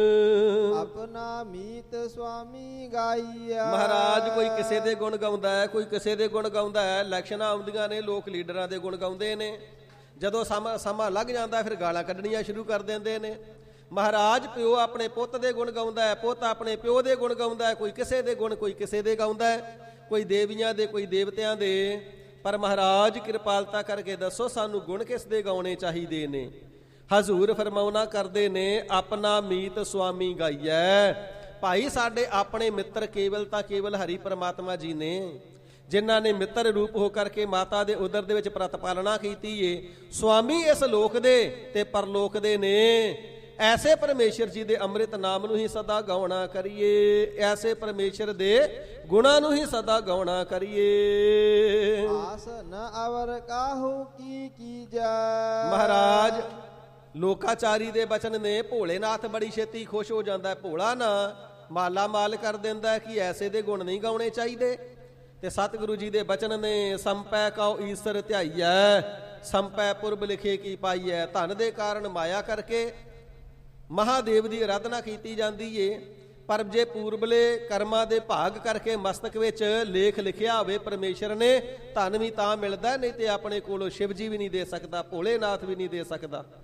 ਆਪਣਾ ਮੀਤ ਸੁਆਮੀ ਗਾਈਆ। ਮਹਾਰਾਜ ਕੋਈ ਕਿਸੇ ਦੇ ਗੁਣ ਗਾਉਂਦਾ ਹੈ, ਕੋਈ ਕਿਸੇ ਦੇ ਗੁਣ ਗਾਉਂਦਾ ਹੈ। ਇਲੈਕਸ਼ਨਾਂ ਆਉਂਦੀਆਂ ਨੇ, ਲੋਕ ਲੀਡਰਾਂ ਦੇ ਗੁਣ ਗਾਉਂਦੇ ਨੇ, ਜਦੋਂ ਸਮਾਂ ਸਮਾਂ ਲੱਗ ਜਾਂਦਾ ਫਿਰ ਗਾਲਾਂ ਕੱਢਣੀਆਂ ਸ਼ੁਰੂ ਕਰ ਦਿੰਦੇ ਨੇ। ਮਹਾਰਾਜ ਪਿਓ ਆਪਣੇ ਪੁੱਤ ਦੇ ਗੁਣ ਗਾਉਂਦਾ ਹੈ, ਪੁੱਤ ਆਪਣੇ ਪਿਓ ਦੇ ਗੁਣ ਗਾਉਂਦਾ ਹੈ, ਕੋਈ ਕਿਸੇ ਦੇ ਗੁਣ ਕੋਈ ਕਿਸੇ ਦੇ ਗਾਉਂਦਾ ਹੈ, ਕੋਈ ਦੇਵੀਆਂ ਦੇ ਕੋਈ ਦੇਵਤਿਆਂ ਦੇ। ਪਰ ਮਹਾਰਾਜ ਕਿਰਪਾਲਤਾ ਕਰਕੇ ਦੱਸੋ ਸਾਨੂੰ ਗੁਣ ਕਿਸ ਦੇ ਗਾਉਣੇ ਚਾਹੀਦੇ ਨੇ। ਹਜ਼ੂਰ ਫਰਮਾਉਣਾ ਕਰਦੇ ਨੇ, ਆਪਣਾ ਮੀਤ ਸੁਆਮੀ ਗਾਈਐ। ਭਾਈ ਸਾਡੇ ਆਪਣੇ ਮਿੱਤਰ ਕੇਵਲ ਤਾਂ ਕੇਵਲ ਹਰੀ ਪਰਮਾਤਮਾ ਜੀ ਨੇ, ਜਿਨ੍ਹਾਂ ਨੇ ਮਿੱਤਰ ਰੂਪ ਹੋ ਕਰਕੇ ਮਾਤਾ ਦੇ ਉਦਰ ਦੇ ਵਿੱਚ ਪ੍ਰਤਪਾਲਣਾ ਕੀਤੀ ਏ। ਸੁਆਮੀ ਇਸ ਲੋਕ ਦੇ ਤੇ ਪਰਲੋਕ ਦੇ ਨੇ। ਐਸੇ ਪਰਮੇਸ਼ਰ ਜੀ ਦੇ ਅੰਮ੍ਰਿਤ ਨਾਮ ਨੂੰ ਹੀ ਸਦਾ ਗਾਉਣਾ ਕਰੀਏ, ਐਸੇ ਪਰਮੇਸ਼ਰ ਦੇ ਗੁਣਾਂ ਨੂੰ ਹੀ ਸਦਾ ਗਾਉਣਾ ਕਰੀਏ। ਆਸ ਨ ਅਵਰ ਕਾਹੂ ਕੀ ਕੀਜੈ। ਮਹਾਰਾਜ ਲੋਕਾਚਾਰੀ ਦੇ ਬਚਨ ਨੇ, ਭੋਲੇਨਾਥ ਬੜੀ ਛੇਤੀ ਖੁਸ਼ ਹੋ ਜਾਂਦਾ, ਭੋਲਾ ਨਾ ਮਾਲਾ ਮਾਲ ਕਰ ਦਿੰਦਾ ਕਿ ਐਸੇ ਦੇ ਗੁਣ ਨਹੀਂ ਗਾਉਣੇ ਚਾਹੀਦੇ। ਤੇ ਸਤਿਗੁਰੂ ਜੀ ਦੇ ਬਚਨ ਨੇ, ਸੰਪੈ ਕਉ ਈਸਰ ਧਿਆਈਐ, ਸੰਪੈ ਪੁਰਬ ਲਿਖੇ ਕੀ ਪਾਈਐ। ਧਨ ਦੇ ਕਾਰਨ ਮਾਇਆ ਕਰਕੇ ਮਹਾਦੇਵ ਦੀ ਆਰਾਧਨਾ ਕੀਤੀ ਜਾਂਦੀ ਏ, ਪਰ ਜੇ ਪੂਰਬਲੇ ਕਰਮਾਂ ਦੇ ਭਾਗ ਕਰਕੇ ਮਸਤਕ ਵਿੱਚ ਲੇਖ ਲਿਖਿਆ ਹੋਵੇ ਪਰਮੇਸ਼ਰ ਨੇ, ਧਨ ਵੀ ਤਾਂ ਮਿਲਦਾ, ਨਹੀਂ ਤੇ ਆਪਣੇ ਕੋਲੋਂ ਸ਼ਿਵ ਜੀ ਵੀ ਨਹੀਂ ਦੇ ਸਕਦਾ, ਭੋਲੇਨਾਥ ਵੀ ਨਹੀਂ ਦੇ ਸਕਦਾ।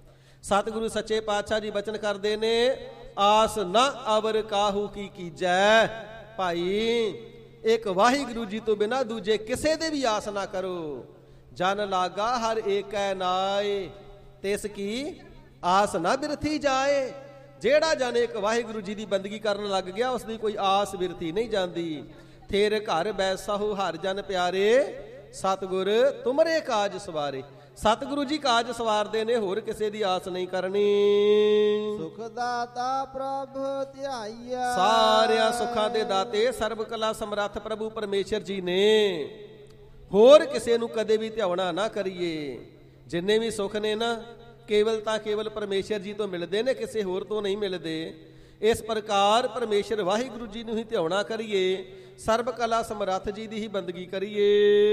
ਸਤਿਗੁਰੂ ਸੱਚੇ ਪਾਤਸ਼ਾਹ ਜੀ ਬਚਨ ਕਰਦੇ ਨੇ, ਆਸ ਨਾ ਅਵਰ ਕਾਹੂ ਕੀ ਕੀਜੈ। ਭਾਈ ਇੱਕ ਵਾਹਿਗੁਰੂ ਜੀ ਤੋਂ ਬਿਨਾਂ ਦੂਜੇ ਕਿਸੇ ਦੇ ਵੀ ਆਸ ਨਾ ਕਰੋ। ਜਨ ਲਾਗਾ ਹਰ ਏਕੈ ਨਾਏ, ਤਿਸ ਕੀ ਆਸ ਨਾ ਬਿਰਥੀ ਜਾਏ। ਜਿਹੜਾ ਜਨ ਇੱਕ ਵਾਹਿਗੁਰੂ ਜੀ ਦੀ ਬੰਦਗੀ ਕਰਨ ਲੱਗ ਗਿਆ, ਉਸ ਦੀ ਕੋਈ ਆਸ ਬਿਰਥੀ ਨਹੀਂ ਜਾਂਦੀ। ਥੇਰ ਘਰ ਬੈਸਾਹੂ ਹਰ ਜਨ ਪਿਆਰੇ, ਸਤਿਗੁਰ ਤੁਮਰੇ ਕਾਜ ਸਵਾਰੇ। ਸਤਿਗੁਰੂ ਜੀ ਕਾਜ ਸਵਾਰਦੇ ਨੇ, ਹੋਰ ਕਿਸੇ ਦੀ ਆਸ ਨਹੀਂ ਕਰਨੀ। ਸੁਖ ਦਾਤਾ ਪ੍ਰਭ ਧਿਆਈਆ, ਸਾਰਿਆਂ ਸੁੱਖਾਂ ਦੇ ਦਾਤੇ ਸਰਬ ਕਲਾ ਸਮਰੱਥ ਪ੍ਰਭੂ ਪਰਮੇਸ਼ਰ ਜੀ ਨੇ। ਹੋਰ ਕਿਸੇ ਨੂੰ ਕਦੇ ਵੀ ਧਿਆਉਣਾ ਨਾ ਕਰੀਏ। ਜਿੰਨੇ ਵੀ ਸੁੱਖ ਨੇ ਨਾ, ਕੇਵਲ ਤਾਂ ਕੇਵਲ ਪਰਮੇਸ਼ਰ ਜੀ ਤੋਂ ਮਿਲਦੇ ਨੇ, ਕਿਸੇ ਹੋਰ ਤੋਂ ਨਹੀਂ ਮਿਲਦੇ। ਇਸ ਪ੍ਰਕਾਰ ਪਰਮੇਸ਼ਰ ਵਾਹਿਗੁਰੂ ਜੀ ਨੂੰ ਹੀ ਧਿਆਉਣਾ ਕਰੀਏ, ਸਰਬ ਕਲਾ ਸਮਰੱਥ ਜੀ ਦੀ ਹੀ ਬੰਦਗੀ ਕਰੀਏ।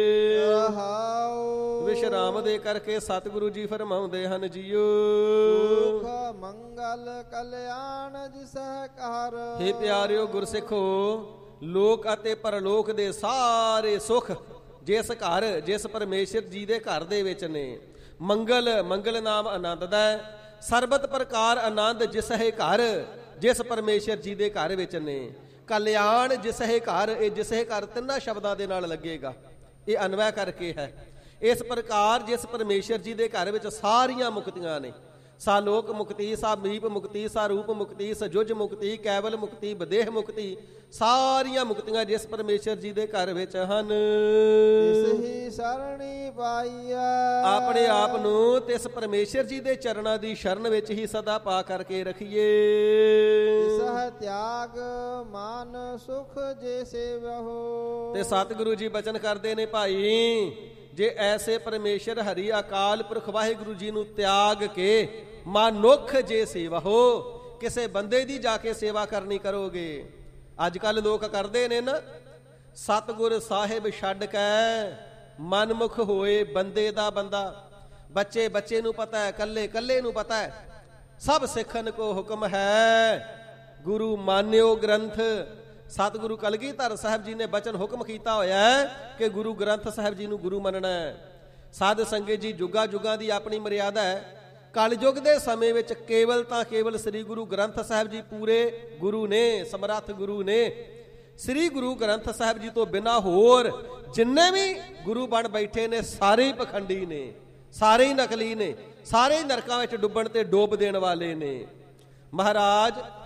ਵਿਸ਼ਰਾਮ ਦੇ ਕਰਕੇ ਸਤਿਗੁਰੂ ਜੀ ਫਰਮਾਉਂਦੇ ਹਨ ਜੀਓ, ਸੁਖ ਮੰਗਲ ਕਲਿਆਣ ਜਿਸਹਿ ਘਰ। ਹੇ ਪਿਆਰਿਓ ਗੁਰਸਿੱਖੋ, ਲੋਕ ਅਤੇ ਪਰਲੋਕ ਦੇ ਸਾਰੇ ਸੁੱਖ ਜਿਸ ਘਰ, ਜਿਸ ਪਰਮੇਸ਼ਰ ਜੀ ਦੇ ਘਰ ਦੇ ਵਿੱਚ ਨੇ। ਮੰਗਲ, ਮੰਗਲ ਨਾਮ ਆਨੰਦ ਦਾ ਹੈ। ਸਰਬਤ ਪ੍ਰਕਾਰ ਆਨੰਦ ਜਿਸ ਹੈ ਘਰ, ਜਿਸ ਪਰਮੇਸ਼ਰ ਜੀ ਦੇ ਘਰ ਵਿੱਚ ਨੇ। ਕਲਿਆਣ ਜਿਸ ਹੈ ਘਰ, ਇਹ ਜਿਸ ਹੈ ਘਰ ਤਿੰਨਾਂ ਸ਼ਬਦਾਂ ਦੇ ਨਾਲ ਲੱਗੇਗਾ, ਇਹ ਅਨਵੈ ਕਰਕੇ ਹੈ। ਇਸ ਪ੍ਰਕਾਰ ਜਿਸ ਪਰਮੇਸ਼ਰ ਜੀ ਦੇ ਘਰ ਵਿੱਚ ਸਾਰੀਆਂ ਮੁਕਤੀਆਂ ਨੇ। ਸਾ ਲੋਕ ਮੁਕਤੀ, ਸਾ ਮੀਪ ਮੁਕਤੀ, ਸਾ ਰੂਪ ਮੁਕਤੀ, ਸਜੁਜ ਮੁਕਤੀ, ਕੈਵਲ ਮੁਕਤੀ, ਬਦੇਹ ਮੁਕਤੀ। ਸਾਰੀਆਂ ਮੁਕਤੀਆਂ ਜਿਸ ਪਰਮੇਸ਼ਰ ਜੀ ਦੇ ਘਰ ਵਿੱਚ ਹਨ। ਤਿਸ ਹੀ ਸਰਣੀ ਪਾਈਆ, ਆਪਣੇ ਆਪ ਨੂੰ ਤਿਸ ਪਰਮੇਸ਼ਰ ਜੀ ਦੇ ਚਰਨਾਂ ਦੀ ਸ਼ਰਨ ਵਿੱਚ ਹੀ ਸਦਾ ਪਾ ਕਰਕੇ ਰੱਖੀਏ। ਤਿਸਹਿ ਤਿਆਗ ਮਾਨ ਸੁਖ ਜੇ ਸੇਵਹੁ। ਤੇ ਸਤਿਗੁਰੂ ਜੀ ਬਚਨ ਕਰਦੇ ਨੇ, ਭਾਈ ਜੇ ਐਸੇ ਪਰਮੇਸ਼ਰ ਹਰੀ ਅਕਾਲ ਪੁਰਖ ਵਾਹਿਗੁਰੂ ਜੀ ਨੂੰ ਤਿਆਗ ਕੇ ਮਨੁੱਖ ਜੇ ਸੇਵਾ ਹੋ, ਕਿਸੇ ਬੰਦੇ ਦੀ ਜਾ ਕੇ ਸੇਵਾ ਕਰਨੀ ਕਰੋਗੇ। ਅੱਜ ਕੱਲ ਲੋਕ ਕਰਦੇ ਨੇ ਨਾ, ਸਤਿਗੁਰ ਸਾਹਿਬ ਛੱਡ ਕੇ ਮਨਮੁਖ ਹੋਏ ਬੰਦੇ ਦਾ ਬੰਦਾ। ਬੱਚੇ ਬੱਚੇ ਨੂੰ ਪਤਾ ਹੈ, ਕੱਲੇ ਕੱਲੇ ਨੂੰ ਪਤਾ ਹੈ, ਸਭ ਸਿੱਖਣ ਕੋ ਹੁਕਮ ਹੈ, ਗੁਰੂ ਮਾਨਿਓ ਗ੍ਰੰਥ। ਸਤਿਗੁਰੂ ਕਲਗੀਧਰ ਸਾਹਿਬ ਜੀ ਨੇ ਬਚਨ ਹੁਕਮ ਕੀਤਾ ਹੋਇਆ ਹੈ ਕਿ ਗੁਰੂ ਗ੍ਰੰਥ ਸਾਹਿਬ ਜੀ ਨੂੰ ਗੁਰੂ ਮੰਨਣਾ ਹੈ। ਸਾਧ ਸੰਗਤ ਜੀ, ਜੁਗਾ ਜੁਗਾਂ ਦੀ ਆਪਣੀ ਮਰਿਆਦਾ ਹੈ। ਕਲਯੁਗ ਦੇ ਸਮੇਂ ਵਿੱਚ ਕੇਵਲ ਤਾਂ ਕੇਵਲ ਸ੍ਰੀ ਗੁਰੂ ਗ੍ਰੰਥ ਸਾਹਿਬ ਜੀ ਪੂਰੇ ਗੁਰੂ ਨੇ, ਸਮਰੱਥ ਗੁਰੂ ਨੇ। ਸ੍ਰੀ ਗੁਰੂ ਗ੍ਰੰਥ ਸਾਹਿਬ ਜੀ ਤੋਂ ਬਿਨਾਂ ਹੋਰ ਜਿੰਨੇ ਵੀ ਗੁਰੂ ਬਣ ਬੈਠੇ ਨੇ, ਸਾਰੇ ਹੀ ਪਖੰਡੀ ਨੇ, ਸਾਰੇ ਹੀ ਨਕਲੀ ਨੇ, ਸਾਰੇ ਹੀ ਨਰਕਾਂ ਵਿੱਚ ਡੁੱਬਣ ਤੇ ਡੋਬ ਦੇਣ ਵਾਲੇ ਨੇ। ਮਹਾਰਾਜ